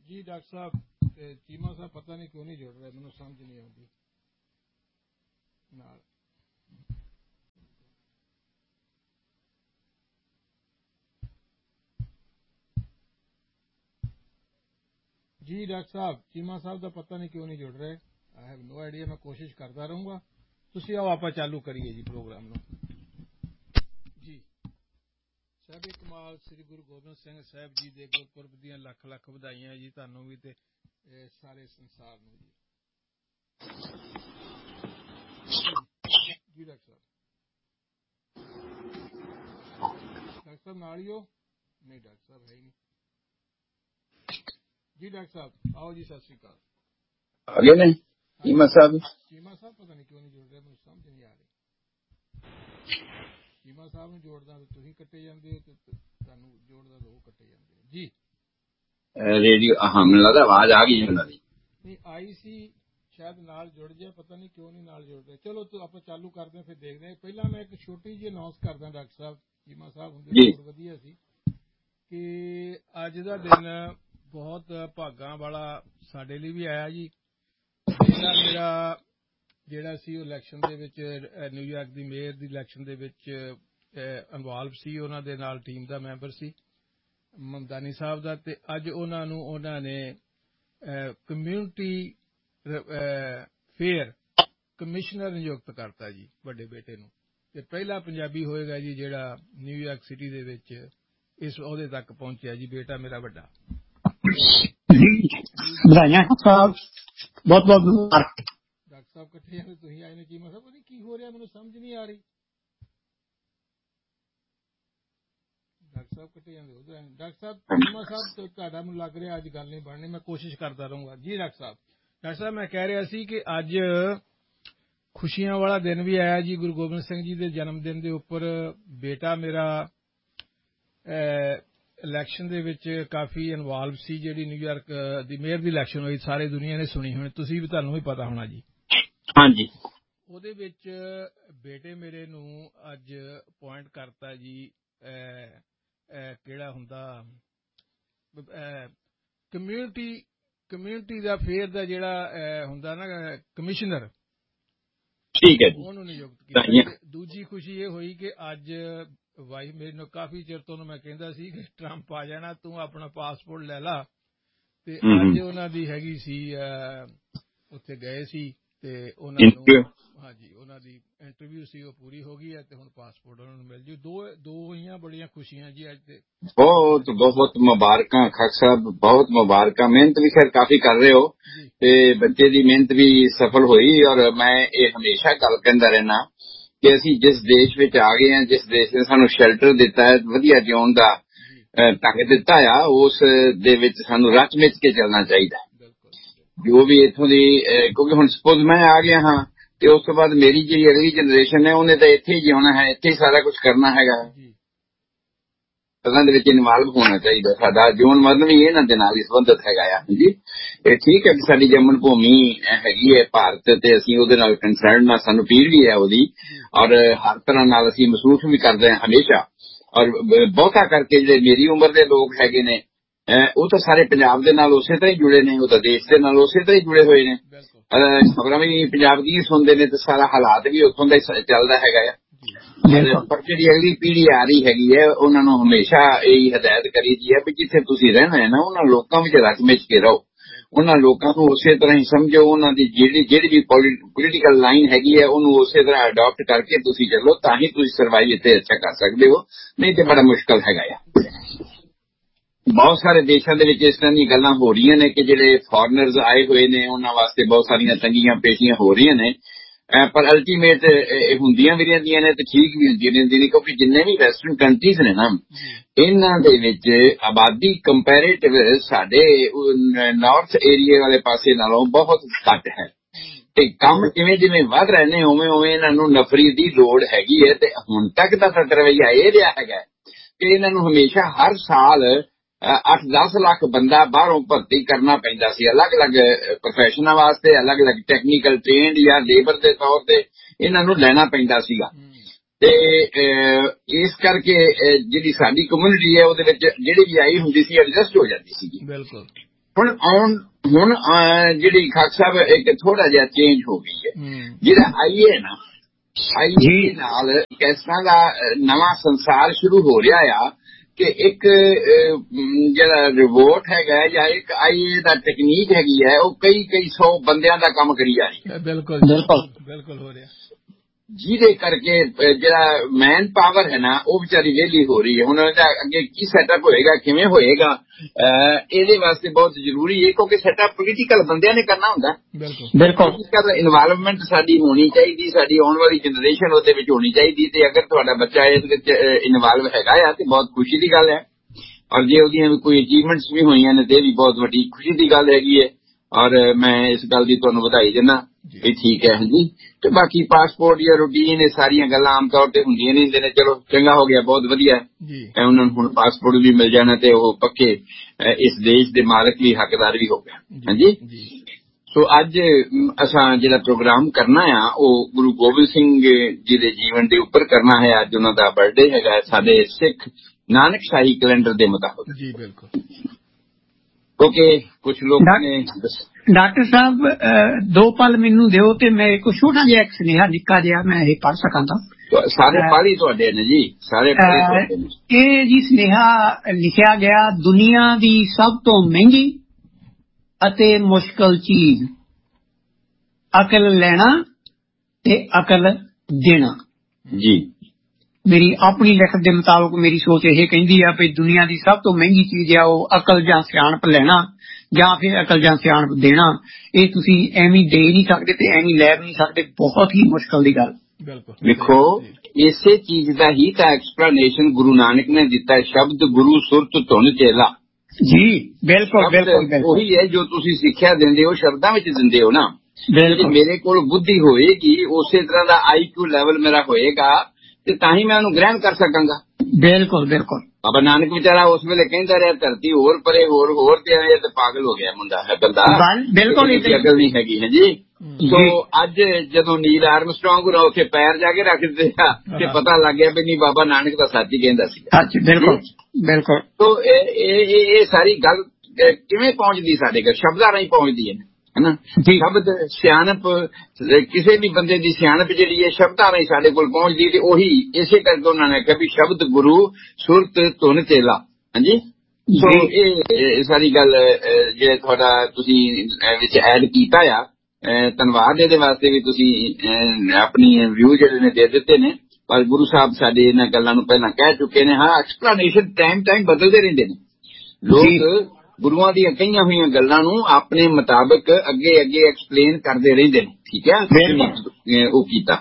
ਜੀ ਡਾਕਟਰ ਸਾਹਿਬ, ਚੀਮਾ ਸਾਹਿਬ ਪਤਾ ਨਹੀਂ ਕਿਉਂ ਨਹੀਂ ਜੁੜ ਰਿਹਾ, ਮੈਨੂੰ ਸਮਝ ਨਹੀਂ ਆਉਂਦੀ ਨਾਲ। ਜੀ ਡਾਕਟਰ ਸਾਹਿਬ, ਚੀਮਾ ਸਾਹਿਬ ਦਾ ਪਤਾ ਨਹੀਂ ਕਿਉਂ ਨਹੀਂ ਜੁੜ ਰਿਹਾ। I have no idea. ਮੈਂ ਕੋਸ਼ਿਸ਼ ਕਰਦਾ ਰਹੂੰਗਾ। ਤੁਸੀਂ ਆਓ ਆਪਾਂ ਚਾਲੂ ਕਰੀਏ ਜੀ ਪ੍ਰੋਗਰਾਮ ਨੂੰ। ਜੀ ਸਾਹਿਬ ਕਮਾਲ ਸ੍ਰੀ ਗੁਰੂ ਗੋਬਿੰਦ ਸਿੰਘ ਸਾਹਿਬ ਜੀ ਦੇ ਗੁਰਪੁਰਬ ਦੀਆਂ ਲੱਖ ਲੱਖ ਵਧਾਈਆਂ ਜੀ ਤੁਹਾਨੂੰ ਵੀ ਤੇ ਸਾਰੇ ਸੰਸਾਰ ਨੂੰ ਜੀ। ਜੀ ਡਾਕਟਰ ਸਾਹਿਬ, ਡਾਕਟਰ ਸਾਹਿਬ ਨਾਲ ਹੀ ਹੋ? ਨਹੀਂ ਡਾਕਟਰ ਸਾਹਿਬ ਹੈ ਹੀ ਨਹੀਂ। ਜੀ ਡਾਕਟਰ ਸਾਹਿਬ ਆਓ ਜੀ, ਸਤਿ ਸ਼੍ਰੀ ਅਕਾਲ। ਆ ਗਏ ਨੇ ਚੀਮਾ ਸਾਹਿਬ? ਚੀਮਾ ਸਾਹਿਬ ਪਤਾ ਨਹੀਂ ਕਿਉਂ ਨਹੀਂ ਜੁੜ ਰਿਹਾ, ਮੈਨੂੰ ਸਮਝ ਨਹੀਂ ਆ ਰਹੀ। ਚੀਮਾ ਸਾਹਿਬ ਨੂੰ ਜੋੜਦਾ ਤੇ ਤੁਸੀਂ ਕੱਟੇ ਜਾਂਦੇ ਹੋ, ਤੇ ਤੁਹਾਨੂੰ ਜੋੜਦਾ ਤਾਂ ਉਹ ਕੱਟੇ ਜਾਂਦੇ ਹੋ ਜੀ। ਰੇਡੀਓ ਮੈਨੂੰ ਲੱਗਦਾ ਆਵਾਜ਼ ਆ ਗਈ ਉਹਨਾਂ ਦੀ। ਨਹੀਂ ਆਈ ਸੀ, ਸ਼ਾਇਦ ਨਾਲ ਜੁੜ ਜਾਏ, ਪਤਾ ਨਹੀਂ ਕਿਉਂ ਨਹੀਂ ਨਾਲ ਜੁੜ ਰਿਹਾ। ਚਲੋ ਆਪਾਂ ਚਾਲੂ ਕਰਦੇ ਹਾਂ, ਫਿਰ ਦੇਖਦੇ ਹਾਂ। ਪਹਿਲਾਂ ਮੈਂ ਇੱਕ ਛੋਟੀ ਜਿਹੀ ਅਨਾਉਂਸ ਕਰਦਾ ਡਾਕਟਰ ਸਾਹਿਬ, ਚੀਮਾ ਸਾਹਿਬ ਹੁੰਦੇ ਬਹੁਤ ਵਧੀਆ ਸੀ, ਕਿ ਅੱਜ ਦਾ ਦਿਨ ਬਹੁਤ ਭਾਗਾਂ ਵਾਲਾ ਸਾਡੇ ਲਈ ਵੀ ਆਇਆ ਜੀ। ਮੇਰਾ ਜਿਹੜਾ ਸੀ ਉਹ ਇਲੈਕਸ਼ਨ ਦੇ ਵਿੱਚ, ਨਿਊਯਾਰਕ ਦੀ ਮੇਅਰ ਦੀ ਇਲੈਕਸ਼ਨ ਦੇ ਵਿੱਚ ਇਨਵੋਲਵ ਸੀ, ਉਹਨਾਂ ਦੇ ਨਾਲ ਟੀਮ ਦਾ ਮੈਂਬਰ ਸੀ ਮਮਦਾਨੀ ਸਾਹਿਬ ਦਾ। ਤੇ ਅੱਜ ਉਹਨਾਂ ਨੇ ਕਮਿਊਨਿਟੀ ਫੇਅਰ ਕਮਿਸ਼ਨਰ ਨਿਯੁਕਤ ਕਰਤਾ ਜੀ ਵੱਡੇ ਬੇਟੇ ਨੂੰ। ਤੇ ਪਹਿਲਾ ਪੰਜਾਬੀ ਹੋਏਗਾ ਜੀ ਜਿਹੜਾ ਨਿਊਯਾਰਕ ਸਿਟੀ ਦੇ ਵਿੱਚ ਇਸ ਅਹੁਦੇ ਤੱਕ ਪਹੁੰਚਿਆ ਜੀ, ਬੇਟਾ ਮੇਰਾ ਵੱਡਾ। ਵਧਾਈਆਂ ਸਾਹਿਬ, ਬਹੁਤ ਬਹੁਤ ਮੁਬਾਰਕ। ਡਾਕਟਰ ਸਾਹਿਬ ਇਕੱਠੇ ਜਾਂਦੇ, ਤੁਸੀਂ ਆਏ ਨੇ। ਚੀਮਾ ਸਾਹਿਬ ਪਤਾ ਕੀ ਹੋ ਰਿਹਾ, ਮੈਨੂੰ ਸਮਝ ਨਹੀਂ ਆ ਰਹੀ। ਡਾਕਟਰ ਸਾਹਿਬ ਇਕੱਠੇ ਜਾਂਦੇ ਉਧਰ। ਡਾਕਟਰ ਸਾਹਿਬ, ਚੀਮਾ ਸਾਹਿਬ ਤੁਹਾਡਾ ਮੈਨੂੰ ਲੱਗ ਰਿਹਾ ਅੱਜ ਗੱਲ ਨਹੀਂ ਬਣਨੀ, ਮੈਂ ਕੋਸ਼ਿਸ਼ ਕਰਦਾ ਰਹੂੰਗਾ ਜੀ। ਡਾਕਟਰ ਸਾਹਿਬ ਮੈਂ ਕਹਿ ਰਿਹਾ ਸੀ ਕਿ ਅੱਜ ਖੁਸ਼ੀਆਂ ਵਾਲਾ ਦਿਨ ਵੀ ਆਇਆ ਜੀ, ਗੁਰੂ ਗੋਬਿੰਦ ਸਿੰਘ ਜੀ ਦੇ ਜਨਮ ਦਿਨ ਦੇ ਉੱਪਰ। ਬੇਟਾ ਮੇਰਾ ਇਲੈਕਸ਼ਨ ਦੇ ਵਿੱਚ ਕਾਫੀ ਇਨਵੋਲਵ ਸੀ, ਜਿਹੜੀ ਨਿਊਯਾਰਕ ਦੀ ਮੇਅਰ ਦੀ ਇਲੈਕਸ਼ਨ ਹੋਈ, ਸਾਰੇ ਦੁਨੀਆ ਨੇ ਸੁਣੀ ਹੋਣੀ, ਤੁਸੀਂ ਵੀ, ਤੁਹਾਨੂੰ ਵੀ ਪਤਾ ਹੋਣਾ ਜੀ। ਹਾਂਜੀ। ਉਹਦੇ ਵਿੱਚ ਬੇਟੇ ਮੇਰੇ ਨੂੰ ਅੱਜ ਅਪੁਆਇੰਟ ਕਰਤਾ ਜੀ, ਕਿਹੜਾ ਹੁੰਦਾ ਕਮਿਊਨਿਟੀ ਦਾ ਫੇਅਰ ਦਾ ਜਿਹੜਾ ਹੁੰਦਾ ਨਾ ਕਮਿਸ਼ਨਰ, ਠੀਕ ਹੈ ਜੀ, ਉਹਨੂੰ ਨਿਯੁਕਤ ਕੀਤਾ। ਦੂਜੀ ਖੁਸ਼ੀ ਇਹ ਹੋਈ ਕਿ ਅੱਜ ਵਾਈਫ ਮੇਰੇ ਨੂੰ ਕਾਫੀ ਚਿਰ ਤੋਂ ਮੈਂ ਕਹਿੰਦਾ ਸੀ ਕਿ ਟਰੰਪ ਆ ਜਾਣਾ, ਤੂੰ ਆਪਣਾ ਪਾਸਪੋਰਟ ਲੈ ਲਾ, ਤੇ ਅੱਜ ਉਹਨਾਂ ਦੀ ਹੈਗੀ ਸੀ, ਉੱਥੇ ਗਏ ਸੀ ਤੇ ਉਹਨਾਂ ਨੂੰ, ਹਾਂਜੀ ਉਹਨਾਂ ਦੀ ਇੰਟਰਵਿਊ ਸੀ, ਉਹ ਪੂਰੀ ਹੋ ਗਈ ਹੈ ਤੇ ਹੁਣ ਪਾਸਪੋਰਟ ਉਹਨਾਂ ਨੂੰ ਮਿਲ ਜੂ। ਦੋ ਹੋਈਆਂ ਬੜੀਆਂ ਖੁਸ਼ੀਆਂ ਜੀ ਅੱਜ ਤੇ। ਬਹੁਤ ਬਹੁਤ ਮੁਬਾਰਕਾਂ ਖਾਕ ਸਾਹਿਬ, ਬਹੁਤ ਮੁਬਾਰਕਾਂ। ਮਿਹਨਤ ਵੀ ਖੈਰ ਕਾਫੀ ਕਰ ਰਹੇ ਹੋ ਤੇ ਬੱਚੇ ਦੀ ਮਿਹਨਤ ਵੀ ਸਫਲ ਹੋਈ। ਔਰ ਮੈਂ ਇਹ ਹਮੇਸ਼ਾ ਗੱਲ ਕਹਿੰਦਾ ਰਹਿਣਾ ਕਿ ਅਸੀਂ ਜਿਸ ਦੇਸ਼ ਵਿੱਚ ਆ ਗਏ ਹਾਂ, ਜਿਸ ਦੇਸ਼ ਨੇ ਸਾਨੂੰ ਸ਼ੈਲਟਰ ਦਿੱਤਾ ਹੈ, ਵਧੀਆ ਜਿਉਣ ਦਾ ਢੰਗ ਦਿੱਤਾ ਆ, ਉਸ ਦੇ ਵਿੱਚ ਸਾਨੂੰ ਰਚ ਮਿਚ ਕੇ ਚੱਲਣਾ ਚਾਹੀਦਾ। ਜੋ ਵੀ ਇੱਥੋਂ ਦੀ, ਕਿਉਂਕਿ ਹੁਣ ਸਪੋਜ਼ ਮੈਂ ਆ ਗਿਆ ਹਾਂ ਤੇ ਉਸ ਤੋਂ ਬਾਅਦ ਮੇਰੀ ਜਿਹੜੀ ਅਗਲੀ ਜਨਰੇਸ਼ਨ ਹੈ ਉਹਨੇ ਤਾਂ ਇੱਥੇ ਹੀ ਜਿਉਣਾ ਹੈ, ਇੱਥੇ ਹੀ ਸਾਰਾ ਕੁਝ ਕਰਨਾ ਹੈਗਾ। ਦੇ ਵਿੱਚ ਇਨਵਾਲਵ ਹੋਣਾ ਚਾਹੀਦਾ। ਸਾਡਾ ਜੀਵਨ ਮਰਨ ਵੀ ਇਹਨਾਂ ਦੇ ਨਾਲ ਹੀ ਸੰਬੰਧਿਤ ਹੈਗਾ ਆ ਜੀ। ਇਹ ਠੀਕ ਹੈ ਕਿ ਸਾਡੀ ਜੰਮਣ ਭੂਮੀ ਹੈਗੀ ਹੈ ਭਾਰਤ, ਤੇ ਅਸੀਂ ਉਹਦੇ ਨਾਲ ਕੰਸਰਨਡ ਹਾਂ, ਸਾਨੂੰ ਪੀੜ ਵੀ ਹੈ ਉਹਦੀ, ਔਰ ਹਰ ਤਰ੍ਹਾਂ ਨਾਲ ਅਸੀਂ ਮਹਿਸੂਸ ਵੀ ਕਰਦੇ ਹਾਂ ਹਮੇਸ਼ਾ। ਔਰ ਬਹੁਤਾ ਕਰਕੇ ਜਿਹੜੇ ਮੇਰੀ ਉਮਰ ਦੇ ਲੋਕ ਹੈਗੇ ਨੇ, ਉਹ ਤਾਂ ਸਾਰੇ ਪੰਜਾਬ ਦੇ ਨਾਲ ਉਸੇ ਤਰ੍ਹਾਂ ਹੀ ਜੁੜੇ ਨੇ, ਉਹ ਤਾਂ ਦੇਸ਼ ਦੇ ਨਾਲ ਉਸੇ ਤਰ੍ਹਾਂ ਹੀ ਜੁੜੇ ਹੋਏ ਨੇ। ਖਬਰਾਂ ਵੀ ਪੰਜਾਬ ਦੀ ਸੁਣਦੇ ਨੇ ਤੇ ਸਾਰਾ ਹਾਲਾਤ ਵੀ ਉੱਥੋਂ ਦਾ ਹੀ ਚੱਲਦਾ ਹੈਗਾ ਆ। ਪਰ ਜਿਹੜੀ ਅਗਲੀ ਪੀੜ੍ਹੀ ਆ ਰਹੀ ਹੈਗੀ ਹੈ, ਉਹਨਾਂ ਨੂੰ ਹਮੇਸ਼ਾ ਇਹੀ ਹਦਾਇਤ ਕਰੀਦੀ ਹੈ ਵੀ ਜਿੱਥੇ ਤੁਸੀਂ ਰਹਿਣਾ ਹੈ ਨਾ, ਉਹਨਾਂ ਲੋਕਾਂ ਵਿੱਚ ਰਚ ਮਿਚ ਕੇ ਰਹੋ, ਉਹਨਾਂ ਲੋਕਾਂ ਨੂੰ ਉਸੇ ਤਰ੍ਹਾਂ ਹੀ ਸਮਝੋ, ਉਹਨਾਂ ਦੀ ਜਿਹੜੀ ਵੀ ਪੋਲੀਟੀਕਲ ਲਾਈਨ ਹੈਗੀ ਹੈ ਉਹਨੂੰ ਉਸੇ ਤਰ੍ਹਾਂ ਅਡਾਪਟ ਕਰਕੇ ਤੁਸੀਂ ਚੱਲੋ, ਤਾਂ ਹੀ ਤੁਸੀਂ ਸਰਵਾਈਵ ਇੱਥੇ ਅੱਛਾ ਕਰ ਸਕਦੇ ਹੋ, ਨਹੀਂ ਤੇ ਬੜਾ ਮੁਸ਼ਕਲ ਹੈਗਾ ਆ। ਬਹੁਤ ਸਾਰੇ ਦੇਸ਼ਾਂ ਦੇ ਵਿੱਚ ਇਸ ਤਰ੍ਹਾਂ ਦੀਆਂ ਗੱਲਾਂ ਹੋ ਰਹੀਆਂ ਨੇ ਕਿ ਜਿਹੜੇ ਫੋਰਨਰਜ਼ ਆਏ ਹੋਏ ਨੇ ਉਹਨਾਂ ਵਾਸਤੇ ਬਹੁਤ ਸਾਰੀਆਂ ਤੰਗੀਆਂ ਪੇਸ਼ੀਆਂ ਹੋ ਰਹੀਆਂ ਨੇ, ਪਰ ਅਲਟੀਮੇਟ ਹੁੰਦੀਆਂ ਵੀ ਰਹਿੰਦੀਆਂ ਨੇ ਤੇ ਠੀਕ ਵੀ ਹੁੰਦੀਆਂ ਰਹਿੰਦੀਆਂ ਨੇ, ਕਿਉਂਕਿ ਜਿੰਨੇ ਵੀ ਵੈਸਟਰਨ ਕੰਟਰੀਜ਼ ਨੇ ਨਾ, ਇਹਨਾਂ ਦੇ ਵਿੱਚ ਆਬਾਦੀ ਕੰਪੈਰੇਟਿਵ ਸਾਡੇ ਨਾਰਥ ਏਰੀਏ ਵਾਲੇ ਪਾਸੇ ਨਾਲੋਂ ਬਹੁਤ ਘੱਟ ਹੈ, ਤੇ ਕੰਮ ਜਿਵੇਂ ਜਿਵੇਂ ਵੱਧ ਰਹੇ ਨੇ ਉਵੇਂ ਉਵੇਂ ਇਹਨਾਂ ਨੂੰ ਨਫਰੀ ਦੀ ਲੋੜ ਹੈਗੀ ਹੈ। ਤੇ ਹੁਣ ਤੱਕ ਦਾ ਰਵੱਈਆ ਇਹ ਰਿਹਾ ਹੈਗਾ ਕਿ ਇਹਨਾਂ ਨੂੰ ਹਮੇਸ਼ਾ ਹਰ ਸਾਲ 8-10 ਲੱਖ ਬੰਦਾ ਬਾਹਰੋਂ ਭਰਤੀ ਕਰਨਾ ਪੈਂਦਾ ਸੀ, ਅਲੱਗ-ਅਲੱਗ ਪ੍ਰੋਫੈਸ਼ਨਾਂ ਵਾਸਤੇ, ਅਲੱਗ-ਅਲੱਗ ਟੈਕਨੀਕਲ ਟ੍ਰੇਨਡ ਜਾਂ ਲੇਬਰ ਦੇ ਤੌਰ ਤੇ ਇਹਨਾਂ ਨੂੰ ਲੈਣਾ ਪੈਂਦਾ ਸੀਗਾ। ਤੇ ਇਸ ਕਰਕੇ ਜਿਹੜੀ ਸਾਡੀ ਕਮਿਊਨਿਟੀ ਹੈ ਉਹਦੇ ਵਿੱਚ ਜਿਹੜੀ ਵੀ ਆਈ ਹੁੰਦੀ ਸੀ ਐਡਜਸਟ ਹੋ ਜਾਂਦੀ ਸੀਗੀ। ਬਿਲਕੁਲ। ਹੁਣ ਜਿਹੜੀ ਖਾਕ ਸਾਹਿਬ ਇੱਕ ਥੋੜਾ ਜਿਹਾ ਚੇਂਜ ਹੋ ਗਈ ਹੈ। ਜਿਹੜਾ ਆਈਏ ਨਾ, ਆਈਏ ਨਾਲ ਕਿਸ ਤਰ੍ਹਾਂ ਦਾ ਨਵਾਂ ਸੰਸਾਰ ਸ਼ੁਰੂ ਹੋ ਰਿਹਾ ਆ ਕਿ ਇੱਕ ਜਿਹੜਾ ਰਿਵੋਟ ਹੈਗਾ ਜਾਂ ਇੱਕ ਆਈਏ ਦਾ ਟੈਕਨੀਕ ਹੈਗੀ ਹੈ, ਉਹ ਕਈ 100 ਬੰਦਿਆਂ ਦਾ ਕੰਮ ਕਰੀ ਜਾ ਰਹੀ ਹੈ। ਬਿਲਕੁਲ ਹੋ ਰਿਹਾ, ਜਿਹਦੇ ਕਰਕੇ ਜਿਹੜਾ ਮੈਨ ਪਾਵਰ ਹੈ ਨਾ ਉਹ ਵਿਚਾਰੀ ਵਿਹਲੀ ਹੋ ਰਹੀ ਹੈ। ਹੁਣ ਇਹਦਾ ਅੱਗੇ ਕੀ ਸੈਟਅਪ ਹੋਏਗਾ, ਕਿਵੇਂ ਹੋਏਗਾ, ਇਹਦੇ ਵਾਸਤੇ ਬਹੁਤ ਜ਼ਰੂਰੀ ਹੈ, ਕਿਉਂਕਿ ਸੈਟਅਪ ਪੋਲੀਟੀਕਲ ਬੰਦਿਆਂ ਨੇ ਕਰਨਾ ਹੁੰਦਾ। ਬਿਲਕੁਲ ਇਨਵਾਇਰਨਮੈਂਟ ਸਾਡੀ ਹੋਣੀ ਚਾਹੀਦੀ, ਸਾਡੀ ਆਉਣ ਵਾਲੀ ਜਨਰੇਸ਼ਨ ਉਹਦੇ ਵਿੱਚ ਹੋਣੀ ਚਾਹੀਦੀ, ਤੇ ਅਗਰ ਤੁਹਾਡਾ ਬੱਚਾ ਇਹਦੇ ਵਿੱਚ ਇਨਵਾਲਵ ਹੈਗਾ ਆ ਤੇ ਬਹੁਤ ਖੁਸ਼ੀ ਦੀ ਗੱਲ ਹੈ। ਔਰ ਜੇ ਉਹਦੀਆਂ ਵੀ ਕੋਈ ਅਚੀਵਮੈਂਟਸ ਵੀ ਹੋਈਆਂ ਨੇ ਤੇ ਇਹ ਵੀ ਬਹੁਤ ਵੱਡੀ ਖੁਸ਼ੀ ਦੀ ਗੱਲ ਹੈਗੀ ਹੈ। ਔਰ ਮੈਂ ਇਸ ਗੱਲ ਦੀ ਤੁਹਾਨੂੰ ਵਧਾਈ ਦਿੰਦਾ ਵੀ ਠੀਕ ਹੈ ਜੀ। ਤੇ ਬਾਕੀ ਪਾਸਪੋਰਟ ਜਾਂ ਰੂਟੀਨ ਇਹ ਸਾਰੀਆਂ ਗੱਲਾਂ ਆਮ ਤੌਰ ਤੇ ਹੁੰਦੀਆਂ ਨਹੀਂ ਹੁੰਦੇ ਨੇ, ਚਲੋ ਚੰਗਾ ਹੋ ਗਿਆ, ਬਹੁਤ ਵਧੀਆ ਹੈ। ਉਹਨਾਂ ਨੂੰ ਹੁਣ ਪਾਸਪੋਰਟ ਵੀ ਮਿਲ ਜਾਣਾ ਤੇ ਉਹ ਪੱਕੇ ਇਸ ਦੇਸ਼ ਦੇ ਮਾਲਕ ਵੀ ਹੱਕਦਾਰ ਵੀ ਹੋ ਗਿਆ। ਹਾਂਜੀ, ਸੋ ਅੱਜ ਅਸਾਂ ਜਿਹੜਾ ਪ੍ਰੋਗਰਾਮ ਕਰਨਾ ਆ ਉਹ ਗੁਰੂ ਗੋਬਿੰਦ ਸਿੰਘ ਜੀ ਦੇ ਜੀਵਨ ਦੇ ਉੱਪਰ ਕਰਨਾ ਹੈ। ਅੱਜ ਉਹਨਾਂ ਦਾ ਬਰਥਡੇ ਹੈਗਾ ਸਾਡੇ ਸਿੱਖ ਨਾਨਕ ਸ਼ਾਹੀ ਕੈਲੰਡਰ ਦੇ ਮੁਤਾਬਕ। ਜੀ ਬਿਲਕੁਲ, ਕਿਉਂਕਿ ਕੁਝ ਲੋਕ ਨੇ। ਡਾਕਟਰ ਸਾਹਿਬ 2 ਪਲ ਮੈਨੂੰ ਦਿਓ ਤੇ ਮੈਂ ਇੱਕ ਛੋਟਾ ਜਿਹਾ ਇੱਕ ਸੁਨੇਹਾ ਨਿੱਕਾ ਜਿਹਾ ਮੈਂ ਇਹ ਪੜ੍ਹ ਸਕਾਂ ਤਾਂ। ਸਾਰੇ ਪੜ੍ਹ ਤੁਹਾਡੇ ਨੇ ਜੀ, ਸਾਰੇ ਇਹ ਜੀ ਸੁਨੇਹਾ ਲਿਖਿਆ ਗਿਆ, ਦੁਨੀਆ ਦੀ ਸਭ ਤੋਂ ਮਹਿੰਗੀ ਅਤੇ ਮੁਸ਼ਕਲ ਚੀਜ਼ ਅਕਲ ਲੈਣਾ ਤੇ ਅਕਲ ਦੇਣਾ। ਜੀ ਮੇਰੀ ਆਪਣੀ ਲਿਖਤ ਦੇ ਮੁਤਾਬਕ ਮੇਰੀ ਸੋਚ ਇਹ ਕਹਿੰਦੀ ਆ ਵੀ ਦੁਨੀਆ ਦੀ ਸਭ ਤੋਂ ਮਹਿੰਗੀ ਚੀਜ਼ ਆ ਉਹ ਅਕਲ ਜਾਂ ਸਿਆਣਪ ਲੈਣਾ ਜਾਂ ਫਿਰ ਅਕਲ ਜਾਂ ਸਿਆਣਪ ਦੇਣਾ। ਇਹ ਤੁਸੀਂ ਐਵੇਂ ਦੇ ਨਹੀਂ ਸਕਦੇ ਤੇ ਐਵੇਂ ਲੈ ਵੀ ਨਹੀਂ ਸਕਦੇ, ਬਹੁਤ ਹੀ ਮੁਸ਼ਕਲ ਦੀ ਗੱਲ। ਦੇਖੋ ਇਸੇ ਚੀਜ਼ ਦਾ ਹੀ ਤਾਂ ਐਕਸਪਲੇਨੇਸ਼ਨ ਗੁਰੂ ਨਾਨਕ ਨੇ ਦਿੱਤਾ, ਸ਼ਬਦ ਗੁਰੂ ਸੁਰਤ ਧੁਨ ਚੇਲਾ। ਜੀ ਬਿਲਕੁਲ ਉਹੀ ਹੈ ਜੋ ਤੁਸੀਂ ਸਿੱਖਿਆ ਦਿੰਦੇ ਹੋ, ਸ਼ਬਦਾਂ ਵਿੱਚ ਦਿੰਦੇ ਹੋ ਨਾ। ਮੇਰੇ ਕੋਲ ਬੁੱਧੀ ਹੋਏਗੀ, ਉਸੇ ਤਰ੍ਹਾਂ ਦਾ IQ ਲੈਵਲ ਮੇਰਾ ਹੋਏਗਾ ਤੇ ਤਾਂ ਹੀ ਮੈਂ ਉਹਨੂੰ ਗ੍ਰਹਿਣ ਕਰ ਸਕਾਂਗਾ। ਬਿਲਕੁਲ ਬਾਬਾ ਨਾਨਕ ਵਿਚਾਰਾ ਉਸ ਵੇਲੇ ਕਹਿੰਦਾ ਰਿਹਾ ਧਰਤੀ ਹੋਰ ਪਰੇ ਹੋਰ ਤੇ ਇਹ ਤੇ ਪਾਗਲ ਹੋ ਗਿਆ ਮੁੰਡਾ ਹੈ ਬੰਦਾ, ਬਿਲਕੁਲ ਅਕਲ ਨਹੀਂ ਹੈਗੀ ਹੈ ਜੀ। ਸੋ ਅੱਜ ਜਦੋਂ ਨੀਲ ਆਰਮਸਟਰਾਂਗ ਨੂੰ ਉੱਥੇ ਪੈਰ ਜਾ ਕੇ ਰੱਖ ਦਿੱਤੇ ਤੇ ਪਤਾ ਲੱਗ ਗਿਆ ਵੀ ਨਹੀਂ ਬਾਬਾ ਨਾਨਕ ਦਾ ਸੱਚ ਹੀ ਕਹਿੰਦਾ ਸੀ। ਬਿਲਕੁਲ ਸੋ ਇਹ ਸਾਰੀ ਗੱਲ ਕਿਵੇਂ ਪਹੁੰਚਦੀ ਸਾਡੇ ਕੋਲ, ਸ਼ਬਦਾਂ ਰਾਹੀਂ ਪਹੁੰਚਦੀ ਹੈ ਨਾ। ਸ਼ਬਦ ਸਿਆਣਪ, ਕਿਸੇ ਵੀ ਬੰਦੇ ਦੀ ਸਿਆਣਪ ਜਿਹੜੀ ਹੈ ਸ਼ਬਦਾਂ ਰਾਹੀਂ ਸਾਡੇ ਕੋਲ ਪਹੁੰਚਦੀ, ਤੇ ਉਹੀ ਇਸੇ ਕਰਕੇ ਉਹਨਾਂ ਨੇ ਕਿਹਾ ਵੀ ਸ਼ਬਦ ਗੁਰੂ ਸੁਰਤ ਧੁਨ ਚੇਲਾ। ਹਾਂਜੀ, ਸੋ ਇਹ ਸਾਰੀ ਗੱਲ ਜੇ ਤੁਹਾਡਾ ਤੁਸੀਂ ਵਿੱਚ ਐਡ ਕੀਤਾ ਆ, ਧੰਨਵਾਦ ਇਹਦੇ ਵਾਸਤੇ ਵੀ। ਤੁਸੀਂ ਆਪਣੀ ਵਿਊ ਜਿਹੜੇ ਨੇ ਦੇ ਦਿੱਤੇ ਨੇ, ਪਰ ਗੁਰੂ ਸਾਹਿਬ ਸਾਡੇ ਇਹਨਾਂ ਗੱਲਾਂ ਨੂੰ ਪਹਿਲਾਂ ਕਹਿ ਚੁੱਕੇ ਨੇ। ਹਾਂ, ਐਕਸਪਲੇਨੇਸ਼ਨ ਟਾਈਮ ਬਦਲਦੇ ਰਹਿੰਦੇ ਨੇ ਲੋਕ, ਗੁਰੂਆਂ ਦੀਆਂ ਕਹੀਆਂ ਹੋਈਆਂ ਗੱਲਾਂ ਨੂੰ ਆਪਣੇ ਮੁਤਾਬਕ ਅੱਗੇ ਐਕਸਪਲੇਨ ਕਰਦੇ ਰਹਿੰਦੇ ਨੇ। ਠੀਕ ਹੈ, ਉਹ ਕੀਤਾ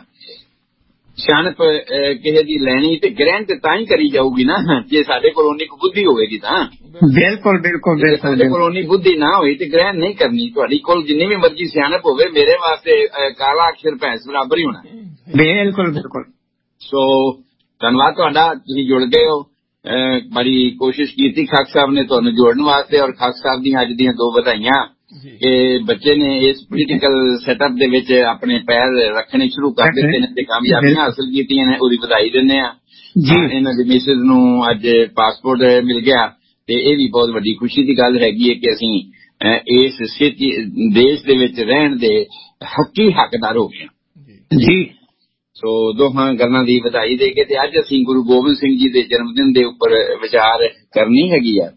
ਸਿਆਣਪ ਕਿਸੇ ਦੀ ਲੈਣੀ ਤੇ ਗ੍ਰਹਿਣ ਤੇ ਤਾਂ ਹੀ ਕਰੀ ਜਾਊਗੀ ਨਾ ਜੇ ਸਾਡੇ ਕੋਲ ਉਨੀ ਕੁ ਬੁੱਧੀ ਹੋਵੇਗੀ ਤਾਂ। ਬਿਲਕੁਲ ਸਾਡੇ ਕੋਲ ਉਨੀ ਬੁੱਧੀ ਨਾ ਹੋਈ ਤੇ ਗ੍ਰਹਿਣ ਨਹੀਂ ਕਰਨੀ। ਤੁਹਾਡੀ ਕੋਲ ਜਿੰਨੀ ਵੀ ਮਰਜ਼ੀ ਸਿਆਣਪ ਹੋਵੇ, ਮੇਰੇ ਵਾਸਤੇ ਕਾਲਾ ਅਕਸ਼ਰ ਭੈਂਸ ਬਰਾਬਰ ਹੀ ਹੋਣਾ। ਬਿਲਕੁਲ ਸੋ ਧੰਨਵਾਦ ਤੁਹਾਡਾ, ਤੁਸੀਂ ਜੁੜ ਗਏ ਹੋ। ਬੜੀ ਕੋਸ਼ਿਸ਼ ਕੀਤੀ ਖਾਕ ਸਾਹਿਬ ਨੇ ਤੁਹਾਨੂੰ ਜੋੜਨ ਵਾਸਤੇ, ਔਰ ਖਾਕ ਸਾਹਿਬ ਦੀਆਂ ਅੱਜ ਦੀਆਂ 2 ਵਧਾਈਆਂ ਕਿ ਬੱਚੇ ਨੇ ਇਸ ਪੋਲੀਟੀਕਲ ਸੈਟਅਪ ਦੇ ਵਿੱਚ ਆਪਣੇ ਪੈਰ ਰੱਖਣੇ ਸ਼ੁਰੂ ਕਰ ਦਿੱਤੇ ਨੇ ਤੇ ਕਾਮਯਾਬੀਆਂ ਹਾਸਲ ਕੀਤੀਆਂ ਨੇ, ਉਹਦੀ ਵਧਾਈ ਦਿੰਦੇ ਆ। ਇਹਨਾਂ ਦੀ ਮਿਸਿਸ ਨੂੰ ਅੱਜ ਪਾਸਪੋਰਟ ਮਿਲ ਗਿਆ ਤੇ ਇਹ ਵੀ ਬਹੁਤ ਵੱਡੀ ਖੁਸ਼ੀ ਦੀ ਗੱਲ ਹੈਗੀ ਹੈ ਕਿ ਅਸੀਂ ਇਸ ਦੇਸ਼ ਦੇ ਵਿੱਚ ਰਹਿਣ ਦੇ ਹੱਕੀ ਹੱਕਦਾਰ ਹੋ ਗਏ ਜੀ। ਸੋ ਦੋਹਾਂ ਗੱਲਾਂ ਦੀ ਵਧਾਈ ਦੇ ਕੇ ਤੇ ਅੱਜ ਅਸੀਂ ਗੁਰੂ ਗੋਬਿੰਦ ਸਿੰਘ ਜੀ ਦੇ ਜਨਮ ਦਿਨ ਦੇ ਉੱਪਰ ਵਿਚਾਰ ਕਰਨੀ ਹੈਗੀ ਆ।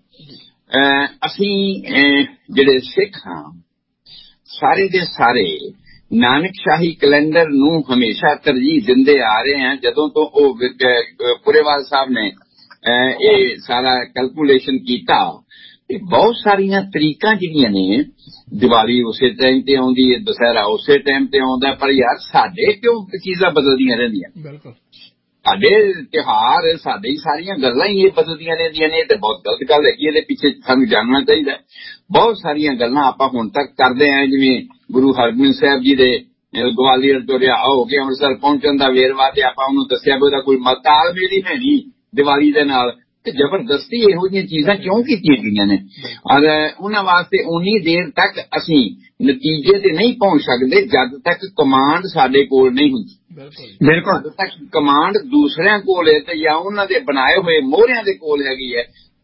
ਅਸੀਂ ਜਿਹੜੇ ਸਿੱਖ ਹਾਂ ਸਾਰੇ ਦੇ ਸਾਰੇ ਨਾਨਕ ਸ਼ਾਹੀ ਕੈਲੰਡਰ ਨੂੰ ਹਮੇਸ਼ਾ ਤਰਜੀਹ ਦਿੰਦੇ ਆ ਰਹੇ ਹਾਂ। ਜਦੋਂ ਤੋਂ ਉਹ ਪੁਰੇਵਾਲ ਸਾਹਿਬ ਨੇ ਇਹ ਸਾਰਾ ਕੈਲਕੂਲੇਸ਼ਨ ਕੀਤਾ ਤੇ ਬਹੁਤ ਸਾਰੀਆਂ ਤਰੀਕਾਂ ਜਿਹੜੀਆਂ ਨੇ, ਦੀਵਾਲੀ ਉਸੇ ਟਾਈਮ ਤੇ ਆਉਂਦੀ ਹੈ, ਦੁਸਹਿਰਾ ਉਸੇ ਟਾਈਮ ਤੇ ਆਉਂਦਾ, ਪਰ ਯਾਰ ਸਾਡੇ ਕਿਉਂ ਚੀਜ਼ਾਂ ਬਦਲਦੀਆਂ ਰਹਿੰਦੀਆਂ? ਬਿਲਕੁਲ ਸਾਡੇ ਤਿਉਹਾਰ, ਸਾਡੇ ਹੀ ਸਾਰੀਆਂ ਗੱਲਾਂ ਹੀ ਇਹ ਬਦਲਦੀਆਂ ਰਹਿੰਦੀਆਂ ਨੇ, ਤੇ ਬਹੁਤ ਗਲਤ ਗੱਲ ਹੈਗੀ। ਇਹਦੇ ਪਿੱਛੇ ਸਾਨੂੰ ਜਾਣਨਾ ਚਾਹੀਦਾ। ਬਹੁਤ ਸਾਰੀਆਂ ਗੱਲਾਂ ਆਪਾਂ ਹੁਣ ਤੱਕ ਕਰਦੇ ਆਏ, ਜਿਵੇਂ ਗੁਰੂ ਹਰਗੋਬਿੰਦ ਸਾਹਿਬ ਜੀ ਦੇ ਗਵਾਲੀਅਰ ਤੋਂ ਰਿਹਾ ਹੋ ਕੇ ਅੰਮ੍ਰਿਤਸਰ ਪਹੁੰਚਣ ਦਾ ਵੇਰਵਾ, ਤੇ ਆਪਾਂ ਉਹਨੂੰ ਦੱਸਿਆ ਵੀ ਉਹਦਾ ਕੋਈ ਤਾਲਮੇਲ ਹੀ ਹੈ ਨਹੀਂ ਦੀਵਾਲੀ ਦੇ ਨਾਲ, ਤੇ ਜ਼ਬਰਦਸਤੀ ਇਹੋ ਜਿਹੀਆਂ ਚੀਜ਼ਾਂ ਕਿਉਂ ਕੀਤੀਆਂ ਗਈਆਂ ਨੇ? ਔਰ ਉਹਨਾਂ ਵਾਸਤੇ ਉਨੀ ਦੇਰ ਤੱਕ ਅਸੀਂ ਨਤੀਜੇ ਤੇ ਨਹੀਂ ਪਹੁੰਚ ਸਕਦੇ ਜਦ ਤੱਕ ਕਮਾਂਡ ਸਾਡੇ ਕੋਲ ਨਹੀਂ ਹੁੰਦੀ। ਬਿਲਕੁਲ ਜਦ ਤੱਕ ਕਮਾਂਡ ਦੂਸਰਿਆਂ ਕੋਲ ਹੈ ਤੇ ਜਾਂ ਉਹਨਾਂ ਦੇ ਬਣਾਏ ਹੋਏ ਮੋਹਰਿਆਂ ਦੇ ਕੋਲ ਹੈਗੀ ਹੈ,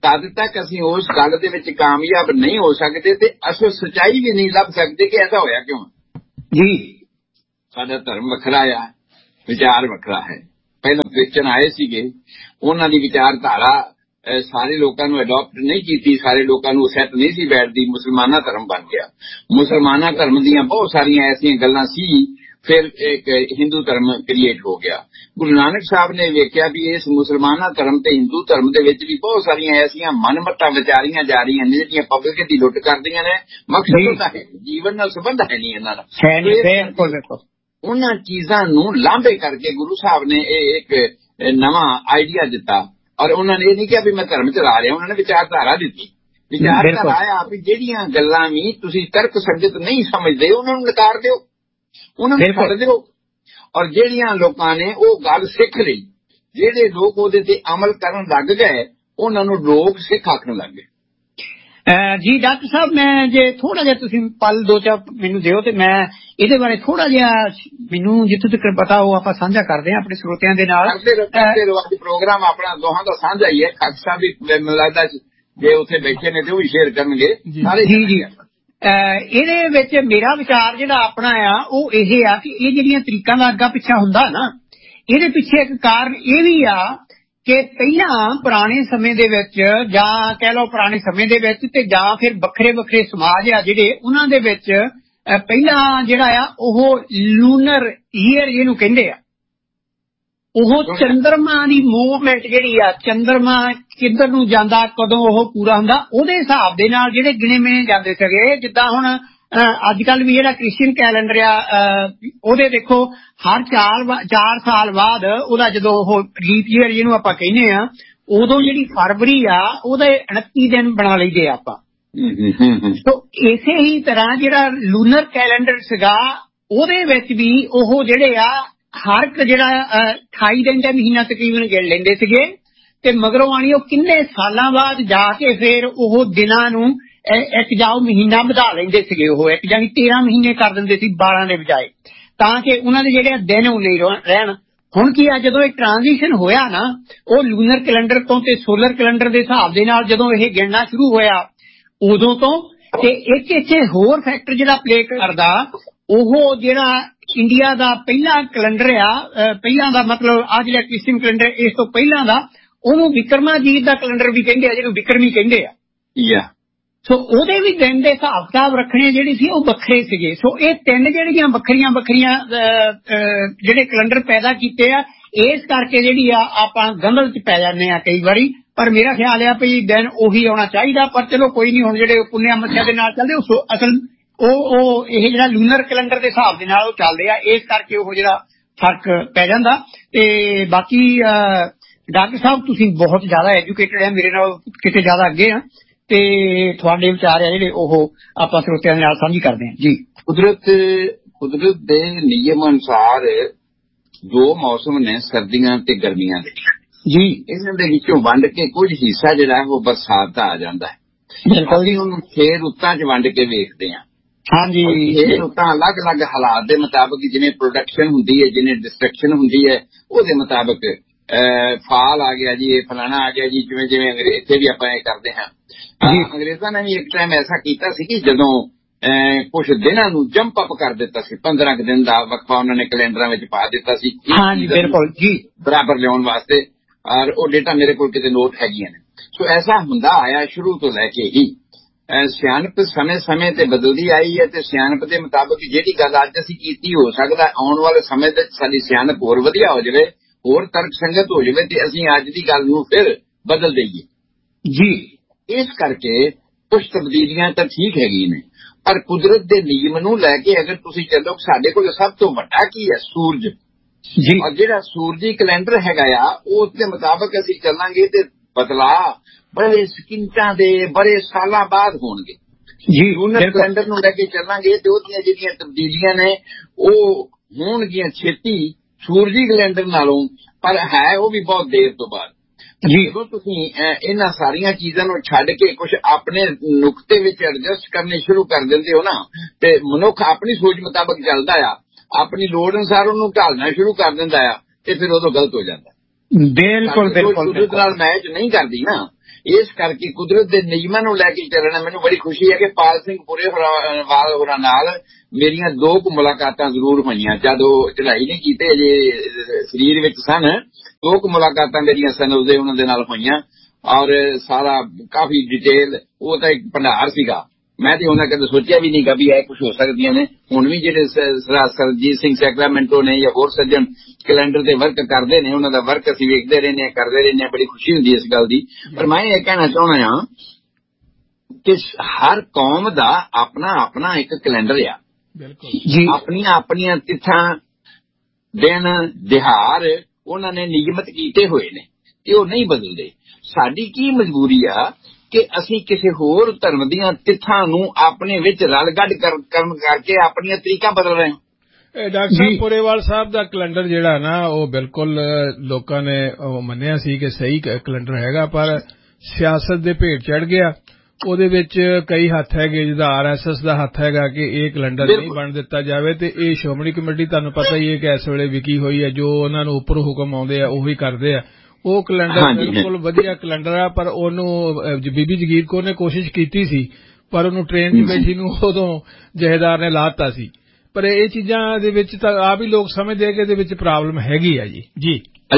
ਤਦ ਤੱਕ ਅਸੀਂ ਉਸ ਗੱਲ ਦੇ ਵਿੱਚ ਕਾਮਯਾਬ ਨਹੀਂ ਹੋ ਸਕਦੇ ਤੇ ਅਸਲ ਸੱਚਾਈ ਵੀ ਨਹੀਂ ਲੱਭ ਸਕਦੇ ਕਿ ਐਸਾ ਹੋਇਆ ਕਿਉਂ ਜੀ। ਸਾਡਾ ਧਰਮ ਵੱਖਰਾ ਆ, ਵਿਚਾਰ ਵੱਖਰਾ ਹੈ। ਪਹਿਲਾਂ ਕ੍ਰਿਸਚਨ ਆਏ ਸੀਗੇ, ਉਹਨਾਂ ਦੀ ਵਿਚਾਰਧਾਰਾ ਸਾਰੇ ਲੋਕਾਂ ਨੂੰ ਅਡਾਪਟ ਨਹੀਂ ਕੀਤੀ, ਸਾਰੇ ਲੋਕਾਂ ਨੂੰ ਸੈੱਟ ਨਹੀਂ ਸੀ ਬੈਠਦੀ। ਮੁਸਲਮਾਨਾਂ ਧਰਮ ਬਣ ਗਿਆ। ਮੁਸਲਮਾਨਾਂ ਧਰਮ ਦੀਆਂ ਬਹੁਤ ਸਾਰੀਆਂ ਐਸੀਆਂ ਗੱਲਾਂ ਸੀ, ਫਿਰ ਇੱਕ ਹਿੰਦੂ ਧਰਮ ਕ੍ਰੀਏਟ ਹੋ ਗਿਆ। ਗੁਰੂ ਨਾਨਕ ਸਾਹਿਬ ਨੇ ਵੇਖਿਆ ਵੀ ਇਸ ਮੁਸਲਮਾਨਾਂ ਧਰਮ ਤੇ ਹਿੰਦੂ ਧਰਮ ਦੇ ਵਿੱਚ ਵੀ ਬਹੁਤ ਸਾਰੀਆਂ ਐਸੀਆਂ ਮਨਮੱਤਾਂ ਵਿਚਾਰੀਆਂ ਜਾ ਰਹੀਆਂ ਨੇ ਜਿਹੜੀਆਂ ਪਬਲਿਕ ਦੀ ਲੁੱਟ ਕਰਦੀਆਂ ਨੇ। ਮਕਸਦ ਤਾਂ ਹੈ, ਜੀਵਨ ਨਾਲ ਸੰਬੰਧ ਹੈ ਨਹੀਂ ਇਹਨਾਂ ਦਾ। ਉਹਨਾਂ ਚੀਜ਼ਾਂ ਨੂੰ ਲਾਂਭੇ ਕਰਕੇ ਗੁਰੂ ਸਾਹਿਬ ਨੇ ਇਹ ਇੱਕ ਨਵਾਂ ਆਈਡੀਆ ਦਿੱਤਾ। ਔਰ ਉਹਨਾਂ ਨੇ ਇਹ ਨਹੀਂ ਕਿਹਾ ਵੀ ਮੈਂ ਧਰਮ ਚਲਾ ਰਿਹਾ, ਉਹਨਾਂ ਨੇ ਵਿਚਾਰਧਾਰਾ ਦਿੱਤੀ। ਵਿਚਾਰਧਾਰਾ ਆਇਆ ਵੀ ਜਿਹੜੀਆਂ ਗੱਲਾਂ ਵੀ ਤੁਸੀਂ ਤਰਕ ਸੰਗਤ ਨਹੀਂ ਸਮਝਦੇ ਉਹਨਾਂ ਨੂੰ ਨਕਾਰ ਦਿਓ, ਉਹਨਾਂ ਨੂੰ ਛੱਡ ਦਿਓ। ਔਰ ਜਿਹੜੀਆਂ ਲੋਕਾਂ ਨੇ ਉਹ ਗੱਲ ਸਿੱਖ ਲਈ, ਜਿਹੜੇ ਲੋਕ ਉਹਦੇ ਤੇ ਅਮਲ ਕਰਨ ਲੱਗ ਗਏ ਉਹਨਾਂ ਨੂੰ ਲੋਕ ਸਿੱਖ ਆਖਣ ਲੱਗ ਗਏ। ਜੀ ਡਾਕਟਰ ਸਾਹਿਬ, ਮੈਂ ਜੇ ਥੋੜਾ ਜਿਹਾ ਤੁਸੀਂ ਪਲ 2-4 ਮੈਨੂੰ ਦਿਓ ਤੇ ਮੈਂ ਇਹਦੇ ਬਾਰੇ ਥੋੜਾ ਜਿਹਾ ਮੈਨੂੰ ਜਿੱਥੋਂ ਤੱਕ ਪਤਾ ਉਹ ਆਪਾਂ ਸਾਂਝਾ ਕਰਦੇ ਹਾਂ ਆਪਣੇ ਸਰੋਤਿਆਂ ਦੇ ਨਾਲ। ਅੱਜ ਪ੍ਰੋਗਰਾਮ ਆਪਣਾ ਦੋਹਾਂ ਦਾ ਸਾਂਝਾ ਹੀ ਹੈ। ਖਾਲਸਾ ਸਾਹਿਬ ਵੀ ਮੈਨੂੰ ਲੱਗਦਾ ਜੇ ਉੱਥੇ ਬੈਠੇ ਨੇ ਤੇ ਉਹ ਵੀ ਸ਼ੇਅਰ ਕਰਨਗੇ ਸਾਰੇ। ਜੀ ਜੀ, ਇਹਦੇ ਵਿੱਚ ਮੇਰਾ ਵਿਚਾਰ ਜਿਹੜਾ ਆਪਣਾ ਆ ਉਹ ਇਹ ਆ ਕਿ ਇਹ ਜਿਹੜੀਆਂ ਤਰੀਕਾਂ ਦਾ ਅੱਗਾ ਪਿੱਛਾ ਹੁੰਦਾ ਨਾ, ਇਹਦੇ ਪਿੱਛੇ ਇੱਕ ਕਾਰਨ ਇਹ ਵੀ ਆ ਕਿ ਪਹਿਲਾਂ ਪੁਰਾਣੇ ਸਮੇਂ ਦੇ ਵਿੱਚ, ਜਾਂ ਕਹਿ ਲਓ ਪੁਰਾਣੇ ਸਮੇਂ ਦੇ ਵਿੱਚ ਤੇ ਜਾਂ ਫਿਰ ਵੱਖਰੇ ਵੱਖਰੇ ਸਮਾਜ ਆ ਜਿਹੜੇ, ਉਹਨਾਂ ਦੇ ਵਿੱਚ ਪਹਿਲਾਂ ਜਿਹੜਾ ਆ ਉਹ ਲੂਨਰ ਈਅਰ ਜਿਹਨੂੰ ਕਹਿੰਦੇ ਆ, ਉਹ ਚੰਦਰਮਾ ਦੀ ਮੂਵਮੈਂਟ ਜਿਹੜੀ ਆ, ਚੰਦਰਮਾ ਕਿੱਧਰ ਨੂੰ ਜਾਂਦਾ, ਕਦੋਂ ਉਹ ਪੂਰਾ ਹੁੰਦਾ, ਉਹਦੇ ਹਿਸਾਬ ਦੇ ਨਾਲ ਜਿਹੜੇ ਗਿਣੇ ਮਿਣੇ ਜਾਂਦੇ ਸੀਗੇ। ਜਿੱਦਾਂ ਹੁਣ ਅੱਜ ਕੱਲ ਵੀ ਜਿਹੜਾ ਕ੍ਰਿਸਚੀਅਨ ਕੈਲੰਡਰ ਆ ਉਹਦੇ ਦੇਖੋ ਹਰ 4 ਸਾਲ ਬਾਅਦ ਉਹਦਾ ਜਦੋਂ ਉਹ ਲੀਪ ਈਅਰ ਜਿਹਨੂੰ ਆਪਾਂ ਕਹਿੰਦੇ ਆ, ਉਦੋਂ ਜਿਹੜੀ ਫਰਵਰੀ ਆ ਉਹਦੇ 29 ਦਿਨ ਬਣਾ ਲਈਦੇ ਆਪਾਂ। ਸੋ ਇਸੇ ਹੀ ਤਰ੍ਹਾਂ ਜਿਹੜਾ ਲੂਨਰ ਕੈਲੰਡਰ ਸੀਗਾ ਉਹਦੇ ਵਿੱਚ ਵੀ ਉਹ ਜਿਹੜੇ ਆ ਹਰ ਇੱਕ ਜਿਹੜਾ 28 ਦਿਨ ਦਾ ਮਹੀਨਾ ਤਕਰੀਬਨ ਗਿਣ ਲੈਂਦੇ ਸੀਗੇ ਤੇ ਮਗਰੋਂ ਆਣੀ ਉਹ ਕਿੰਨੇ ਸਾਲਾਂ ਬਾਅਦ ਜਾ ਕੇ ਫਿਰ ਉਹ ਦਿਨਾਂ ਨੂੰ ਇੱਕ ਜਾਓ ਮਹੀਨਾ ਵਧਾ ਲੈਂਦੇ ਸੀਗੇ। ਉਹ ਇੱਕ ਜਾਨੀ 13 ਮਹੀਨੇ ਕਰ ਦਿੰਦੇ ਸੀ 12 ਦੇ ਬਜਾਏ, ਤਾਂ ਕਿ ਉਹਨਾਂ ਦੇ ਜਿਹੜੇ ਦਿਨ ਉਹ ਨਹੀਂ ਰਹਿਣ। ਹੁਣ ਕੀ ਆ, ਜਦੋਂ ਇਹ ਟ੍ਰਾਂਜੀਸ਼ਨ ਹੋਇਆ ਨਾ ਉਹ ਲੂਨਰ ਕੈਲੰਡਰ ਤੋਂ ਤੇ ਸੋਲਰ ਕੈਲੰਡਰ ਦੇ ਹਿਸਾਬ ਦੇ ਨਾਲ, ਜਦੋਂ ਇਹ ਗਿਣਨਾ ਸ਼ੁਰੂ ਹੋਇਆ ਉਦੋਂ ਤੋਂ, ਤੇ ਇੱਕ ਇੱਥੇ ਹੋਰ ਫੈਕਟਰ ਜਿਹੜਾ ਪਲੇ ਕਰਦਾ, ਉਹ ਜਿਹੜਾ ਇੰਡੀਆ ਦਾ ਪਹਿਲਾ ਕੈਲੰਡਰ ਆ, ਪਹਿਲਾਂ ਦਾ ਮਤਲਬ ਆ ਜਿਹੜਾ ਕ੍ਰਿਸਚੀਅਨ ਕੈਲੰਡਰ ਇਸ ਤੋਂ ਪਹਿਲਾਂ ਦਾ, ਉਹਨੂੰ ਵਿਕਰਮਾਜੀਤ ਦਾ ਕੈਲੰਡਰ ਵੀ ਕਹਿੰਦੇ ਆ, ਜਿਹਨੂੰ ਵਿਕਰਮੀ ਕਹਿੰਦੇ ਆ। ਸੋ ਉਹਦੇ ਵੀ ਦਿਨ ਦੇ ਹਿਸਾਬ ਕਿਤਾਬ ਰੱਖਣੇ ਜਿਹੜੀ ਸੀ ਉਹ ਵੱਖਰੇ ਸੀਗੇ। ਸੋ ਇਹ ਤਿੰਨ ਜਿਹੜੀਆਂ ਵੱਖਰੀਆਂ ਜਿਹੜੇ ਕੈਲੰਡਰ ਪੈਦਾ ਕੀਤੇ ਆ, ਇਸ ਕਰਕੇ ਜਿਹੜੀ ਆ ਆਪਾਂ ਗੰਦਲ ਚ ਪੈ ਜਾਂਦੇ ਆ ਕਈ ਵਾਰੀ। ਪਰ ਮੇਰਾ ਖਿਆਲ ਆ ਵੀ ਦਿਨ ਉਹੀ ਆਉਣਾ ਚਾਹੀਦਾ। ਪਰ ਚਲੋ ਕੋਈ ਨਹੀਂ, ਹੁਣ ਜਿਹੜੇ ਪੁੰਨਿਆ ਮੱਸਿਆ ਦੇ ਨਾਲ ਚੱਲਦੇ ਉਹ ਅਸਲ ਉਹ ਇਹ ਜਿਹੜਾ ਲੂਨਰ ਕੈਲੰਡਰ ਦੇ ਹਿਸਾਬ ਦੇ ਨਾਲ ਉਹ ਚੱਲਦੇ ਆ, ਇਸ ਕਰਕੇ ਉਹ ਜਿਹੜਾ ਫਰਕ ਪੈ ਜਾਂਦਾ। ਤੇ ਬਾਕੀ ਡਾਕਟਰ ਸਾਹਿਬ ਤੁਸੀਂ ਬਹੁਤ ਜ਼ਿਆਦਾ ਐਜੂਕੇਟਡ ਆ, ਮੇਰੇ ਨਾਲ ਕਿਤੇ ਜ਼ਿਆਦਾ ਅੱਗੇ ਆ, ਤੇ ਤੁਹਾਡੇ ਵਿਚਾਰ ਆ ਜਿਹੜੇ ਉਹ ਆਪਾਂ ਸਰੋਤਿਆਂ ਦੇ ਨਾਲ ਸਾਂਝੀ ਕਰਦੇ ਹਾਂ ਜੀ। ਕੁਦਰਤ ਦੇ ਨਿਯਮ ਅਨੁਸਾਰ ਦੋ ਮੌਸਮ ਨੇ, ਸਰਦੀਆਂ ਤੇ ਗਰਮੀਆਂ ਦੇ ਜੀ। ਇਹਨਾਂ ਦੇ ਵਿੱਚੋਂ ਵੰਡ ਕੇ ਕੁਝ ਹਿੱਸਾ ਜਿਹੜਾ ਹੈ ਉਹ ਬਰਸਾਤ ਦਾ ਆ ਜਾਂਦਾ ਹੈ। ਅਸੀਂ ਉਹਨੂੰ 6 ਰੁੱਤਾਂ 'ਚ ਵੰਡ ਕੇ ਵੇਖਦੇ ਹਾਂ। ਹਾਂਜੀ, 6 ਰੁੱਤਾਂ ਅਲੱਗ-ਅਲੱਗ ਹਾਲਾਤ ਦੇ ਮੁਤਾਬਕ, ਜਿਵੇਂ ਪ੍ਰੋਡਕਸ਼ਨ ਹੁੰਦੀ ਹੈ, ਜਿਵੇਂ ਡਿਸਟਰਕਸ਼ਨ ਹੁੰਦੀ ਹੈ, ਉਹਦੇ ਮੁਤਾਬਕ ਫਾਲ ਆ ਗਿਆ ਜੀ, ਇਹ ਫਲਾਣਾ ਆ ਗਿਆ ਜੀ, ਜਿਵੇਂ ਜਿਵੇਂ ਇੱਥੇ ਵੀ ਆਪਾਂ ਇਹ ਕਰਦੇ ਹਾਂ। ਅੰਗਰੇਜ਼ਾਂ ਨੇ ਵੀ ਇੱਕ ਟਾਈਮ ਐਸਾ ਕੀਤਾ ਸੀ ਕਿ ਜਦੋਂ ਕੁਝ ਦਿਨਾਂ ਨੂੰ ਜੰਪ ਅਪ ਕਰ ਦਿੱਤਾ ਸੀ, 15 ਦਿਨ ਦਾ ਵਕਫਾ ਉਹਨਾਂ ਨੇ ਕੈਲੰਡਰਾਂ ਵਿੱਚ ਪਾ ਦਿੱਤਾ ਸੀ। ਹਾਂਜੀ ਬਿਲਕੁਲ ਜੀ, ਬਰਾਬਰ ਲਿਆਉਣ ਵਾਸਤੇ। ਔਰ ਉਹ ਡੇਟਾ ਮੇਰੇ ਕੋਲ ਕਿਤੇ ਨੋਟ ਹੈਗੀਆਂ ਨੇ। ਸੋ ਐਸਾ ਹੁੰਦਾ ਆਇਆ ਸ਼ੁਰੂ ਤੋਂ ਲੈ ਕੇ ਹੀ। ਸਿਆਣਪ ਸਮੇਂ-ਸਮੇਂ ਤੇ ਬਦਲਦੀ ਆਈ ਹੈ ਤੇ ਸਿਆਣਪ ਦੇ ਮੁਤਾਬਕ ਜਿਹੜੀ ਗੱਲ ਅੱਜ ਅਸੀਂ ਕੀਤੀ, ਹੋ ਸਕਦਾ ਆਉਣ ਵਾਲੇ ਸਮੇਂ ਵਿੱਚ ਸਾਡੀ ਸਿਆਣਪ ਹੋਰ ਵਧੀਆ ਹੋ ਜਾਵੇ, ਹੋਰ ਤਰਕ ਸੰਗਤ ਹੋ ਜਾਵੇ ਤੇ ਅਸੀਂ ਅੱਜ ਦੀ ਗੱਲ ਨੂੰ ਫਿਰ ਬਦਲ ਦਈਏ ਜੀ। ਇਸ ਕਰਕੇ ਕੁਝ ਤਬਦੀਲੀਆਂ ਤਾਂ ਠੀਕ ਹੈਗੀਆਂ ਨੇ, ਪਰ ਕੁਦਰਤ ਦੇ ਨਿਯਮ ਨੂੰ ਲੈ ਕੇ ਅਗਰ ਤੁਸੀਂ ਚੱਲੋ, ਸਾਡੇ ਕੋਲ ਸਭ ਤੋਂ ਵੱਡਾ ਕੀ ਹੈ? ਸੂਰਜ ਜੀ। ਔਰ ਜਿਹੜਾ ਸੂਰਜੀ ਕੈਲੰਡਰ ਹੈਗਾ ਆ, ਉਸ ਦੇ ਮੁਤਾਬਕ ਅਸੀਂ ਚੱਲਾਂਗੇ ਤੇ ਬਦਲਾਅ ਬੜੇ ਸਕਿੰਟਾਂ ਦੇ, ਬੜੇ ਸਾਲਾਂ ਬਾਅਦ ਹੋਣਗੇ ਜੀ। ਲੂਨਰ ਕੈਲੰਡਰ ਨੂੰ ਲੈ ਕੇ ਚੱਲਾਂਗੇ ਤੇ ਉਹਦੀਆਂ ਜਿਹੜੀਆਂ ਤਬਦੀਲੀਆਂ ਨੇ ਉਹ ਹੋਣਗੀਆਂ ਛੇਤੀ ਸੂਰਜੀ ਕੈਲੰਡਰ ਨਾਲੋਂ, ਪਰ ਹੈ ਉਹ ਵੀ ਬਹੁਤ ਦੇਰ ਤੋਂ ਬਾਅਦ ਜੀ। ਜਦੋਂ ਤੁਸੀਂ ਇਹਨਾਂ ਸਾਰੀਆਂ ਚੀਜ਼ਾਂ ਨੂੰ ਛੱਡ ਕੇ ਕੁਝ ਆਪਣੇ ਨੁਕਤੇ ਵਿੱਚ ਐਡਜਸਟ ਕਰਨੇ ਸ਼ੁਰੂ ਕਰ ਦਿੰਦੇ ਹੋ ਨਾ, ਤੇ ਮਨੁੱਖ ਆਪਣੀ ਸੋਚ ਮੁਤਾਬਕ ਚੱਲਦਾ ਆ, ਆਪਣੀ ਲੋੜ ਅਨੁਸਾਰ ਉਹਨੂੰ ਢਾਲਣਾ ਸ਼ੁਰੂ ਕਰ ਦਿੰਦਾ ਆ, ਤੇ ਫਿਰ ਉਦੋਂ ਗਲਤ ਹੋ ਜਾਂਦਾ। ਬਿਲਕੁਲ ਬਿਲਕੁਲ, ਕੁਦਰਤ ਨਾਲ ਮੈਚ ਨਹੀਂ ਕਰਦੀ ਨਾ। ਇਸ ਕਰਕੇ ਕੁਦਰਤ ਦੇ ਨਿਯਮਾਂ ਨੂੰ ਲੈ ਕੇ ਚੱਲਣਾ। ਮੈਨੂੰ ਬੜੀ ਖੁਸ਼ੀ ਹੈ ਕਿ ਪਾਲ ਸਿੰਘ ਪੁਰੇਵਾਲ ਹੋਰਾਂ ਨਾਲ ਮੇਰੀਆਂ 2 ਮੁਲਾਕਾਤਾਂ ਜ਼ਰੂਰ ਹੋਈਆਂ। ਜਦ ਉਹ ਚੜ੍ਹਾਈ ਨਹੀਂ ਕੀਤੇ ਜੇ ਸਰੀਰ ਵਿੱਚ ਸਨ, 2 ਮੁਲਾਕਾਤਾਂ ਮੇਰੀਆਂ ਸਨ ਉਸਦੇ ਉਹਨਾਂ ਦੇ ਨਾਲ ਹੋਈਆਂ, ਔਰ ਸਾਰਾ ਕਾਫੀ ਡਿਟੇਲ, ਉਹ ਤਾਂ ਇੱਕ ਭੰਡਾਰ ਸੀਗਾ। ਮੈਂ ਤੇ ਉਹਨਾਂ ਕਦੇ ਸੋਚਿਆ ਵੀ ਨਹੀਂ ਵੀ ਇਹ ਕੁਝ ਹੋ ਸਕਦੀਆਂ ਨੇ। ਹੁਣ ਵੀ ਜਿਹੜੇ ਸਰਜੀਤ ਸਿੰਘ ਸੈਕਰਾਮੈਂਟੋ ਨੇ ਜਾਂ ਹੋਰ ਸੱਜਣ ਕੈਲੰਡਰ ਤੇ ਵਰਕ ਕਰਦੇ ਨੇ, ਉਹਨਾਂ ਦਾ ਵਰਕ ਅਸੀਂ ਵੇਖਦੇ ਰਹਿੰਦੇ ਹਾਂ, ਕਰਦੇ ਰਹਿੰਦੇ ਹਾਂ, ਬੜੀ ਖੁਸ਼ੀ ਹੁੰਦੀ ਇਸ ਗੱਲ ਦੀ। ਪਰ ਮੈਂ ਇਹ ਕਹਿਣਾ ਚਾਹੁੰਦਾ ਹਾਂ ਕਿ ਹਰ ਕੌਮ ਦਾ ਆਪਣਾ ਆਪਣਾ ਇੱਕ ਕੈਲੰਡਰ ਆ, ਆਪਣੀਆਂ ਆਪਣੀਆਂ ਤਿੱਥਾਂ, ਦਿਨ ਦਿਹਾੜ ਉਹਨਾਂ ਨੇ ਨਿਯਮਤ ਕੀਤੇ ਹੋਏ ਨੇ ਤੇ ਉਹ ਨਹੀਂ ਬਦਲਦੇ। ਸਾਡੀ ਕੀ ਮਜਬੂਰੀ ਆ ਕਿ ਅਸੀਂ ਕਿਸੇ ਹੋਰ ਧਰਮ ਦੀਆਂ ਤਿੱਥਾਂ ਨੂੰ ਆਪਣੇ ਵਿੱਚ ਰਲ ਗੱਡ ਕਰਨ ਕਰਕੇ ਆਪਣੀਆਂ ਤਰੀਕਾਂ ਬਦਲ ਰਹੇ ਹਾਂ। ਡਾਕਟਰ ਸਾਹਿਬ ਪੁਰੇਵਾਲ ਸਾਹਿਬ ਦਾ ਕੈਲੰਡਰ ਜਿਹੜਾ ਨਾ ਉਹ ਬਿਲਕੁਲ ਲੋਕਾਂ ਨੇ ਮੰਨਿਆ ਸੀ ਕਿ ਸਹੀ ਕੈਲੰਡਰ ਹੈਗਾ, ਪਰ ਸਿਆਸਤ ਦੇ ਭੇਟ ਚੜ ਗਿਆ। ਉਹਦੇ ਵਿੱਚ ਕਈ ਹੱਥ ਹੈਗੇ, ਜਿਹਦਾ RSS ਦਾ ਹੱਥ ਹੈਗਾ ਕਿ ਇਹ ਕੈਲੰਡਰ ਨਹੀਂ ਬਣ ਦਿੱਤਾ ਜਾਵੇ, ਤੇ ਇਹ ਸ਼੍ਰੋਮਣੀ ਕਮੇਟੀ ਤੁਹਾਨੂੰ ਪਤਾ ਹੀ ਹੈ ਕਿ ਇਸ ਵੇਲੇ ਵਿਕੀ ਹੋਈ ਹੈ, ਜੋ ਉਹਨਾਂ ਨੂੰ ਉੱਪਰੋਂ ਹੁਕਮ ਆਉਂਦੇ ਆ ਉਹੀ ਕਰਦੇ ਆ। ਉਹ ਕੈਲੰਡਰ ਬਿਲਕੁਲ ਵਧੀਆ ਕੈਲੰਡਰ ਆ, ਪਰ ਉਹਨੂੰ ਬੀਬੀ ਜਗੀਰ ਕੌਰ ਨੇ ਕੋਸ਼ਿਸ਼ ਕੀਤੀ ਸੀ, ਪਰ ਉਹਨੂੰ ਟ੍ਰੇਨ 'ਚ ਬੈਠੀ ਨੂੰ ਉਦੋਂ ਜਹੇਦਾਰ ਨੇ ਲਾ ਦਿੱਤਾ ਸੀ। ਪਰ ਇਹ ਚੀਜ਼ਾਂ ਦੇ ਵਿੱਚ ਤਾਂ ਆਪ ਹੀ ਲੋਕ ਸਮਝਦੇ ਕਿ ਇਹਦੇ ਵਿੱਚ ਪ੍ਰੋਬਲਮ ਹੈਗੀ ਆ ਜੀ।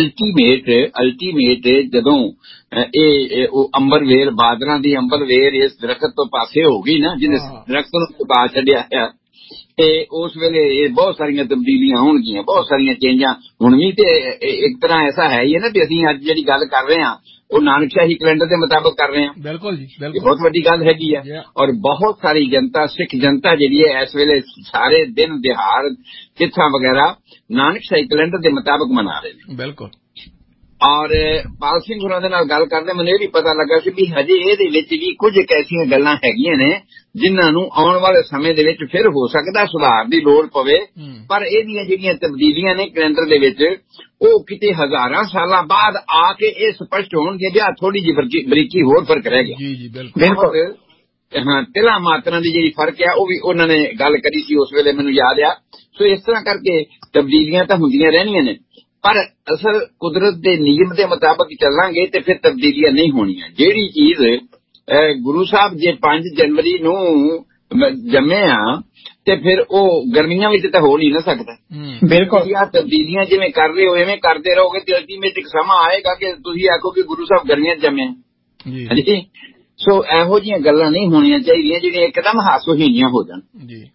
ਅਲਟੀਮੇਟ ਜਦੋਂ ਉਹ ਅੰਬਰਵੇਲ, ਬਾਦਲਾਂ ਦੀ ਅੰਬਰਵੇਲ ਇਸ ਦਰਖਤ ਤੋਂ ਪਾਸੇ ਹੋ ਗਈ ਨਾ, ਜਿਹਨੇ ਦਰਖਤ ਨੂੰ ਸੁਕਾ ਛੱਡਿਆ ਆ, ਤੇ ਉਸ ਵੇਲੇ ਇਹ ਬਹੁਤ ਸਾਰੀਆਂ ਤਬਦੀਲੀਆਂ ਹੋਣਗੀਆਂ, ਬਹੁਤ ਸਾਰੀਆਂ ਚੇਂਜਾਂ। ਹੁਣ ਵੀ ਤੇ ਇੱਕ ਤਰ੍ਹਾਂ ਐਸਾ ਹੈ ਹੀ ਹੈ ਨਾ ਵੀ ਅਸੀਂ ਅੱਜ ਜਿਹੜੀ ਗੱਲ ਕਰ ਰਹੇ ਹਾਂ ਉਹ ਨਾਨਕਸ਼ਾਹੀ ਕੈਲੰਡਰ ਦੇ ਮੁਤਾਬਕ ਕਰ ਰਹੇ ਹਾਂ। ਬਿਲਕੁਲ ਜੀ, ਬਹੁਤ ਵੱਡੀ ਗੱਲ ਹੈਗੀ ਆ। ਔਰ ਬਹੁਤ ਸਾਰੀ ਜਨਤਾ, ਸਿੱਖ ਜਨਤਾ ਜਿਹੜੀ ਹੈ ਇਸ ਵੇਲੇ ਸਾਰੇ ਦਿਨ ਦਿਹਾੜ ਤਿੱਥਾਂ ਵਗੈਰਾ ਨਾਨਕਸ਼ਾਹੀ ਕੈਲੰਡਰ ਦੇ ਮੁਤਾਬਕ ਮਨਾ ਰਹੇ ਨੇ। ਬਿਲਕੁਲ। ਔਰ ਪਾਲ ਸਿੰਘ ਹੋਰਾਂ ਦੇ ਨਾਲ ਗੱਲ ਕਰਦੇ ਮੈਨੂੰ ਇਹ ਵੀ ਪਤਾ ਲੱਗਾ ਸੀ ਵੀ ਹਜੇ ਇਹਦੇ ਵਿੱਚ ਵੀ ਕੁਝ ਐਸੀਆਂ ਗੱਲਾਂ ਹੈਗੀਆਂ ਨੇ ਜਿਨ੍ਹਾਂ ਨੂੰ ਆਉਣ ਵਾਲੇ ਸਮੇਂ ਦੇ ਵਿੱਚ ਫਿਰ ਹੋ ਸਕਦਾ ਸੁਧਾਰ ਦੀ ਲੋੜ ਪਵੇ, ਪਰ ਇਹਦੀਆਂ ਜਿਹੜੀਆਂ ਤਬਦੀਲੀਆਂ ਨੇ ਕੈਲੰਡਰ ਦੇ ਵਿੱਚ ਉਹ ਕਿਤੇ ਹਜ਼ਾਰਾਂ ਸਾਲਾਂ ਬਾਅਦ ਆ ਕੇ ਇਹ ਸਪਸ਼ਟ ਹੋਣਗੇ ਵੀ ਥੋੜੀ ਜਿਹੀ ਬਰੀਕੀ ਹੋਰ ਫਰਕ ਰਹਿ ਗਿਆ। ਬਿਲਕੁਲ। ਹਾਂ, ਤਿਲਾਂ ਮਾਤਰਾਂ ਦੀ ਜਿਹੜੀ ਫਰਕ ਆ ਉਹ ਵੀ ਉਹਨਾਂ ਨੇ ਗੱਲ ਕਰੀ ਸੀ ਉਸ ਵੇਲੇ, ਮੈਨੂੰ ਯਾਦ ਆ। ਸੋ ਇਸ ਤਰ੍ਹਾਂ ਕਰਕੇ ਤਬਦੀਲੀਆਂ ਤਾਂ ਹੁੰਦੀਆਂ ਰਹਿਣੀਆਂ ਨੇ, ਪਰ ਅਸਲ ਕੁਦਰਤ ਦੇ ਨਿਯਮ ਦੇ ਮੁਤਾਬਕ ਚੱਲਾਂਗੇ ਤੇ ਫਿਰ ਤਬਦੀਲੀਆਂ ਨਹੀਂ ਹੋਣੀਆਂ। ਜਿਹੜੀ ਚੀਜ਼ ਗੁਰੂ ਸਾਹਿਬ ਜੇ 5 ਜਨਵਰੀ ਨੂੰ ਜੰਮੇ ਆ ਤੇ ਫਿਰ ਉਹ ਗਰਮੀਆਂ ਵਿੱਚ ਤਾਂ ਹੋ ਨਹੀਂ ਨਾ ਸਕਦਾ। ਬਿਲਕੁਲ। ਤਬਦੀਲੀਆਂ ਜਿਵੇਂ ਕਰ ਰਹੇ ਹੋ ਐਵੇਂ ਕਰਦੇ ਰਹੋਗੇ ਤੇ ਅਲਟੀਮੇਟ ਇੱਕ ਸਮਾਂ ਆਏਗਾ ਕਿ ਤੁਸੀਂ ਆਖੋ ਕਿ ਗੁਰੂ ਸਾਹਿਬ ਗਰਮੀਆਂ 'ਚ ਜੰਮੇ। ਹਾਂਜੀ। ਸੋ ਇਹੋ ਜਿਹੀਆਂ ਗੱਲਾਂ ਨਹੀਂ ਹੋਣੀਆਂ ਚਾਹੀਦੀਆਂ ਜਿਹੜੀਆਂ ਇੱਕਦਮ ਹਾਸੋਹੀਣੀਆਂ ਹੋ ਜਾਣ।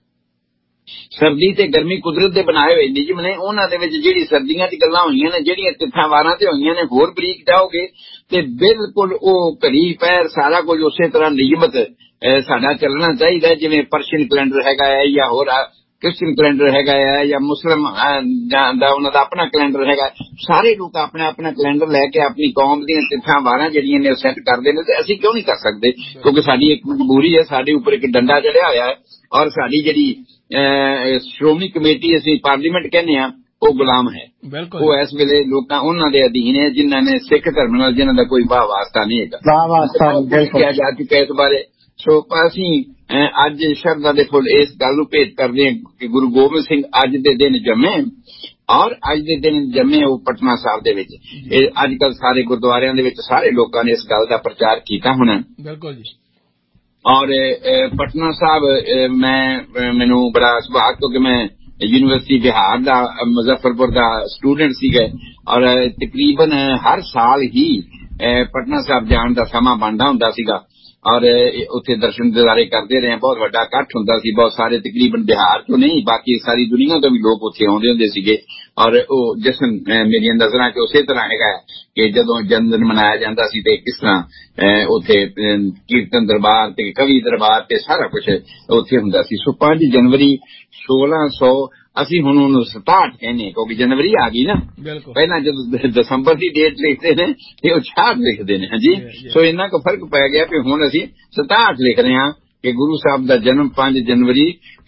ਸਰਦੀ ਤੇ ਗਰਮੀ ਕੁਦਰਤ ਦੇ ਬਣਾਏ ਹੋਏ ਨਿਯਮ ਨੇ, ਉਹਨਾਂ ਦੇ ਵਿੱਚ ਜਿਹੜੀ ਸਰਦੀਆਂ ਦੀ ਗੱਲਾਂ ਹੋਈਆਂ ਨੇ, ਜਿਹੜੀਆਂ ਤਿੱਥਾਂ ਵਾਰਾਂ ਤੇ ਹੋਈਆਂ ਨੇ, ਹੋਰ ਬਰੀਕ ਜਾਓਗੇ ਤੇ ਬਿਲਕੁਲ ਉਹ ਘੜੀ ਪੈਰ ਸਾਰਾ ਕੁਝ ਉਸੇ ਤਰ੍ਹਾਂ ਨਿਯਮਤ ਸਾਡਾ ਚੱਲਣਾ ਚਾਹੀਦਾ, ਜਿਵੇਂ ਪਰਸ਼ੀਅਨ ਕੈਲੰਡਰ ਹੈਗਾ ਹੈ ਜਾਂ ਹੋਰ ਕ੍ਰਿਸਚਨ ਕੈਲੰਡਰ ਹੈਗਾ ਹੈ ਜਾਂ ਮੁਸਲਿਮ ਦਾ ਉਹਨਾਂ ਦਾ ਆਪਣਾ ਕੈਲੰਡਰ ਹੈਗਾ। ਸਾਰੇ ਲੋਕ ਆਪਣਾ ਆਪਣਾ ਕੈਲੰਡਰ ਲੈ ਕੇ ਆਪਣੀ ਕੌਮ ਦੀਆਂ ਤਿੱਥਾਂ ਵਾਰਾਂ ਜਿਹੜੀਆਂ ਨੇ ਉਹ ਸੈੱਟ ਕਰਦੇ ਨੇ, ਤੇ ਅਸੀਂ ਕਿਉਂ ਨਹੀਂ ਕਰ ਸਕਦੇ? ਕਿਉਂਕਿ ਸਾਡੀ ਇੱਕ ਮਜਬੂਰੀ ਹੈ, ਸਾਡੇ ਉੱਪਰ ਇੱਕ ਡੰਡਾ ਚੜਿਆ ਹੋਇਆ ਹੈ, ਔਰ ਸਾਡੀ ਜਿਹੜੀ ਸ਼੍ਰੋਮਣੀ ਕਮੇਟੀ ਅਸੀਂ ਪਾਰਲੀਮੈਂਟ ਕਹਿੰਦੇ ਹਾਂ ਉਹ ਗੁਲਾਮ ਹੈ। ਉਹ ਇਸ ਵੇਲੇ ਲੋਕਾਂ ਉਹਨਾਂ ਦੇ ਅਧੀਨ ਹੈ ਜਿਨ੍ਹਾਂ ਨੇ ਸਿੱਖ ਧਰਮ ਨਾਲ ਜਿਹਨਾਂ ਦਾ ਕੋਈ ਵਾਹ ਵਾਸਤਾ ਨਹੀਂ ਹੈਗਾ। ਕਿਹਾ ਜਾ ਚੁੱਕਾ ਇਸ ਬਾਰੇ। ਸੋ ਅਸੀਂ ਅੱਜ ਸ਼ਰਧਾ ਦੇ ਫੁੱਲ ਇਸ ਗੱਲ ਨੂੰ ਭੇਟ ਕਰਦੇ ਹਾਂ ਕਿ ਗੁਰੂ ਗੋਬਿੰਦ ਸਿੰਘ ਅੱਜ ਦੇ ਦਿਨ ਜੰਮੇ, ਔਰ ਅੱਜ ਦੇ ਦਿਨ ਜੰਮੇ ਉਹ ਪਟਨਾ ਸਾਹਿਬ ਦੇ ਵਿੱਚ। ਅੱਜ ਕੱਲ੍ਹ ਸਾਰੇ ਗੁਰਦੁਆਰਿਆਂ ਦੇ ਵਿੱਚ ਸਾਰੇ ਲੋਕਾਂ ਨੇ ਇਸ ਗੱਲ ਦਾ ਪ੍ਰਚਾਰ ਕੀਤਾ ਹੋਣਾ। ਬਿਲਕੁਲ ਜੀ। ਔਰ ਪਟਨਾ ਸਾਹਿਬ ਮੈਨੂੰ ਬੜਾ ਸੁਭਾਗ, ਕਿਉਂਕਿ ਮੈਂ ਯੂਨੀਵਰਸਿਟੀ ਬਿਹਾਰ ਦਾ ਮੁਜ਼ੱਫਰਪੁਰ ਦਾ ਸਟੂਡੈਂਟ ਸੀਗਾ, ਔਰ ਤਕਰੀਬਨ ਹਰ ਸਾਲ ਹੀ ਪਟਨਾ ਸਾਹਿਬ ਜਾਣ ਦਾ ਸਮਾਂ ਬਣਦਾ ਹੁੰਦਾ ਸੀਗਾ, ਔਰ ਉੱਥੇ ਦਰਸ਼ਨ ਦਿਦਾਰੇ ਕਰਦੇ ਰਹੇ। ਬਹੁਤ ਵੱਡਾ ਇਕੱਠ ਹੁੰਦਾ ਸੀ, ਬਹੁਤ ਸਾਰੇ ਤਕਰੀਬਨ ਬਿਹਾਰ ਤੋਂ ਨਹੀਂ ਬਾਕੀ ਸਾਰੀ ਦੁਨੀਆ ਤੋਂ ਵੀ ਲੋਕ ਉੱਥੇ ਆਉਂਦੇ ਹੁੰਦੇ ਸੀਗੇ। ਔਰ ਉਹ ਜਸ਼ਨ ਮੇਰੀਆਂ ਨਜ਼ਰਾਂ 'ਚ ਉਸੇ ਤਰ੍ਹਾਂ ਹੈਗਾ ਕਿ ਜਦੋਂ ਜਨਮ ਦਿਨ ਮਨਾਇਆ ਜਾਂਦਾ ਸੀ ਤੇ ਕਿਸ ਤਰ੍ਹਾਂ ਉੱਥੇ ਕੀਰਤਨ ਦਰਬਾਰ ਤੇ ਕਵੀ ਦਰਬਾਰ ਤੇ ਸਾਰਾ ਕੁਝ ਉੱਥੇ ਹੁੰਦਾ ਸੀ। ਸੋ 5 ਜਨਵਰੀ 1600 ਅਸੀਂ ਹੁਣ ਉਹਨੂੰ 67 ਕਹਿੰਦੇ, ਕਿਉਂਕਿ ਜਨਵਰੀ ਆ ਗਈ ਨਾ। ਪਹਿਲਾਂ ਜਦੋਂ ਦਸੰਬਰ ਦੀ ਡੇਟ ਲਿਖਦੇ ਨੇ ਤੇ ਉਹ 66 ਲਿਖਦੇ ਨੇ। ਹਾਂਜੀ। ਸੋ ਇੰਨਾ ਕੁ ਫਰਕ ਪੈ ਗਿਆ ਕਿ ਹੁਣ ਅਸੀਂ 67 ਲਿਖ ਰਹੇ ਹਾਂ ਕਿ ਗੁਰੂ ਸਾਹਿਬ ਦਾ ਜਨਮ 5 ਜਨਵਰੀ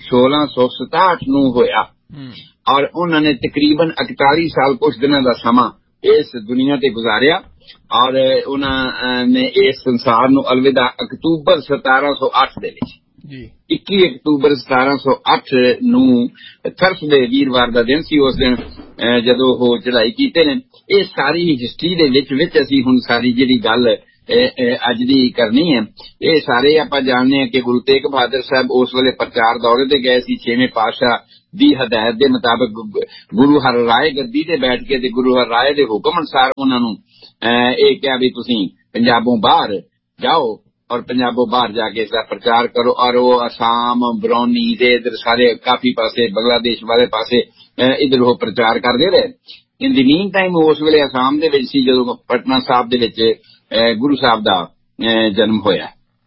1667 ਨੂੰ ਹੋਇਆ, ਔਰ ਉਹਨਾਂ ਨੇ ਤਕਰੀਬਨ 41 ਸਾਲ ਕੁਝ ਦਿਨਾਂ ਦਾ ਸਮਾਂ ਇਸ ਦੁਨੀਆ ਤੇ ਗੁਜ਼ਾਰਿਆ, ਔਰ ਉਹਨਾਂ ਨੇ ਇਸ ਸੰਸਾਰ ਨੂੰ ਅਲਵਿਦਾ ਅਕਤੂਬਰ 1708 ਦੇ ਵਿੱਚ 21 ਅਕਤੂਬਰ 1708 ਨੂੰ ਥਰਸਡੇ ਵੀਰਵਾਰ ਦਾ ਦਿਨ ਸੀ। ਉਸ ਦਿਨ ਜਦੋਂ ਉਹ ਚੜ੍ਹਾਈ ਕੀਤੇ ਨੇ, ਇਹ ਸਾਰੀ ਹਿਸਟਰੀ ਦੇ ਵਿੱਚ ਅਸੀਂ ਹੁਣ ਸਾਰੀ ਜਿਹੜੀ ਗੱਲ ਅੱਜ ਦੀ ਕਰਨੀ ਹੈ। ਇਹ ਸਾਰੇ ਆਪਾਂ ਜਾਣਦੇ ਹਾਂ ਕਿ ਗੁਰੂ ਤੇਗ ਬਹਾਦਰ ਸਾਹਿਬ ਉਸ ਵੇਲੇ ਪ੍ਰਚਾਰ ਦੌਰੇ ਤੇ ਗਏ ਸੀ। 6ਵੇਂ ਪਾਤਸ਼ਾਹ ਦੀ ਹਦਾਇਤ ਦੇ ਮੁਤਾਬਕ ਗੁਰੂ ਹਰ ਰਾਏ ਗੱਦੀ ਤੇ ਬੈਠ ਕੇ ਤੇ ਗੁਰੂ ਹਰ ਰਾਏ ਦੇ ਹੁਕਮ ਅਨੁਸਾਰ ਉਹਨਾਂ ਨੂੰ ਇਹ ਕਿਹਾ ਵੀ ਤੁਸੀਂ ਪੰਜਾਬੋਂ ਬਾਹਰ ਜਾਓ ਔਰ ਪੰਜਾਬੋਂ ਬਾਹਰ ਜਾ ਕੇ ਇਸ ਦਾ ਪ੍ਰਚਾਰ ਕਰੋ। ਔਰ ਉਹ ਅਸਾਮ, ਬਰੌਨੀ ਦੇ ਇਧਰ ਸਾਰੇ ਕਾਫੀ ਪਾਸੇ, ਬੰਗਲਾਦੇਸ਼ ਵਾਲੇ ਪਾਸੇ ਇਧਰ ਉਹ ਪ੍ਰਚਾਰ ਕਰਦੇ ਰਹੇ। ਇਨ ਦੀ ਮੀਨ ਟਾਈਮ ਉਸ ਵੇਲੇ ਅਸਾਮ ਦੇ ਵਿੱਚ ਸੀ ਜਦੋਂ ਪਟਨਾ ਸਾਹਿਬ ਦੇ ਵਿੱਚ ਗੁਰੂ ਸਾਹਿਬ ਦਾ ਜਨਮ ਹੋਇਆ।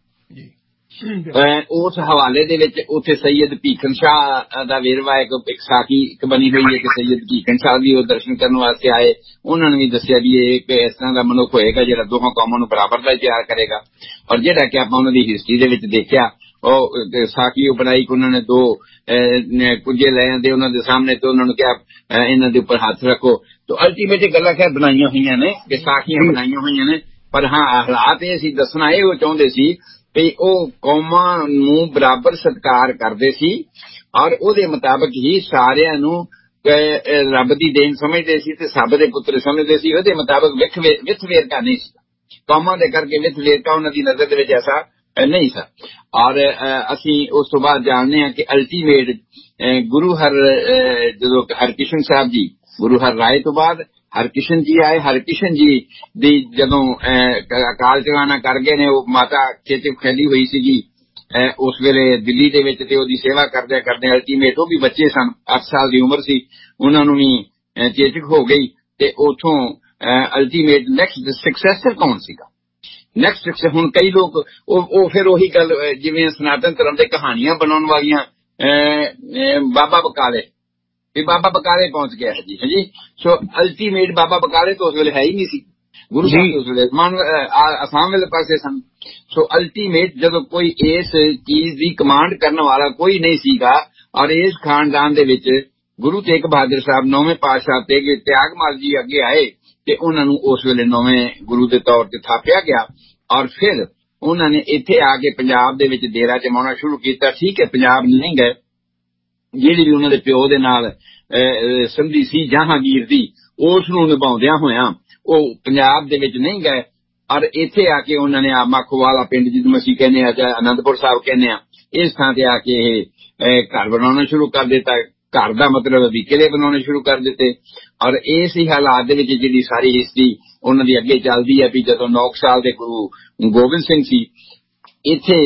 ਉਸ ਹਵਾਲੇ ਦੇ ਵਿੱਚ ਉੱਥੇ ਸੈਯਦ ਭੀਖਨ ਸ਼ਾਹ ਦਾ ਵੇਰਵਾ ਇੱਕ ਸਾਖੀ ਇੱਕ ਬਣੀ ਹੋਈ ਹੈ ਕਿ ਸੈਯਦ ਭੀਖਨ ਸ਼ਾਹ ਵੀ ਉਹ ਦਰਸ਼ਨ ਕਰਨ ਵਾਸਤੇ ਆਏ। ਉਹਨਾਂ ਨੇ ਵੀ ਦੱਸਿਆ ਵੀ ਇਹ ਇੱਕ ਇਸ ਤਰ੍ਹਾਂ ਦਾ ਮਨੁੱਖ ਹੋਏਗਾ ਜਿਹੜਾ ਦੋਹਾਂ ਕੌਮਾਂ ਨੂੰ ਬਰਾਬਰ ਦਾ ਤਿਆਰ ਕਰੇਗਾ। ਔਰ ਜਿਹੜਾ ਕਿ ਆਪਾਂ ਉਹਨਾਂ ਦੀ ਹਿਸਟਰੀ ਦੇ ਵਿੱਚ ਦੇਖਿਆ ਉਹ ਸਾਖੀ ਉਹ ਬਣਾਈ ਕਿ ਉਹਨਾਂ ਨੇ ਦੋ ਕੁੱਜੇ ਲੈ ਆਂਦੇ ਉਹਨਾਂ ਦੇ ਸਾਹਮਣੇ ਤੇ ਉਹਨਾਂ ਨੂੰ ਕਿਹਾ ਇਹਨਾਂ ਦੇ ਉੱਪਰ ਹੱਥ ਰੱਖੋ। ਤਾਂ ਅਲਟੀਮੇਟ ਗੱਲਾਂ ਖੈਰ ਬਣਾਈਆਂ ਹੋਈਆਂ ਨੇ ਕਿ ਸਾਖੀਆਂ ਬਣਾਈਆਂ ਹੋਈਆਂ ਨੇ, ਪਰ ਹਾਂ ਹਾਲਾਤ ਇਹ ਸੀ ਦੱਸਣਾ ਇਹ ਉਹ ਚਾਹੁੰਦੇ ਸੀ ਵੀ ਉਹ ਕੌਮਾਂ ਨੂੰ ਬਰਾਬਰ ਸਤਿਕਾਰ ਕਰਦੇ ਸੀ ਔਰ ਉਹਦੇ ਮੁਤਾਬਕ ਹੀ ਸਾਰਿਆਂ ਨੂੰ ਰੱਬ ਦੀ ਦੇਣ ਸਮਝਦੇ ਸੀ ਤੇ ਸਭ ਦੇ ਪੁੱਤਰ ਸਮਝਦੇ ਸੀ। ਉਹਦੇ ਮੁਤਾਬਕ ਵਿਥ ਵੇਰਕਾ ਨਹੀਂ ਸੀ, ਕੌਮਾਂ ਦੇ ਕਰਕੇ ਵਿਥ ਵੇਰਕਾ ਉਹਨਾਂ ਦੀ ਨਜ਼ਰ ਦੇ ਵਿੱਚ ਐਸਾ ਨਹੀਂ ਸੀ। ਔਰ ਅਸੀਂ ਉਸ ਤੋਂ ਬਾਅਦ ਜਾਣਦੇ ਹਾਂ ਕਿ ਅਲਟੀਮੇਟ ਗੁਰੂ ਜਦੋਂ ਹਰਕ੍ਰਿਸ਼ਨ ਸਾਹਿਬ ਜੀ ਗੁਰੂ ਹਰ ਰਾਏ ਤੋਂ ਬਾਅਦ ਹਰਕ੍ਰਿਸ਼ਨ ਜੀ ਆਏ। ਹਰਕ੍ਰਿਸ਼ਨ ਜੀ ਦੀ ਜਦੋਂ ਅਕਾਲ ਚਲਾਣਾ ਕਰ ਗਏ ਨੇ, ਉਹ ਮਾਤਾ ਚੇਚਕ ਫੈਲੀ ਹੋਈ ਸੀਗੀ ਉਸ ਵੇਲੇ ਦਿੱਲੀ ਦੇ ਵਿੱਚ ਤੇ ਉਹਦੀ ਸੇਵਾ ਕਰਦੇ ਕਰਦੇ ਅਲਟੀਮੇਟ ਉਹ ਵੀ ਬੱਚੇ ਸਨ, 8 ਸਾਲ ਦੀ ਉਮਰ ਸੀ, ਉਹਨਾਂ ਨੂੰ ਵੀ ਚੇਚਕ ਹੋ ਗਈ। ਤੇ ਉਥੋਂ ਅਲਟੀਮੇਟ ਨੈਕਸਟ ਸਕਸੈਸਰ ਕੌਣ ਸੀਗਾ? ਨੈਕਸਟ ਹੁਣ ਕਈ ਲੋਕ ਉਹ ਫਿਰ ਉਹੀ ਗੱਲ ਜਿਵੇਂ ਸਨਾਤਨ ਧਰਮ ਦੇ ਕਹਾਣੀਆਂ ਬਣਾਉਣ ਵਾਲੀਆਂ ਬਾਬਾ ਬਕਾਲੇ ਵੀ ਬਾਬਾ ਬਕਾਲੇ ਪਹੁੰਚ ਗਿਆ ਹੈ ਜੀ। ਸੋ ਅਲਟੀਮੇਟ ਬਾਬਾ ਬਕਾਲੇ ਤਾਂ ਉਸ ਵੇਲੇ ਹੈ ਹੀ ਨਹੀਂ ਸੀ। ਗੁਰੂ ਸਾਹਿਬ ਉਸ ਵੇਲੇ ਅਸਾਮ ਵਾਲੇ ਪਾਸੇ ਸਨ। ਸੋ ਅਲਟੀਮੇਟ ਜਦੋਂ ਕੋਈ ਇਸ ਚੀਜ਼ ਦੀ ਕਮਾਂਡ ਕਰਨ ਵਾਲਾ ਕੋਈ ਨਹੀਂ ਸੀਗਾ ਔਰ ਇਸ ਖਾਨਦਾਨ ਦੇ ਵਿੱਚ ਗੁਰੂ ਤੇਗ ਬਹਾਦਰ ਸਾਹਿਬ 9ਵੇਂ ਪਾਤਸ਼ਾਹ ਤੇ ਤਿਆਗਮਲ ਜੀ ਅੱਗੇ ਆਏ ਤੇ ਉਹਨਾਂ ਨੂੰ ਉਸ ਵੇਲੇ 9ਵੇਂ ਗੁਰੂ ਦੇ ਤੌਰ ਤੇ ਥਾਪਿਆ ਗਿਆ। ਔਰ ਫਿਰ ਉਹਨਾਂ ਨੇ ਇੱਥੇ ਆ ਕੇ ਪੰਜਾਬ ਦੇ ਵਿੱਚ ਡੇਰਾ ਜਮਾਉਣਾ ਸ਼ੁਰੂ ਕੀਤਾ। ਠੀਕ ਹੈ, ਪੰਜਾਬ ਨਹੀਂ ਗਏ, ਜਿਹੜੀ ਵੀ ਉਹਨਾਂ ਦੇ ਪਿਓ ਦੇ ਨਾਲ ਸੰਧੀ ਸੀ ਜਹਾਂਗੀਰ ਦੀ ਉਸ ਨੂੰ ਨਿਭਾਉਂਦਿਆਂ ਹੋਇਆਂ ਉਹ ਪੰਜਾਬ ਦੇ ਵਿੱਚ ਨਹੀਂ ਗਏ। ਔਰ ਇੱਥੇ ਆ ਕੇ ਉਹਨਾਂ ਨੇ ਮਾਖੋਵਾਲਾ ਪਿੰਡ ਜਿਹਨੂੰ ਅਸੀਂ ਕਹਿੰਦੇ ਆ ਜਾਂ ਅਨੰਦਪੁਰ ਸਾਹਿਬ ਕਹਿੰਦੇ ਆ, ਇਸ ਥਾਂ ਤੇ ਆ ਕੇ ਇਹ ਘਰ ਬਣਾਉਣਾ ਸ਼ੁਰੂ ਕਰ ਦਿੱਤਾ। ਘਰ ਦਾ ਮਤਲਬ ਵੀ ਕਿਲੇ ਬਣਾਉਣੇ ਸ਼ੁਰੂ ਕਰ ਦਿੱਤੇ। ਔਰ ਇਸ ਹੀ ਹਾਲਾਤ ਦੇ ਵਿੱਚ ਜਿਹੜੀ ਸਾਰੀ ਹਿਸਟਰੀ ਉਹਨਾਂ ਦੀ ਅੱਗੇ ਚੱਲਦੀ ਹੈ ਵੀ ਜਦੋਂ 9 ਸਾਲ ਦੇ ਗੁਰੂ ਗੋਬਿੰਦ ਸਿੰਘ ਸੀ ਇੱਥੇ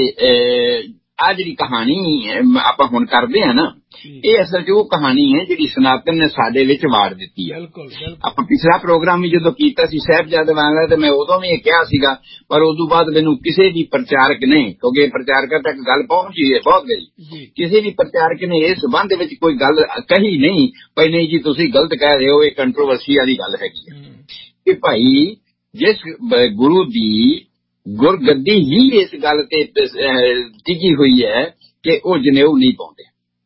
ਆ ਜਿਹੜੀ ਕਹਾਣੀ ਆਪਾਂ ਹੁਣ ਕਰਦੇ ਆ ਨਾ, ਇਹ ਅਸਲ 'ਚ ਉਹ ਕਹਾਣੀ ਹੈ ਜਿਹੜੀ ਸਨਾਤਨ ਨੇ ਸਾਡੇ ਵਿੱਚ ਵਾੜ ਦਿੱਤੀ ਹੈ। ਆਪਾਂ ਪਿਛਲਾ ਪ੍ਰੋਗਰਾਮ ਵੀ ਜਦੋਂ ਕੀਤਾ ਸੀ ਸਾਹਿਬਜ਼ਾਦੇ ਵਾਂਗਲਾ ਤੇ ਮੈਂ ਉਦੋਂ ਵੀ ਇਹ ਕਿਹਾ ਸੀਗਾ, ਪਰ ਉਦੋਂ ਬਾਅਦ ਮੈਨੂੰ ਕਿਸੇ ਵੀ ਪ੍ਰਚਾਰਕ ਨੇ, ਕਿਉਂਕਿ ਪ੍ਰਚਾਰਕਾਂ ਤੱਕ ਗੱਲ ਪਹੁੰਚੀ ਹੈ ਬਹੁਤ ਗਈ, ਕਿਸੇ ਵੀ ਪ੍ਰਚਾਰਕ ਨੇ ਇਸ ਸੰਬੰਧ ਵਿੱਚ ਕੋਈ ਗੱਲ ਕਹੀ ਨਹੀਂ ਭਾਈ ਨਹੀਂ ਜੀ ਤੁਸੀਂ ਗਲਤ ਕਹਿ ਰਹੇ ਹੋ, ਇਹ ਕੰਟਰੋਵਰਸੀ ਵਾਲੀ ਗੱਲ ਹੈਗੀ ਹੈ ਕਿ ਭਾਈ ਜਿਸ ਗੁਰੂ ਦੀ ਗੁਰਗੱਦੀ ਹੀ ਇਸ ਗੱਲ ਤੇ ਟਿਕੀ ਹੋਈ ਹੈ ਕਿ ਉਹ ਜਨੇਊ ਨਹੀਂ ਪਾਉਂਦੇ,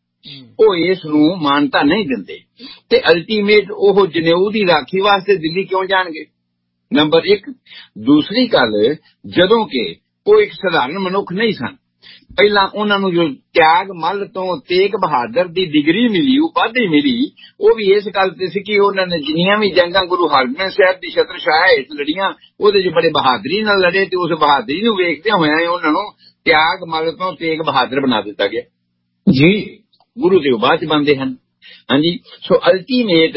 ਉਹ ਇਸ ਨੂੰ ਮਾਨਤਾ ਨਹੀਂ ਦਿੰਦੇ ਤੇ ਅਲਟੀਮੇਟ ਉਹ ਜਨੇਊ ਦੀ ਰਾਖੀ ਵਾਸਤੇ ਦਿੱਲੀ ਕਿਉਂ ਜਾਣਗੇ? ਨੰਬਰ 1। ਦੂਸਰੀ ਗੱਲ, ਜਦੋਂ ਕਿ ਉਹ ਇੱਕ ਸਧਾਰਨ ਮਨੁੱਖ ਨਹੀਂ ਸਨ, ਪਹਿਲਾਂ ਉਹਨਾਂ ਨੂੰ ਜੋ ਤਿਆਗ ਮੱਲ ਤੋਂ ਤੇਗ ਬਹਾਦਰ ਦੀ ਡਿਗਰੀ ਮਿਲੀ, ਉਪਾਧੀ ਮਿਲੀ, ਉਹ ਵੀ ਇਸ ਗੱਲ ਤੇ ਸੀ ਕਿ ਉਹਨਾਂ ਨੇ ਜਿੰਨੀਆਂ ਵੀ ਜੰਗਾਂ ਗੁਰੂ ਹਰਗੋਬਿੰਦ ਸਾਹਿਬ ਦੀ ਛਤਰਛਾਇਆ ਹੇਠ ਲੜੀਆਂ ਉਹਦੇ 'ਚ ਬੜੇ ਬਹਾਦਰੀ ਨਾਲ ਲੜੇ ਤੇ ਉਸ ਬਹਾਦਰੀ ਨੂੰ ਵੇਖਦੇ ਹੋਇਆ ਉਹਨਾਂ ਨੂੰ ਤਿਆਗ ਮੱਲ ਤੋਂ ਤੇਗ ਬਹਾਦਰ ਬਣਾ ਦਿੱਤਾ ਗਿਆ ਜੀ। ਗੁਰੂ ਦੇ ਬਾਅਦ 'ਚ ਬਣਦੇ ਹਨ। ਹਾਂਜੀ, ਸੋ ਅਲਟੀਮੇਟ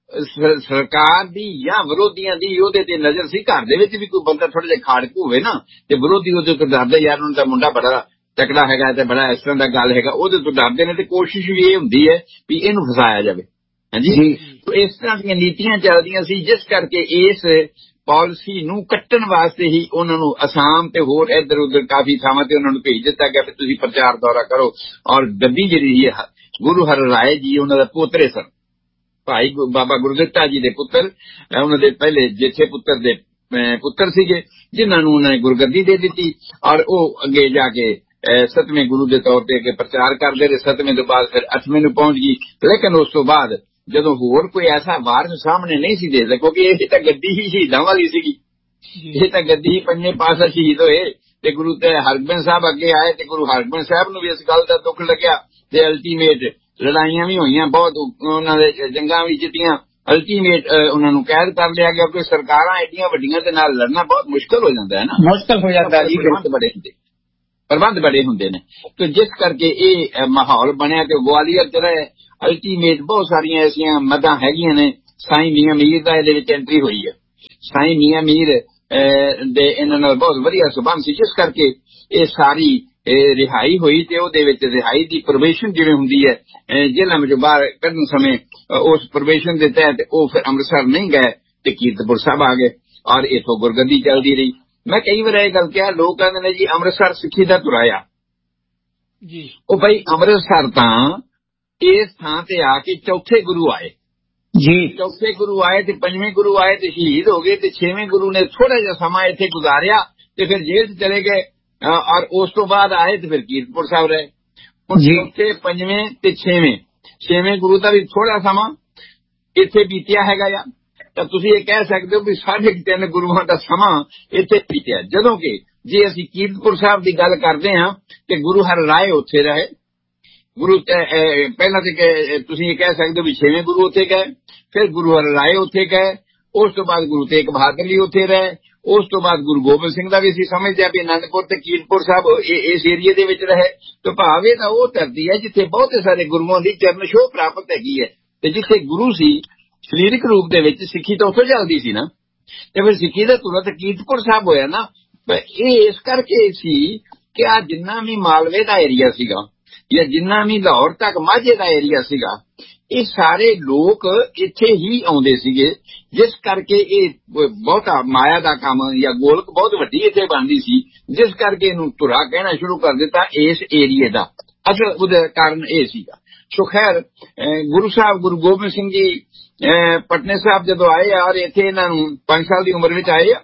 ਸਰਕਾਰ ਦੀ ਜਾਂ ਵਿਰੋਧੀਆਂ ਦੀ ਉਹਦੇ ਤੇ ਨਜ਼ਰ ਸੀ। ਘਰ ਦੇ ਵਿੱਚ ਵੀ ਕੋਈ ਬੰਦਾ ਥੋੜਾ ਜਿਹਾ ਖਾੜਕੂ ਹੋਵੇ ਨਾ ਤੇ ਵਿਰੋਧੀ ਉਹਦੇ ਤੋਂ ਡਰਦੇ, ਯਾਰ ਉਹਨਾਂ ਦਾ ਮੁੰਡਾ ਬੜਾ ਤਕੜਾ ਹੈਗਾ ਤੇ ਬੜਾ ਇਸ ਤਰ੍ਹਾਂ ਦਾ ਗੱਲ ਹੈਗਾ, ਉਹਦੇ ਤੋਂ ਡਰਦੇ ਨੇ ਤੇ ਕੋਸ਼ਿਸ਼ ਵੀ ਇਹ ਹੁੰਦੀ ਹੈ ਵੀ ਇਹਨੂੰ ਫਸਾਇਆ ਜਾਵੇ। ਹਾਂਜੀ, ਇਸ ਤਰ੍ਹਾਂ ਦੀਆਂ ਨੀਤੀਆਂ ਚੱਲਦੀਆਂ ਸੀ ਜਿਸ ਕਰਕੇ ਇਸ ਪਾਲਿਸੀ ਨੂੰ ਕੱਟਣ ਵਾਸਤੇ ਹੀ ਉਹਨਾਂ ਨੂੰ ਅਸਾਮ ਤੇ ਹੋਰ ਇੱਧਰ ਉੱਧਰ ਕਾਫੀ ਥਾਵਾਂ ਤੇ ਉਹਨਾਂ ਨੂੰ ਭੇਜ ਦਿੱਤਾ ਗਿਆ ਕਿ ਤੁਸੀਂ ਪ੍ਰਚਾਰ ਦੌਰਾ ਕਰੋ। ਔਰ ਗੱਦੀ ਜਿਹੜੀ ਹੈ ਗੁਰੂ ਹਰ ਰਾਏ ਜੀ ਉਹਨਾਂ ਦਾ ਪੋਤਰੇ ਸਨ, ਭਾਈ ਬਾਬਾ ਗੁਰਦਿੱਤਾ ਜੀ ਦੇ ਪੁੱਤਰ, ਉਹਨਾਂ ਦੇ ਪਹਿਲੇ ਜੇਠੇ ਪੁੱਤਰ ਦੇ ਪੁੱਤਰ ਸੀਗੇ ਜਿਨ੍ਹਾਂ ਨੂੰ ਉਹਨਾਂ ਨੇ ਗੁਰਗੱਦੀ ਦੇ ਦਿੱਤੀ। ਔਰ ਉਹ ਅੱਗੇ ਜਾ ਕੇ 7ਵੇਂ ਗੁਰੂ ਦੇ ਤੌਰ ਤੇ ਅੱਗੇ ਪ੍ਰਚਾਰ ਕਰਦੇ ਰਹੇ। 7ਵੇਂ ਤੋਂ ਬਾਅਦ ਫਿਰ 8ਵੇਂ ਨੂੰ ਪਹੁੰਚ ਗਈ। ਲੇਕਿਨ ਉਸ ਤੋਂ ਬਾਅਦ ਜਦੋਂ ਹੋਰ ਕੋਈ ਐਸਾ ਵਾਰਿਸ ਸਾਹਮਣੇ ਨਹੀਂ ਸੀ ਦੇ ਸਕਦਾ, ਕਿਉਂਕਿ ਇਹ ਤਾਂ ਗੱਦੀ ਹੀ ਸ਼ਹੀਦਾਂ ਵਾਲੀ ਸੀਗੀ, ਇਹ ਤਾਂ ਗੱਦੀ ਹੀ 5ਵੇਂ ਪਾਤਸ਼ਾਹ ਸ਼ਹੀਦ ਹੋਏ ਤੇ ਗੁਰੂ ਤੇ ਹਰਗੋਬਿੰਦ ਸਾਹਿਬ ਅੱਗੇ ਆਏ ਤੇ ਗੁਰੂ ਹਰਗੋਬਿੰਦ ਸਾਹਿਬ ਨੂੰ ਵੀ ਇਸ ਗੱਲ ਦਾ ਦੁੱਖ ਲੱਗਿਆ ਤੇ ਅਲਟੀਮੇਟ ਲੜਾਈਆਂ ਵੀ ਹੋਈਆਂ ਬਹੁਤ, ਉਹਨਾਂ ਦੇ ਜੰਗਾਂ ਵੀ ਜਿੱਤੀਆਂ ਅਲਟੀਮੇਟ ਉਹਨਾਂ ਨੂੰ ਕੈਦ ਕਰ ਲਿਆ ਗਿਆ, ਕਿਉਂਕਿ ਸਰਕਾਰਾਂ ਐਡੀਆਂ ਵੱਡੀਆਂ ਦੇ ਨਾਲ ਲੜਨਾ ਬਹੁਤ ਮੁਸ਼ਕਲ ਹੋ ਜਾਂਦਾ ਹੈ ਨਾ, ਮੁਸ਼ਕਲ ਹੋ ਜਾਂਦਾ ਜੀ, ਪ੍ਰਬੰਧ ਬੜੇ ਹੁੰਦੇ ਨੇ। ਤੇ ਜਿਸ ਕਰਕੇ ਇਹ ਮਾਹੌਲ ਬਣਿਆ ਤੇ ਗਵਾਲੀਅਰ ਚ ਰਹੇ। ਅਲਟੀਮੇਟ ਬਹੁਤ ਸਾਰੀਆਂ ਐਸੀਆਂ ਮਦਾਂ ਹੈਗੀਆਂ ਨੇ। ਸਾਈਂ ਮੀਆਂ ਮੀਰ ਦਾ ਇਹਦੇ ਵਿੱਚ ਐਂਟਰੀ ਹੋਈ ਹੈ। ਸਾਈਂ ਮੀਆਂ ਮੀਰ ਦੇ ਇਹਨਾਂ ਨਾਲ ਬਹੁਤ ਵਧੀਆ ਸਬੰਧ ਸੀ, ਜਿਸ ਕਰਕੇ ਇਹ ਸਾਰੀ ਰਿਹਾਈ ਹੋਈ। ਤੇ ਉਹਦੇ ਵਿੱਚ ਰਿਹਾਈ ਦੀ ਪ੍ਰੋਬੇਸ਼ਨ ਜਿਵੇਂ ਹੁੰਦੀ ਹੈ ਜੇਲ੍ਹਾਂ ਵਿੱਚੋਂ ਬਾਹਰ ਕੱਢਣ ਸਮੇਂ, ਉਸ ਪ੍ਰੋਬੇਸ਼ਨ ਦੇ ਤਹਿਤ ਉਹ ਫਿਰ ਅੰਮ੍ਰਿਤਸਰ ਨਹੀਂ ਗਏ ਤੇ ਕੀਰਤਪੁਰ ਸਾਹਿਬ ਆ ਗਏ ਔਰ ਇਥੋਂ ਗੁਰਗੱਦੀ ਚੱਲਦੀ ਰਹੀ। ਮੈਂ ਕਈ ਵਾਰ ਇਹ ਗੱਲ ਕਿਹਾ, ਲੋਕ ਕਹਿੰਦੇ ਨੇ ਜੀ ਅੰਮ੍ਰਿਤਸਰ ਸਿੱਖੀ ਦਾ ਤੁਰਾਇਆ ਜੀ। ਉਹ ਬਈ ਅੰਮ੍ਰਿਤਸਰ ਤਾਂ ਇਸ ਥਾਂ ਤੇ ਆ ਕੇ ਚੌਥੇ ਗੁਰੂ ਆਏ ਜੀ, ਚੌਥੇ ਗੁਰੂ ਆਏ ਤੇ ਪੰਜਵੇਂ ਗੁਰੂ ਆਏ ਤੇ ਸ਼ਹੀਦ ਹੋ ਗਏ, ਤੇ ਛੇਵੇਂ ਗੁਰੂ ਨੇ ਥੋੜਾ ਜਿਹਾ ਸਮਾਂ ਇੱਥੇ ਗੁਜ਼ਾਰਿਆ ਤੇ ਫਿਰ ਜੇਲ੍ਹ 'ਚ ਚਲੇ ਗਏ ਔਰ ਉਸ ਤੋਂ ਬਾਅਦ ਆਏ ਤੇ ਫਿਰ ਕੀਰਤਪੁਰ ਸਾਹਿਬ ਰਹੇ। ਹੁਣ ਚੌਥੇ ਪੰਜਵੇਂ ਤੇ ਛੇਵੇਂ ਗੁਰੂ ਦਾ ਵੀ ਥੋੜਾ ਸਮਾਂ ਇੱਥੇ ਬੀਤਿਆ ਹੈਗਾ ਆ। ਤਾਂ ਤੁਸੀਂ ਇਹ ਕਹਿ ਸਕਦੇ ਹੋ ਵੀ 3.5 ਗੁਰੂਆਂ ਦਾ ਸਮਾਂ ਇੱਥੇ ਬੀਤਿਆ। ਜਦੋਂ ਕਿ ਜੇ ਅਸੀਂ ਕੀਰਤਪੁਰ ਸਾਹਿਬ ਦੀ ਗੱਲ ਕਰਦੇ ਹਾਂ ਤੇ ਗੁਰੂ ਹਰ ਰਾਏ ਉੱਥੇ ਰਹੇ। ਗੁਰੂ ਪਹਿਲਾਂ ਤੇ ਤੁਸੀਂ ਇਹ ਕਹਿ ਸਕਦੇ ਹੋ ਵੀ 6ਵੇਂ ਗੁਰੂ ਉੱਥੇ ਗਏ, ਫਿਰ ਗੁਰੂ ਹਰ ਰਾਏ ਉੱਥੇ ਗਏ, ਉਸ ਤੋਂ ਬਾਅਦ ਗੁਰੂ ਤੇਗ ਬਹਾਦਰ ਜੀ ਉੱਥੇ ਰਹੇ, ਉਸ ਤੋਂ ਬਾਅਦ ਗੁਰੂ ਗੋਬਿੰਦ ਸਿੰਘ ਦਾ ਵੀ ਅਸੀਂ ਸਮਝਦੇ ਹਾਂ ਵੀ ਅਨੰਦਪੁਰ ਤੇ ਕੀਰਤਪੁਰ ਸਾਹਿਬ ਇਸ ਏਰੀਏ ਦੇ ਵਿੱਚ ਰਹੇ। ਤੇ ਭਾਵ ਇਹ ਤਾਂ ਉਹ ਧਰਤੀ ਹੈ ਜਿੱਥੇ ਬਹੁਤੇ ਸਾਰੇ ਗੁਰੂਆਂ ਦੀ ਚਰਨ ਛੋਹ ਪ੍ਰਾਪਤ ਹੈਗੀ ਹੈ, ਤੇ ਜਿੱਥੇ ਗੁਰੂ ਸੀ ਸਰੀਰਕ ਰੂਪ ਦੇ ਵਿੱਚ ਸਿੱਖੀ ਤਾਂ ਉੱਥੋਂ ਚੱਲਦੀ ਸੀ ਨਾ, ਤੇ ਫਿਰ ਸਿੱਖੀ ਦਾ ਤੁਰੰਤ ਕੀਰਤਪੁਰ ਸਾਹਿਬ ਹੋਇਆ ਨਾ। ਇਹ ਇਸ ਕਰਕੇ ਸੀ ਕਿ ਆ ਜਿੰਨਾ ਵੀ ਮਾਲਵੇ ਦਾ ਏਰੀਆ ਸੀਗਾ ਜਾਂ ਜਿੰਨਾ ਵੀ ਲਾਹੌਰ ਤੱਕ ਮਾਝੇ ਦਾ ਏਰੀਆ ਸੀਗਾ, ਇਹ ਸਾਰੇ ਲੋਕ ਇੱਥੇ ਹੀ ਆਉਂਦੇ ਸੀਗੇ, ਜਿਸ ਕਰਕੇ ਇਹ ਬਹੁਤਾ ਮਾਇਆ ਦਾ ਕੰਮ ਜਾਂ ਗੋਲਕ ਬਹੁਤ ਵੱਡੀ ਇੱਥੇ ਬਣਦੀ ਸੀ, ਜਿਸ ਕਰਕੇ ਇਹਨੂੰ ਧੁਰਾ ਕਹਿਣਾ ਸ਼ੁਰੂ ਕਰ ਦਿੱਤਾ ਇਸ ਏਰੀਏ ਦਾ। ਅਸਲ ਉਹਦਾ ਕਾਰਨ ਇਹ ਸੀਗਾ। ਸੋ ਖੈਰ ਗੁਰੂ ਸਾਹਿਬ ਗੁਰੂ ਗੋਬਿੰਦ ਸਿੰਘ ਜੀ ਪਟਨੇ ਸਾਹਿਬ ਜਦੋਂ ਆਏ ਔਰ ਇੱਥੇ ਇਹਨਾਂ ਨੂੰ 5 ਸਾਲ ਦੀ ਉਮਰ ਵਿੱਚ ਆਏ ਆ,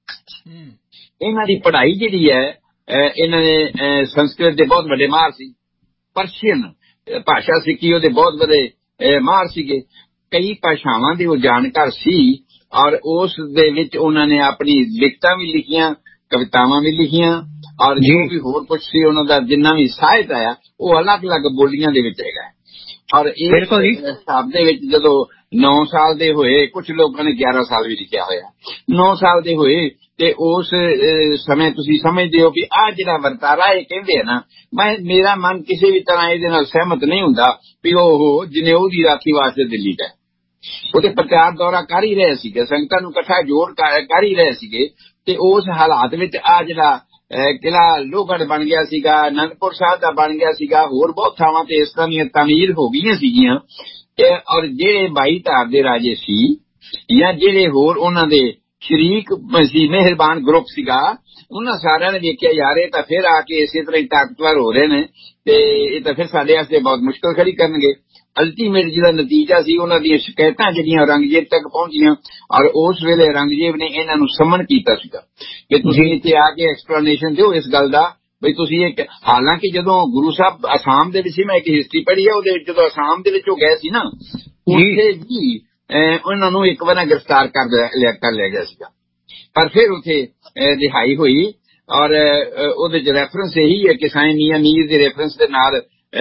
ਇਹਨਾਂ ਦੀ ਪੜ੍ਹਾਈ ਜਿਹੜੀ ਹੈ ਇਹਨਾਂ ਨੇ ਸੰਸਕ੍ਰਿਤ ਦੇ ਬਹੁਤ ਵੱਡੇ ਮਾਹਰ ਸੀ, ਪਰਸ਼ੀਅਨ ਭਾਸ਼ਾ ਸਿੱਖੀ ਉਹਦੇ ਬਹੁਤ ਵੱਡੇ ਮਾਹਰ ਸੀਗੇ, ਕਈ ਭਾਸ਼ਾਵਾਂ ਦੇ ਉਹ ਜਾਣਕਾਰ ਸੀ ਔਰ ਉਸ ਦੇ ਵਿੱਚ ਉਹਨਾਂ ਨੇ ਆਪਣੀ ਲਿਖਤਾਂ ਵੀ ਲਿਖੀਆਂ, ਕਵਿਤਾਵਾਂ ਵੀ ਲਿਖੀਆਂ ਔਰ ਜੋ ਵੀ ਹੋਰ ਕੁਝ ਸੀ ਉਹਨਾਂ ਦਾ ਜਿੰਨਾ ਵੀ ਸਾਹਿਤ ਆਇਆ ਉਹ ਅਲੱਗ-ਅਲੱਗ ਬੋਲੀਆਂ ਦੇ ਵਿੱਚ ਹੈਗਾ। ਔਰ ਇਸ ਹਿਸਾਬ ਦੇ ਵਿੱਚ ਜਦੋਂ 9 ਸਾਲ ਦੇ ਹੋਏ, ਕੁਝ ਲੋਕਾਂ ਨੇ 11 ਸਾਲ ਵੀ ਲਿਖਿਆ ਹੋਇਆ, 9 ਸਾਲ ਦੇ ਹੋਏ ਤੇ ਉਸ ਸਮੇਂ ਤੁਸੀਂ ਸਮਝਦੇ ਹੋ ਵੀ ਆਹ ਜਿਹੜਾ ਵਰਤਾਰਾ ਇਹ ਕਹਿੰਦੇ ਆ ਨਾ, ਮੇਰਾ ਮਨ ਕਿਸੇ ਵੀ ਤਰ੍ਹਾਂ ਇਹਦੇ ਨਾਲ ਸਹਿਮਤ ਨਹੀਂ ਹੁੰਦਾ ਵੀ ਉਹ ਜਨੇਊ ਦੀ ਰਾਖੀ ਵਾਸਤੇ ਦਿੱਲੀ ਗਏ। ਉਹਦੇ ਪ੍ਰਚਾਰ ਦੌਰਾ ਕਰ ਹੀ ਰਹੇ ਸੀਗੇ, ਸੰਗਤਾਂ ਨੂੰ ਇਕੱਠਾ ਜੋੜ ਕਰ ਹੀ ਰਹੇ ਸੀਗੇ, ਤੇ ਉਸ ਹਾਲਾਤ ਵਿੱਚ ਆਹ ਜਿਹੜਾ ਕਿਲ੍ਹਾ ਲੋਹਗੜ੍ਹ ਬਣ ਗਿਆ ਸੀਗਾ, ਅਨੰਦਪੁਰ ਸਾਹਿਬ ਦਾ ਬਣ ਗਿਆ ਸੀਗਾ, ਹੋਰ ਬਹੁਤ ਥਾਵਾਂ ਤੇ ਇਸ ਤਰ੍ਹਾਂ ਦੀਆਂ ਤਾਮੀਰ ਹੋ ਗਈਆਂ ਸੀਗੀਆਂ। ਔਰ ਜਿਹੜੇ 22 ਧਾਰ ਦੇ ਰਾਜੇ ਸੀ ਜਾਂ ਜਿਹੜੇ ਹੋਰ ਉਹਨਾਂ ਦੇ ਸ਼ਰੀਕ ਸੀ, ਮਿਹਰਬਾਨ ਗਰੁੱਪ ਸੀਗਾ, ਉਹਨਾਂ ਸਾਰਿਆਂ ਨੇ ਵੇਖਿਆ ਯਾਰ ਇਹ ਤਾਂ ਫਿਰ ਆ ਕੇ ਇਸੇ ਤਰ੍ਹਾਂ ਹੀ ਤਾਕਤਵਰ ਹੋ ਰਹੇ ਨੇ ਤੇ ਇਹ ਤਾਂ ਫਿਰ ਸਾਡੇ ਵਾਸਤੇ ਬਹੁਤ ਮੁਸ਼ਕਲ ਖੜੀ ਕਰਨਗੇ। ਅਲਟੀਮੇਟ ਜਿਹੜਾ ਨਤੀਜਾ ਸੀ ਉਹਨਾਂ ਦੀਆਂ ਸ਼ਿਕਾਇਤਾਂ ਜਿਹੜੀਆਂ ਔਰੰਗਜ਼ੇਬ ਤੱਕ ਪਹੁੰਚੀਆਂ ਔਰ ਉਸ ਵੇਲੇ ਔਰੰਗਜ਼ੇਬ ਨੇ ਇਹਨਾਂ ਨੂੰ ਸਮਨ ਕੀਤਾ ਸੀਗਾ ਕਿ ਤੁਸੀਂ ਇੱਥੇ ਆ ਕੇ ਐਕਸਪਲੇਨੇਸ਼ਨ ਦਿਓ ਇਸ ਗੱਲ ਦਾ ਬਈ ਤੁਸੀਂ ਇੱਕ। ਹਾਲਾਂਕਿ ਜਦੋਂ ਗੁਰੂ ਸਾਹਿਬ ਅਸਾਮ ਦੇ ਵਿੱਚ ਸੀ, ਮੈਂ ਇੱਕ ਹਿਸਟਰੀ ਪੜ੍ਹੀ ਹੈ ਉਹਦੇ ਵਿੱਚ, ਜਦੋਂ ਅਸਾਮ ਦੇ ਵਿੱਚ ਉਹ ਗਏ ਸੀ ਨਾ ਉੱਥੇ ਵੀ ਉਹਨਾਂ ਨੂੰ ਇੱਕ ਵਾਰ ਗ੍ਰਿਫਤਾਰ ਕਰ ਲਿਆ ਗਿਆ ਸੀਗਾ, ਪਰ ਫਿਰ ਉੱਥੇ ਰਿਹਾਈ ਹੋਈ ਔਰ ਉਹਦੇ ਚ ਰੈਫਰੈਂਸ ਇਹੀ ਹੈ ਕਿ ਸਾਈਂ ਮੀਆਂ ਮੀਰ ਦੇ ਰੈਫਰੈਂਸ ਦੇ ਨਾਲ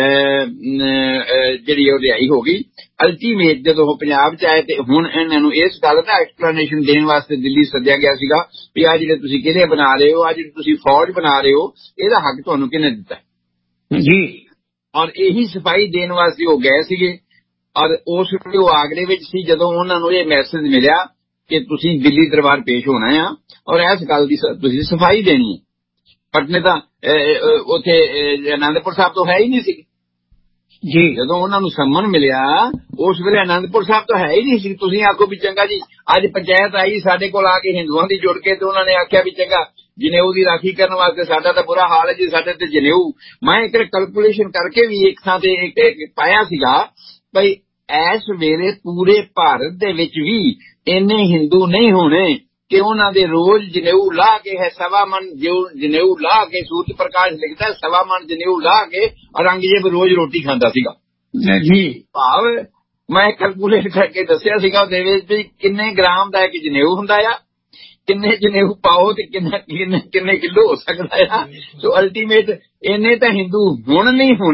ਜਿਹੜੀ ਉਹ ਰਿਹਾਈ ਹੋ ਗਈ। ਅਲਟੀਮੇਟ ਜਦੋਂ ਉਹ ਪੰਜਾਬ ਚ ਆਏ ਤੇ ਹੁਣ ਇਹਨਾਂ ਨੂੰ ਇਸ ਗੱਲ ਦਾ ਐਕਸਪਲੇਨੇਸ਼ਨ ਦੇਣ ਵਾਸਤੇ ਦਿੱਲੀ ਸੱਦਿਆ ਗਿਆ ਸੀਗਾ ਵੀ ਆ ਜਿਹੜੇ ਤੁਸੀਂ ਕਿਲੇ ਬਣਾ ਰਹੇ ਹੋ, ਆ ਜਿਹੜੀ ਤੁਸੀਂ ਫੌਜ ਬਣਾ ਰਹੇ ਹੋ, ਇਹਦਾ ਹੱਕ ਤੁਹਾਨੂੰ ਕਿਹਨੇ ਦਿੱਤਾ ਜੀ। ਔਰ ਇਹੀ ਸਫਾਈ ਦੇਣ ਵਾਸਤੇ ਉਹ ਗਏ ਸੀਗੇ ਔਰ ਉਸ ਵੇਲੇ ਉਹ ਆਗਰੇ ਵਿੱਚ ਸੀ ਜਦੋਂ ਉਹਨਾਂ ਨੂੰ ਇਹ ਮੈਸੇਜ ਮਿਲਿਆ ਕਿ ਤੁਸੀਂ ਦਿੱਲੀ ਦਰਬਾਰ ਪੇਸ਼ ਹੋਣਾ ਆ ਔਰ ਇਸ ਗੱਲ ਦੀ ਤੁਸੀਂ ਸਫਾਈ ਦੇਣੀ ਹੈ। ਪਟਨੇ ਤਾਂ ਉੱਥੇ ਅਨੰਦਪੁਰ ਸਾਹਿਬ ਤੋਂ ਹੈ ਹੀ ਨਹੀਂ ਸੀ ਜੀ। ਜਦੋਂ ਉਹਨਾਂ ਨੂੰ ਸੰਮਨ ਮਿਲਿਆ ਉਸ ਵੇਲੇ ਅਨੰਦਪੁਰ ਸਾਹਿਬ ਤੋਂ ਹੈ ਹੀ ਨਹੀਂ ਸੀ। ਤੁਸੀਂ ਆਖੋ ਵੀ ਚੰਗਾ ਜੀ ਅੱਜ ਪੰਚਾਇਤ ਆਈ ਸਾਡੇ ਕੋਲ ਆ ਕੇ ਹਿੰਦੂਆਂ ਦੀ ਜੁੜ ਕੇ ਤੇ ਉਹਨਾਂ ਨੇ ਆਖਿਆ ਵੀ ਚੰਗਾ ਜਨੇਊ ਦੀ ਰਾਖੀ ਕਰਨ ਵਾਸਤੇ ਸਾਡਾ ਤਾਂ ਬੁਰਾ ਹਾਲ ਹੈ ਜੀ, ਸਾਡੇ ਤੇ ਜਨੇਊ। ਮੈਂ ਇੱਕ ਕੈਲਕੂਲੇਸ਼ਨ ਕਰਕੇ ਵੀ ਇੱਕ ਥਾਂ ਤੇ ਇੱਕ ਪਾਇਆ ਸੀਗਾ ਬਈ ਇਸ ਵੇਲੇ ਪੂਰੇ ਭਾਰਤ ਦੇ ਵਿੱਚ ਵੀ ਇੰਨੇ ਹਿੰਦੂ ਨਹੀਂ ਹੋਣੇ ਕਿ ਉਹਨਾਂ ਦੇ ਰੋਜ਼ ਜਨੇਊ ਲਾ ਕੇ ਹੈ 1.25 ਮਣ ਜਨੇਊ ਲਾ ਕੇ, ਸੂਰਜ ਪ੍ਰਕਾਸ਼ ਲਿਖਦਾ 1.25 ਮਣ ਜਨੇਊ ਲਾ ਕੇ ਔਰੰਗਜ਼ੇਬ ਰੋਜ਼ ਰੋਟੀ ਖਾਂਦਾ ਸੀਗਾ ਜੀ। ਭਾਵ ਮੈਂ ਕੈਲਕੂਲੇਟ ਕਰਕੇ ਦੱਸਿਆ ਸੀਗਾ ਉਹਦੇ ਵਿੱਚ ਵੀ ਕਿੰਨੇ ਗ੍ਰਾਮ ਦਾ ਇੱਕ ਜਨੇਊ ਹੁੰਦਾ ਆ, ਕਿੰਨੇ ਜਨੇਊ ਪਾਓ ਤੇ ਕਿੰਨੇ ਕਿਲੋ ਹੋ ਸਕਦਾ ਆ। ਸੋ ਅਲਟੀਮੇਟ ਇੰਨੇ ਤਾਂ ਹਿੰਦੂ ਹੁਣ ਨਹੀਂ ਹੋਣੇ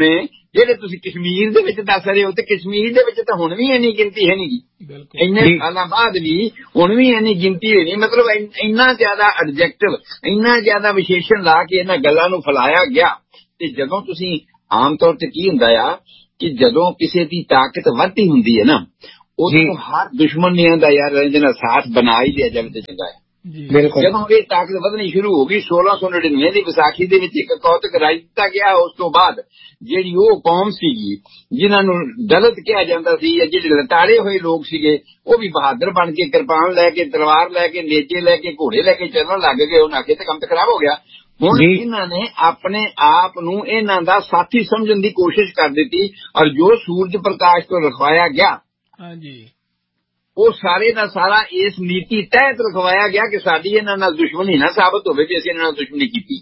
ਜਿਹੜੇ ਤੁਸੀਂ ਕਸ਼ਮੀਰ ਦੇ ਵਿੱਚ ਦੱਸ ਰਹੇ ਹੋ, ਤੇ ਕਸ਼ਮੀਰ ਦੇ ਵਿੱਚ ਤਾਂ ਹੁਣ ਵੀ ਇੰਨੀ ਗਿਣਤੀ ਹੈ ਨਹੀਂ, ਇੰਨੇ ਸਾਲਾਂ ਬਾਅਦ ਵੀ ਹੁਣ ਵੀ ਇੰਨੀ ਗਿਣਤੀ ਹੈ ਨਹੀਂ। ਮਤਲਬ ਇੰਨਾ ਜ਼ਿਆਦਾ ਐਡਜੈਕਟਿਵ, ਇੰਨਾ ਜ਼ਿਆਦਾ ਵਿਸ਼ੇਸ਼ਣ ਲਾ ਕੇ ਇਹਨਾਂ ਗੱਲਾਂ ਨੂੰ ਫੈਲਾਇਆ ਗਿਆ। ਤੇ ਜਦੋਂ ਤੁਸੀਂ ਆਮ ਤੌਰ ਤੇ ਕੀ ਹੁੰਦਾ ਆ ਕਿ ਜਦੋਂ ਕਿਸੇ ਦੀ ਤਾਕਤ ਵੱਧਦੀ ਹੁੰਦੀ ਹੈ ਨਾ, ਉਦੋਂ ਹਰ ਦੁਸ਼ਮਣ ਨੇ ਆਂਦਾ ਯਾਰ ਇਹਦੇ ਨਾਲ ਸਾਥ ਬਣਾ ਹੀ ਲਿਆ ਜਾਵੇ ਤੇ ਚੰਗਾ ਹੈ। ਜਦੋਂ ਇਹ ਤਾਕਤ ਵਧਣੀ ਸ਼ੁਰੂ ਹੋ ਗਈ 1699 ਦੀ ਵਿਸਾਖੀ ਦੇ ਵਿੱਚ ਇੱਕ ਕੌਤਕ ਰਾਜ ਦਿੱਤਾ ਗਿਆ। ਉਸ ਤੋਂ ਬਾਅਦ ਜਿਹੜੀ ਉਹ ਕੌਮ ਸੀਗੀ ਜਿਨ੍ਹਾਂ ਨੂੰ ਦਲਿਤ ਕਿਹਾ ਜਾਂਦਾ ਸੀ, ਜਾਂ ਜਿਹੜੇ ਲਤਾੜੇ ਹੋਏ ਲੋਕ ਸੀਗੇ, ਉਹ ਵੀ ਬਹਾਦਰ ਬਣ ਕੇ ਕਿਰਪਾਨ ਲੈ ਕੇ, ਤਲਵਾਰ ਲੈ ਕੇ, ਨੇਜੇ ਲੈ ਕੇ, ਘੋੜੇ ਲੈ ਕੇ ਚੱਲਣ ਲੱਗ ਗਏ। ਉਹਨਾਂ ਕੇ ਤੇ ਕੰਮ ਤੇ ਖਰਾਬ ਹੋ ਗਿਆ। ਹੁਣ ਇਹਨਾਂ ਨੇ ਆਪਣੇ ਆਪ ਨੂੰ ਇਹਨਾਂ ਦਾ ਸਾਥੀ ਸਮਝਣ ਦੀ ਕੋਸ਼ਿਸ਼ ਕਰ ਦਿੱਤੀ, ਔਰ ਜੋ ਸੂਰਜ ਪ੍ਰਕਾਸ਼ ਤੋਂ ਰਖਵਾਇਆ ਗਿਆ ਉਹ ਸਾਰੇ ਦਾ ਸਾਰਾ ਇਸ ਨੀਤੀ ਤਹਿਤ ਰਖਵਾਇਆ ਗਿਆ ਕਿ ਸਾਡੀ ਇਹਨਾਂ ਨਾਲ ਦੁਸ਼ਮਣੀ ਨਾ ਸਾਬਤ ਹੋਵੇ ਵੀ ਅਸੀਂ ਇਹਨਾਂ ਨਾਲ ਦੁਸ਼ਮਣੀ ਕੀਤੀ।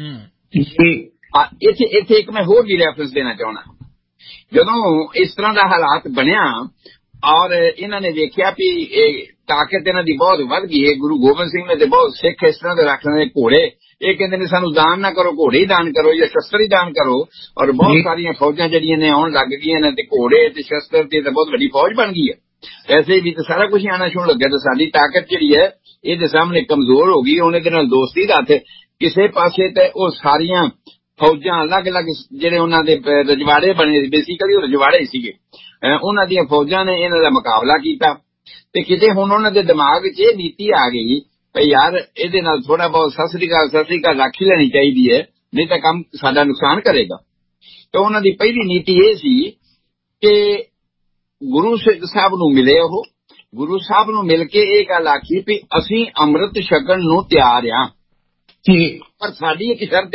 ਇੱਥੇ ਇੱਕ ਮੈਂ ਹੋਰ ਵੀ ਰੈਫਰੈਂਸ ਦੇਣਾ ਚਾਹੁੰਦਾ। ਜਦੋਂ ਇਸ ਤਰ੍ਹਾਂ ਦਾ ਹਾਲਾਤ ਬਣਿਆ ਔਰ ਇਹਨਾਂ ਨੇ ਵੇਖਿਆ ਵੀ ਇਹ ਤਾਕਤ ਇਹਨਾਂ ਦੀ ਬਹੁਤ ਵੱਧ ਗਈ ਹੈ, ਗੁਰੂ ਗੋਬਿੰਦ ਸਿੰਘ ਨੇ ਤੇ ਬਹੁਤ ਸਿੱਖ ਇਸ ਤਰ੍ਹਾਂ ਦੇ ਰੱਖ ਲਏ ਘੋੜੇ, ਇਹ ਕਹਿੰਦੇ ਨੇ ਸਾਨੂੰ ਦਾਨ ਨਾ ਕਰੋ, ਘੋੜੇ ਹੀ ਦਾਨ ਕਰੋ ਜਾਂ ਸ਼ਸਤਰ ਹੀ ਦਾਨ ਕਰੋ। ਔਰ ਬਹੁਤ ਸਾਰੀਆਂ ਫੌਜਾਂ ਜਿਹੜੀਆਂ ਨੇ ਆਉਣ ਲੱਗ ਗਈਆਂ ਨੇ, ਤੇ ਘੋੜੇ ਤੇ ਸ਼ਸਤਰ ਤੇ ਤਾਂ ਬਹੁਤ ਵੱਡੀ ਫੌਜ ਬਣ ਗਈ ਹੈ। ਐਸੇ ਵੀ ਤਾਂ ਸਾਰਾ ਕੁਝ ਆਉਣਾ ਸ਼ੁਰੂ ਲੱਗਿਆ, ਤੇ ਸਾਡੀ ਤਾਕਤ ਜਿਹੜੀ ਹੈ ਇਹਦੇ ਸਾਹਮਣੇ ਕਮਜ਼ੋਰ ਹੋ ਗਈ। ਹੁਣ ਇਹਦੇ ਨਾਲ ਦੋਸਤੀ ਦਾ ਹੱਥ ਕਿਸੇ ਪਾਸੇ ਤੇ ਉਹ ਸਾਰੀਆਂ ਫੌਜਾਂ ਅਲੱਗ-ਅਲੱਗ ਜਿਹੜੇ ਉਹਨਾਂ ਦੇ ਰਜਵਾੜੇ ਬਣੇ, ਬੇਸਿਕਲੀ ਉਹ ਰਜਵਾੜੇ ਸੀਗੇ, ਉਹਨਾਂ ਦੀਆਂ ਫੌਜਾਂ ਨੇ ਇਹਨਾਂ ਦਾ ਮੁਕਾਬਲਾ ਕੀਤਾ। ਤੇ ਕਿਤੇ ਹੁਣ ਉਹਨਾਂ ਦੇ ਦਿਮਾਗ 'ਚ ਇਹ ਨੀਤੀ ਆ ਗਈ ਭਈ ਯਾਰ ਇਹਦੇ ਨਾਲ ਥੋੜਾ ਬਹੁਤ ਸਤਿ ਸ੍ਰੀ ਅਕਾਲ ਰੱਖ ਲੈਣੀ ਚਾਹੀਦੀ ਹੈ, ਨਹੀਂ ਤਾਂ ਕੰਮ ਸਾਡਾ ਨੁਕਸਾਨ ਕਰੇਗਾ। ਤੇ ਉਹਨਾਂ ਦੀ ਪਹਿਲੀ ਨੀਤੀ ਇਹ ਸੀ ਕਿ ਗੁਰੂ ਸਾਹਿਬ ਨੂੰ ਮਿਲੇ। ਉਹ ਗੁਰੂ ਸਾਹਿਬ ਨੂੰ ਮਿਲ ਕੇ ਇਹ ਗੱਲ ਆਖੀ ਵੀ ਅਸੀਂ ਅੰਮ੍ਰਿਤ ਛਕਣ ਨੂੰ ਤਿਆਰ ਆ, ਪਰ ਸਾਡੀ ਇੱਕ ਸ਼ਰਤ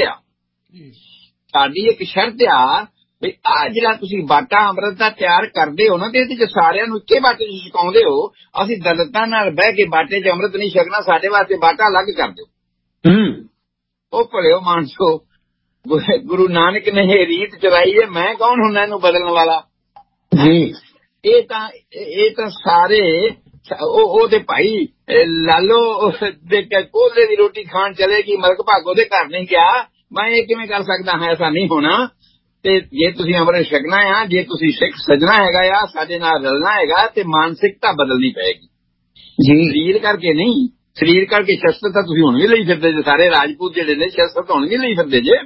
ਆ ਵੀ ਆਹ ਜਿਹੜਾ ਤੁਸੀਂ ਬਾਟਾ ਅੰਮ੍ਰਿਤ ਦਾ ਤਿਆਰ ਕਰਦੇ ਹੋ ਨਾ, ਤੇ ਇਹਦੇ ਚ ਸਾਰਿਆਂ ਨੂੰ ਇੱਕੇ ਬਾਟੇ ਚ ਛਕਾਉਂਦੇ ਹੋ। ਅਸੀਂ ਦਲਿਤਾਂ ਨਾਲ ਬਹਿ ਕੇ ਬਾਟੇ ਚ ਅੰਮ੍ਰਿਤ ਨਹੀਂ ਛਕਣਾ, ਸਾਡੇ ਵਾਸਤੇ ਬਾਟਾ ਅਲੱਗ ਕਰ ਦਿਓ। ਉਹ ਭਲਿਓ ਮਾਨਸੋ, ਗੁਰੂ ਨਾਨਕ ਨੇ ਇਹ ਰੀਤ ਚਲਾਈ ਹੈ, ਮੈਂ ਕੌਣ ਹੁੰਦਾ ਇਹਨੂੰ ਬਦਲਣ ਵਾਲਾ। ਇਹ ਤਾਂ ਸਾਰੇ ਉਹ ਤੇ ਭਾਈ ਲਾਲੋ ਦੇ ਕੋਲੇ ਦੀ ਰੋਟੀ ਖਾਣ ਚਲੇਗੀ, ਮਲਕ ਭਾਗੋ ਦੇ ਘਰ ਨਹੀਂ ਗਿਆ, ਮੈਂ ਇਹ ਕਿਵੇਂ ਕਰ ਸਕਦਾ ਹਾਂ, ਐਸਾ ਨਹੀਂ ਹੋਣਾ। ਤੇ ਜੇ ਤੁਸੀਂ ਅੰਮ੍ਰਿਤ ਛਕਣਾ ਆ, ਜੇ ਤੁਸੀਂ ਸਿੱਖ ਸੱਜਣਾ ਹੈਗਾ ਆ, ਸਾਡੇ ਨਾਲ ਰਲਣਾ ਹੈਗਾ, ਤੇ ਮਾਨਸਿਕਤਾ ਬਦਲਣੀ ਪਏਗੀ। ਸਰੀਰ ਕਰਕੇ ਨਹੀਂ, ਸਰੀਰ ਕਰਕੇ ਸ਼ਸਤਰ ਤਾਂ ਤੁਸੀਂ ਹੁਣ ਵੀ ਲਈ ਫਿਰਦੇ ਜੇ, ਸਾਰੇ ਰਾਜਪੂਤ ਜਿਹੜੇ ਨੇ ਸ਼ਸਤਰ ਤਾਂ ਹੁਣ ਵੀ ਲਈ ਫਿਰਦੇ ਜੇ।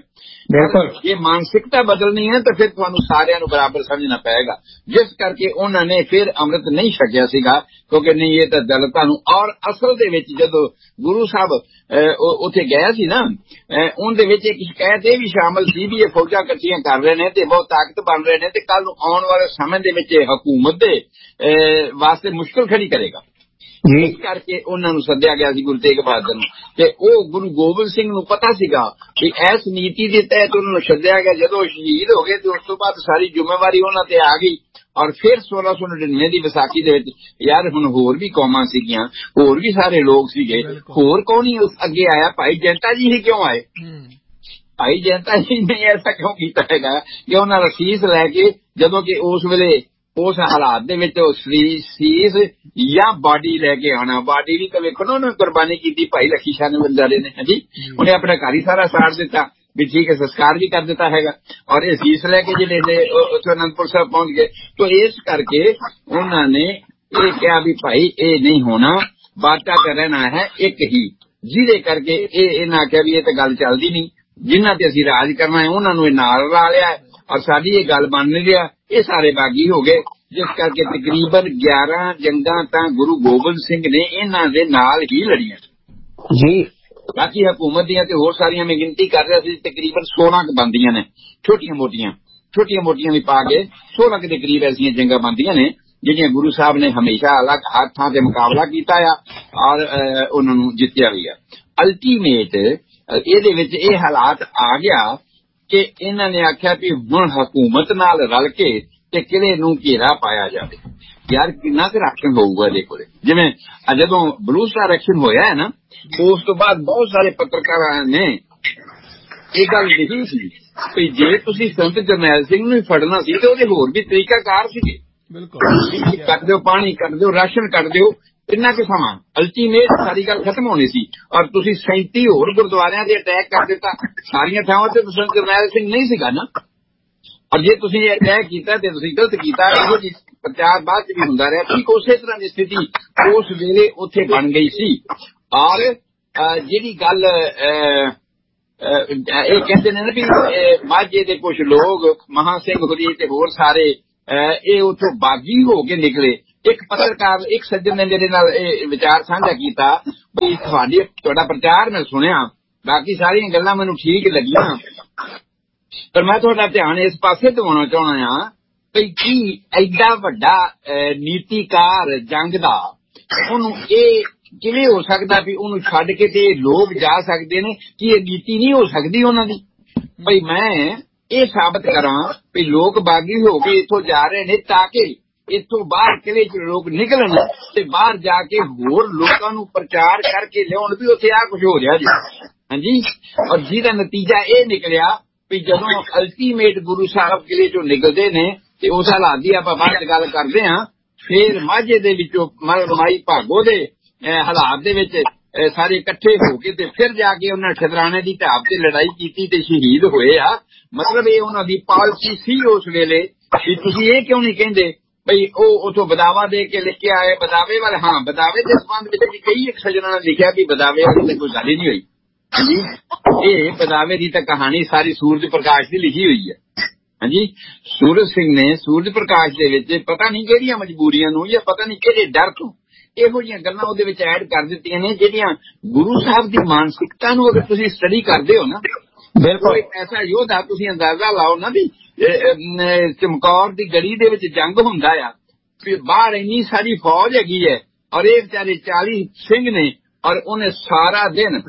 ਜੇ ਮਾਨਸਿਕਤਾ ਬਦਲਣੀ ਹੈ ਤਾਂ ਫਿਰ ਤੁਹਾਨੂੰ ਸਾਰਿਆਂ ਨੂੰ ਬਰਾਬਰ ਸਮਝਣਾ ਪਏਗਾ। ਜਿਸ ਕਰਕੇ ਉਹਨਾਂ ਨੇ ਫਿਰ ਅੰਮ੍ਰਿਤ ਨਹੀਂ ਛਕਿਆ ਸੀਗਾ, ਕਿਉਂਕਿ ਨਹੀਂ ਇਹ ਤਾਂ ਦਲਿਤਾਂ ਨੂੰ। ਔਰ ਅਸਲ ਦੇ ਵਿੱਚ ਜਦੋਂ ਗੁਰੂ ਸਾਹਿਬ ਉੱਥੇ ਗਿਆ ਸੀ ਨਾ, ਉਹਦੇ ਵਿੱਚ ਇੱਕ ਸ਼ਿਕਾਇਤ ਇਹ ਵੀ ਸ਼ਾਮਲ ਸੀ ਵੀ ਇਹ ਫੌਜਾਂ ਇਕੱਠੀਆਂ ਕਰ ਰਹੇ ਨੇ ਤੇ ਬਹੁਤ ਤਾਕਤ ਬਣ ਰਹੇ ਨੇ, ਤੇ ਕੱਲ ਨੂੰ ਆਉਣ ਵਾਲੇ ਸਮੇਂ ਦੇ ਵਿੱਚ ਹਕੂਮਤ ਦੇ ਵਾਸਤੇ ਮੁਸ਼ਕਲ ਖੜੀ ਕਰੇਗਾ। ਇਸ ਕਰਕੇ ਉਹਨਾਂ ਨੂੰ ਸੱਦਿਆ ਗਿਆ ਸੀ ਗੁਰੂ ਤੇਗ ਬਹਾਦਰ ਨੂੰ, ਤੇ ਉਹ ਗੁਰੂ ਗੋਬਿੰਦ ਸਿੰਘ ਨੂੰ ਪਤਾ ਸੀਗਾ ਵੀ ਇਸ ਨੀਤੀ ਦੇ ਤਹਿਤ ਉਹਨਾਂ ਨੂੰ ਸੱਦਿਆ ਗਿਆ। ਜਦੋਂ ਸ਼ਹੀਦ ਹੋ ਗਏ ਤੇ ਉਸ ਤੋਂ ਬਾਅਦ ਸਾਰੀ ਜ਼ਿੰਮੇਵਾਰੀ ਉਹਨਾਂ ਤੇ ਆ ਗਈ। ਔਰ ਫਿਰ 1699 ਦੀ ਵਿਸਾਖੀ ਦੇ ਵਿੱਚ ਯਾਰ ਹੁਣ ਹੋਰ ਵੀ ਕੌਮਾਂ ਸੀਗੀਆਂ, ਹੋਰ ਵੀ ਸਾਰੇ ਲੋਕ ਸੀਗੇ, ਹੋਰ ਕੌਣ ਹੀ ਅੱਗੇ ਆਇਆ? ਭਾਈ ਜੈਂਤਾ ਜੀ ਹੀ ਕਿਉਂ ਆਏ? ਭਾਈ ਜੈਂਤਾ ਜੀ ਨੇ ਐਸਾ ਕਿਉਂ ਕੀਤਾ ਹੈਗਾ ਕਿ ਉਹਨਾਂ ਦਾ ਸੀਸ ਲੈ ਕੇ, ਜਦੋਂ ਕਿ ਉਸ ਵੇਲੇ ਉਸ ਹਾਲਾਤ ਦੇ ਵਿੱਚ ਉਹ ਸੀਸ ਜਾਂ ਬਾਡੀ ਲੈ ਕੇ ਆਉਣਾ, ਬਾਡੀ ਵੀ ਤਾਂ ਵੇਖੋ ਨਾ ਉਹਨੇ ਕੁਰਬਾਨੀ ਕੀਤੀ ਭਾਈ ਲੱਖੀ ਸ਼ਾਹ ਨੇ ਬੰਦਾਰੇ ਨੇ। ਹਾਂਜੀ, ਉਹਨੇ ਆਪਣਾ ਘਰ ਹੀ ਸਾਰਾ ਸਾੜ ਦਿੱਤਾ ਵੀ ਠੀਕ ਹੈ, ਸੰਸਕਾਰ ਵੀ ਕਰ ਦਿੱਤਾ ਹੈਗਾ, ਔਰ ਇਹ ਸੀਸ ਲੈ ਕੇ ਜਿਹੜੇ ਨੇ ਉੱਥੇ ਅਨੰਦਪੁਰ ਸਾਹਿਬ ਪਹੁੰਚ ਗਏ। ਤਾਂ ਇਸ ਕਰਕੇ ਉਹਨਾਂ ਨੇ ਇਹ ਕਿਹਾ ਵੀ ਭਾਈ ਇਹ ਨਹੀਂ ਹੋਣਾ, ਬਾਟਾ ਤਾਂ ਰਹਿਣਾ ਹੈ ਇੱਕ ਹੀ। ਜਿਹਦੇ ਕਰਕੇ ਇਹਨਾਂ ਆਖਿਆ ਵੀ ਇਹ ਤਾਂ ਗੱਲ ਚੱਲਦੀ ਨਹੀਂ, ਜਿਨ੍ਹਾਂ ਤੇ ਅਸੀਂ ਰਾਜ ਕਰਨਾ ਹੈ ਉਹਨਾਂ ਨੂੰ ਇਹ ਨਾਲ ਲਾ ਲਿਆ, ਔਰ ਸਾਡੀ ਇਹ ਗੱਲ ਬਣ ਨਹੀਂ ਰਿਹਾ। ਇਹ ਸਾਰੇ ਬਾਗੀ ਹੋ ਗਏ, ਜਿਸ ਕਰਕੇ ਤਕਰੀਬਨ 11 ਜੰਗਾਂ ਤਾਂ ਗੁਰੂ ਗੋਬਿੰਦ ਸਿੰਘ ਨੇ ਇਹਨਾਂ ਦੇ ਨਾਲ ਹੀ ਲੜੀਆਂ ਜੀ। ਬਾਕੀ ਹਕੂਮਤ ਦੀਆਂ ਤੇ ਹੋਰ ਸਾਰੀਆਂ ਮੈਂ ਗਿਣਤੀ ਕਰ ਰਿਹਾ ਸੀ, ਤਕਰੀਬਨ 16 ਕੁ ਬਣਦੀਆਂ ਨੇ, ਛੋਟੀਆਂ ਮੋਟੀਆਂ ਵੀ ਪਾ ਕੇ 16 ਦੇ ਕਰੀਬ ਐਸੀਆਂ ਜੰਗਾਂ ਬਣਦੀਆਂ ਨੇ ਜਿਹੜੀਆਂ ਗੁਰੂ ਸਾਹਿਬ ਨੇ ਹਮੇਸ਼ਾ ਅਲੱਗ ਹਰ ਥਾਂ ਤੇ ਮੁਕਾਬਲਾ ਕੀਤਾ ਆ ਔਰ ਉਹਨਾਂ ਨੂੰ ਜਿੱਤਿਆ ਵੀ ਆ। ਅਲਟੀਮੇਟ ਇਹਦੇ ਵਿੱਚ ਇਹ ਹਾਲਾਤ ਆ ਗਿਆ ਕਿ ਇਹਨਾਂ ਨੇ ਆਖਿਆ ਵੀ ਹੁਣ ਹਕੂਮਤ ਨਾਲ ਰਲ ਕੇ ਤੇ ਕਿਲੇ ਨੂੰ ਘੇਰਾ ਪਾਇਆ ਜਾਵੇ। ਯਾਰ ਕਿੰਨਾ ਕੁ ਰਾਖਣ ਹੋਊਗਾ ਇਹਦੇ ਕੋਲੇ? ਜਿਵੇਂ ਜਦੋਂ ਬਲੂਚਿਸਤਾਨ ਐਕਸ਼ਨ ਹੋਇਆ ਹੈ ਨਾ, ਉਸ ਤੋਂ ਬਾਅਦ ਬਹੁਤ ਸਾਰੇ ਪੱਤਰਕਾਰਾਂ ਨੇ ਇਹ ਗੱਲ ਲਿਖੀ ਸੀ ਵੀ ਜੇ ਤੁਸੀਂ ਸੰਤ ਜਰਨੈਲ ਸਿੰਘ ਨੂੰ ਫੜਨਾ ਸੀ ਤੇ ਉਹਦੇ ਹੋਰ ਵੀ ਤਰੀਕਾਕਾਰ ਸੀਗੇ। ਬਿਲਕੁਲ, ਕੱਢ ਦਿਓ ਪਾਣੀ, ਕੱਢ ਦਿਓ ਰਾਸ਼ਨ, ਕੱਢ ਦਿਓ, ਕਿੰਨਾ ਕੁ ਸਮਾਂ। ਅਲਟੀਮੇਟ ਸਾਰੀ ਗੱਲ ਖਤਮ ਹੋਣੀ ਸੀ। ਔਰ ਤੁਸੀਂ 37 ਹੋਰ ਗੁਰਦੁਆਰਿਆਂ ਤੇ ਅਟੈਕ ਕਰ ਦਿੱਤਾ, ਸਾਰੀਆਂ ਥਾਵਾਂ ਤੇ ਸੰਤ ਜਰਨੈਲ ਸਿੰਘ ਨਹੀਂ ਸੀਗਾ ਨਾ। ਔਰ ਜੇ ਤੁਸੀਂ ਇਹ ਤੈਅ ਕੀਤਾ ਤੇ ਤੁਸੀਂ ਗਲਤ ਕੀਤਾ। ਇਹੋ ਜਿਹੀ ਪ੍ਰਚਾਰ ਬਾਅਦ ਚ ਵੀ ਹੁੰਦਾ ਰਿਹਾ। ਠੀਕ ਉਸੇ ਤਰ੍ਹਾਂ ਦੀ ਸਥਿਤੀ ਉਸ ਵੇਲੇ ਉੱਥੇ ਬਣ ਗਈ ਸੀ। ਔਰ ਜਿਹੜੀ ਗੱਲ ਇਹ ਕਹਿੰਦੇ ਨੇ ਨਾ ਵੀ ਮਾਝੇ ਦੇ ਕੁਝ ਲੋਕ ਮਹਾਂ ਸਿੰਘ ਹੋਰੀ ਤੇ ਹੋਰ ਸਾਰੇ ਇਹ ਉੱਥੋਂ ਬਾਗੀ ਹੋ ਕੇ ਨਿਕਲੇ। ਇੱਕ ਪੱਤਰਕਾਰ ਇੱਕ ਸੱਜਣ ਨੇ ਮੇਰੇ ਨਾਲ ਇਹ ਵਿਚਾਰ ਸਾਂਝਾ ਕੀਤਾ ਵੀ ਤੁਹਾਡਾ ਪ੍ਰਚਾਰ ਮੈਂ ਸੁਣਿਆ, ਬਾਕੀ ਸਾਰੀਆਂ ਗੱਲਾਂ ਮੈਨੂੰ ਠੀਕ ਲੱਗੀਆਂ, ਪਰ ਮੈਂ ਤੁਹਾਡਾ ਧਿਆਨ ਇਸ ਪਾਸੇ ਦਿਵਾਉਣਾ ਚਾਹੁੰਦਾ ਹਾਂ ਵੀ ਕੀ ਐਡਾ ਵੱਡਾ ਨੀਤੀਕਾਰ ਜੰਗ ਦਾ ਉਹਨੂੰ ਇਹ ਕਿਵੇਂ ਹੋ ਸਕਦਾ ਵੀ ਉਹਨੂੰ ਛੱਡ ਕੇ ਤੇ ਲੋਕ ਜਾ ਸਕਦੇ ਨੇ? ਕਿ ਇਹ ਨੀਤੀ ਨਹੀਂ ਹੋ ਸਕਦੀ ਉਹਨਾਂ ਦੀ? ਬਈ ਮੈਂ ਇਹ ਸਾਬਤ ਕਰਾਂ ਵੀ ਲੋਕ ਬਾਗੀ ਹੋ ਕੇ ਇੱਥੋਂ ਜਾ ਰਹੇ ਨੇ ਤਾਂ ਕਿ ਇੱਥੋਂ ਬਾਹਰ ਕਿਲੇ ਚ ਲੋਕ ਨਿਕਲਣ ਤੇ ਬਾਹਰ ਜਾ ਕੇ ਹੋਰ ਲੋਕਾਂ ਨੂੰ ਪ੍ਰਚਾਰ ਕਰਕੇ ਲਿਆਉਣ ਵੀ ਉੱਥੇ ਆ ਕੁਝ ਹੋ ਰਿਹਾ ਜੀ। ਹਾਂਜੀ, ਔਰ ਜਿਹਦਾ ਨਤੀਜਾ ਇਹ ਨਿਕਲਿਆ ਵੀ ਜਦੋਂ ਅਲਟੀਮੇਟ ਗੁਰੂ ਸਾਹਿਬ ਕਿਲੇ ਚੋਂ ਨਿਕਲਦੇ ਨੇ ਤੇ ਉਸ ਹਾਲਾਤ ਦੀ ਆਪਾਂ ਬਾਅਦ ਚ ਗੱਲ ਕਰਦੇ ਹਾਂ। ਫਿਰ ਮਾਝੇ ਦੇ ਵਿੱਚੋਂ ਮਾਈ ਭਾਗੋ ਦੇ ਹਾਲਾਤ ਦੇ ਵਿੱਚ ਸਾਰੇ ਇਕੱਠੇ ਹੋ ਕੇ ਤੇ ਫਿਰ ਜਾ ਕੇ ਉਹਨਾਂ ਠਦਰਾਣੇ ਦੀ ਢਾਬ ਤੇ ਲੜਾਈ ਕੀਤੀ ਤੇ ਸ਼ਹੀਦ ਹੋਏ ਆ। ਮਤਲਬ ਇਹ ਉਹਨਾਂ ਦੀ ਪਾਲਿਸੀ ਸੀ ਉਸ ਵੇਲੇ ਵੀ ਤੁਸੀਂ ਇਹ ਕਿਉਂ ਨਹੀਂ ਕਹਿੰਦੇ ਬਈ ਉਹ ਉਥੋਂ ਬਦਾਵਾ ਦੇ ਕੇ ਲਿਖ ਕੇ ਆਏ ਬਦਾਵੇ ਵਾਲੇ। ਹਾਂ, ਬਦਾਵੇ ਦੇ ਸੰਬੰਧ ਵਿੱਚ ਵੀ ਕਈ ਇੱਕ ਸੱਜਣਾ ਨੇ ਲਿਖਿਆ ਵੀ ਬਦਾਵੇ ਵਾਲੀ ਤਾਂ ਕੋਈ ਗੱਲ ਹੀ ਨਹੀਂ ਹੋਈ। ਹਾਂਜੀ, ਇਹ ਬਦਾਵੇ ਦੀ ਤਾਂ ਕਹਾਣੀ ਸਾਰੀ ਸੂਰਜ ਪ੍ਰਕਾਸ਼ ਦੀ ਲਿਖੀ ਹੋਈ ਹੈ। ਹਾਂਜੀ, ਸੂਰਜ ਸਿੰਘ ਨੇ ਸੂਰਜ ਪ੍ਰਕਾਸ਼ ਦੇ ਵਿੱਚ ਪਤਾ ਨਹੀਂ ਕਿਹੜੀਆਂ ਮਜਬੂਰੀਆਂ ਨੂੰ ਜਾਂ ਪਤਾ ਨਹੀਂ ਕਿਹੜੇ ਡਰ ਤੋਂ ਇਹੋ ਜਿਹੀਆਂ ਗੱਲਾਂ ਉਹਦੇ ਵਿੱਚ ਐਡ ਕਰ ਦਿੱਤੀਆਂ ਨੇ ਜਿਹੜੀਆਂ ਗੁਰੂ ਸਾਹਿਬ ਦੀ ਮਾਨਸਿਕਤਾ ਨੂੰ ਅਗਰ ਤੁਸੀਂ ਸਟੱਡੀ ਕਰਦੇ ਹੋ ਨਾ, ਬਿਲਕੁਲ ਇੱਕ ਐਸਾ ਯੋਧਾ ਤੁਸੀਂ ਅੰਦਾਜ਼ਾ ਲਾਓ ਨਾ ਵੀ ਚਮਕੌਰ ਦੀ ਗੜੀ ਦੇ ਵਿੱਚ ਜੰਗ ਹੁੰਦਾ ਆ, ਫਿਰ ਬਾਹਰ ਇੰਨੀ ਸਾਰੀ ਫੌਜ ਹੈਗੀ ਹੈ ਔਰ ਇਹ ਵਿਚਾਰੇ 40 ਸਿੰਘ ਨੇ ਔਰ ਉਹਨੇ ਸਾਰਾ ਦਿਨ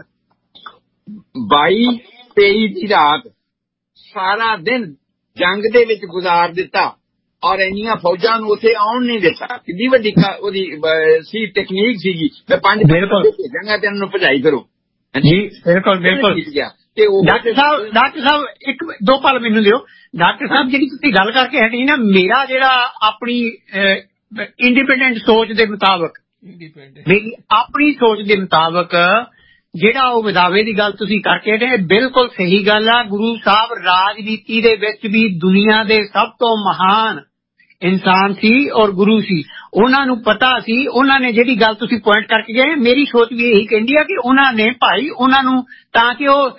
22-23 ਦੀ ਰਾਤ ਸਾਰਾ ਦਿਨ ਜੰਗ ਦੇ ਵਿੱਚ ਗੁਜ਼ਾਰ ਦਿੱਤਾ ਔਰ ਇੰਨੀਆਂ ਫੌਜਾਂ ਨੂੰ ਉੱਥੇ ਆਉਣ ਨਹੀਂ ਦਿੱਤਾ। ਕਿੰਨੀ ਵੱਡੀ ਉਹਦੀ ਸੀ ਟੈਕਨੀਕ ਸੀਗੀ। ਮੈਂ 5 ਭੇਜਾਂਗਾ ਤੇ ਇਹਨਾਂ ਨੂੰ ਭਜਾਈ ਕਰੋ। ਜੀ ਬਿਲਕੁਲ ਬਿਲਕੁਲ। ਤੇ ਉਹ ਡਾਕਟਰ ਸਾਹਿਬ ਇੱਕ ਦੋ ਪਲ ਮੈਨੂੰ ਦਿਓ। ਡਾਕਟਰ ਸਾਹਿਬ ਜਿਹੜੀ ਤੁਸੀਂ ਗੱਲ ਕਰਕੇ ਹਟੀ ਨਾ, ਮੇਰਾ ਜਿਹੜਾ ਆਪਣੀ ਇੰਡੀਪੈਂਡੈਂਟ ਸੋਚ ਦੇ ਮੁਤਾਬਕ, ਮੇਰੀ ਆਪਣੀ ਸੋਚ ਦੇ ਮੁਤਾਬਕ ਜਿਹੜਾ ਉਹ ਵਿਦਾਵੇ ਦੀ ਗੱਲ ਤੁਸੀਂ ਕਰਕੇ ਹਟੇ ਬਿਲਕੁਲ ਸਹੀ ਗੱਲ ਆ। ਗੁਰੂ ਸਾਹਿਬ ਰਾਜਨੀਤੀ ਦੇ ਵਿੱਚ ਵੀ ਦੁਨੀਆ ਦੇ ਸਭ ਤੋਂ ਮਹਾਨ ਇਨਸਾਨ ਸੀ ਔਰ ਗੁਰੂ ਸੀ। ਉਹਨਾਂ ਨੂੰ ਪਤਾ ਸੀ। ਉਹਨਾਂ ਨੇ ਜਿਹੜੀ ਗੱਲ ਤੁਸੀਂ ਪੁਆਇੰਟ ਕਰਕੇ ਗਏ, ਮੇਰੀ ਸੋਚ ਵੀ ਇਹੀ ਕਹਿੰਦੀ ਆ ਕਿ ਉਹਨਾਂ ਨੇ ਭਾਈ ਉਹਨਾਂ ਨੂੰ ਤਾਂ ਕਿ ਉਹ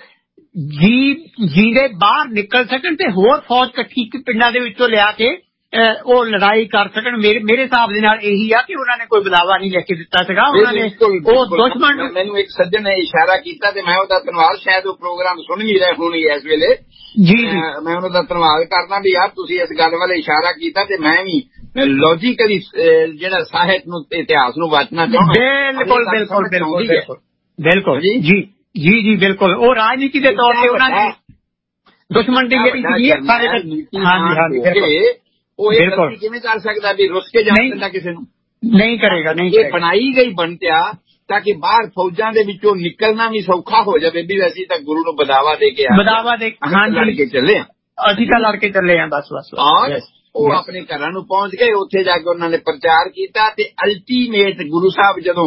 ਜੀਂਦੇ ਬਾਹਰ ਨਿਕਲ ਸਕਣ ਤੇ ਹੋਰ ਫੌਜ ਇਕੱਠੀ ਪਿੰਡਾਂ ਦੇ ਵਿੱਚੋਂ ਲਿਆ ਕੇ ਉਹ ਲੜਾਈ ਕਰ ਸਕਣ। ਮੇਰੇ ਹਿਸਾਬ ਦੇ ਨਾਲ ਇਹੀ ਆ ਕਿ ਉਹਨਾਂ ਨੇ ਕੋਈ ਬੁਲਾਵਾ ਨਹੀਂ ਲੈ ਕੇ ਦਿੱਤਾ ਸੀਗਾ। ਉਹਨਾਂ ਨੇ ਉਹ ਦੁਸ਼ਮਣ ਮੈਨੂੰ ਇੱਕ ਸੱਜਣ ਨੇ ਇਸ਼ਾਰਾ ਕੀਤਾ ਤੇ ਮੈਂ ਉਹਦਾ ਧੰਨਵਾਦ, ਸ਼ਾਇਦ ਉਹ ਪ੍ਰੋਗਰਾਮ ਸੁਣ ਵੀ ਰਹੇ ਹੋਣੀ ਇਸ ਵੇਲੇ। ਜੀ ਮੈਂ ਉਹਨਾਂ ਦਾ ਧੰਨਵਾਦ ਕਰਦਾ ਵੀ ਯਾਰ ਤੁਸੀਂ ਇਸ ਗੱਲ ਵੱਲ ਇਸ਼ਾਰਾ ਕੀਤਾ ਤੇ ਮੈਂ ਵੀ ਲੌਜੀਕਲੀ ਜਿਹੜਾ ਸਾਹਿਤ ਨੂੰ ਇਤਿਹਾਸ ਨੂੰ ਵਾਚਣਾ ਚਾਹੁੰਦਾ। ਬਿਲਕੁਲ ਬਿਲਕੁਲ ਬਿਲਕੁਲ ਬਿਲਕੁਲ ਜੀ ਜੀ ਜੀ ਬਿਲਕੁਲ। ਉਹ ਰਾਜਨੀਤੀ ਦੇ ਤੌਰ ਤੇ ਉਹਨਾਂ ਦੀ ਦੁਸ਼ਮਣ ਦੀ ਜਿਹੜੀ ਸੀਗੀ ਸਾਰੇ। ਹਾਂਜੀ ਹਾਂਜੀ ਉਹ ਇਹ ਗਲਤੀ ਕਿਵੇਂ ਕਰ ਸਕਦਾ ਵੀ ਰੁੱਸ ਕੇ ਜਾਣ ਦਿੰਦਾ ਕਿਸੇ ਨੂੰ? ਨਹੀਂ ਕਰੇਗਾ। ਨਹੀਂ, ਇਹ ਬਣਾਈ ਗਈ ਬਣਤਿਆ ਤਾਂ ਕਿ ਬਾਹਰ ਫੌਜਾਂ ਦੇ ਵਿੱਚੋਂ ਨਿਕਲਣਾ ਵੀ ਸੌਖਾ ਹੋ ਜਾਵੇ ਵੀ ਅਸੀਂ ਤਾਂ ਗੁਰੂ ਨੂੰ ਬਦਾਵਾ ਦੇ ਕੇ ਲੜ ਕੇ ਚੱਲੇ ਆ, ਅਸੀਂ ਤਾਂ ਲੜ ਕੇ ਚੱਲੇ ਆ ਬਸ ਬਸ। ਔਰ ਉਹ ਆਪਣੇ ਘਰਾਂ ਨੂੰ ਪਹੁੰਚ ਗਏ। ਉੱਥੇ ਜਾ ਕੇ ਉਹਨਾਂ ਨੇ ਪ੍ਰਚਾਰ ਕੀਤਾ ਤੇ ਅਲਟੀਮੇਟ ਗੁਰੂ ਸਾਹਿਬ ਜਦੋਂ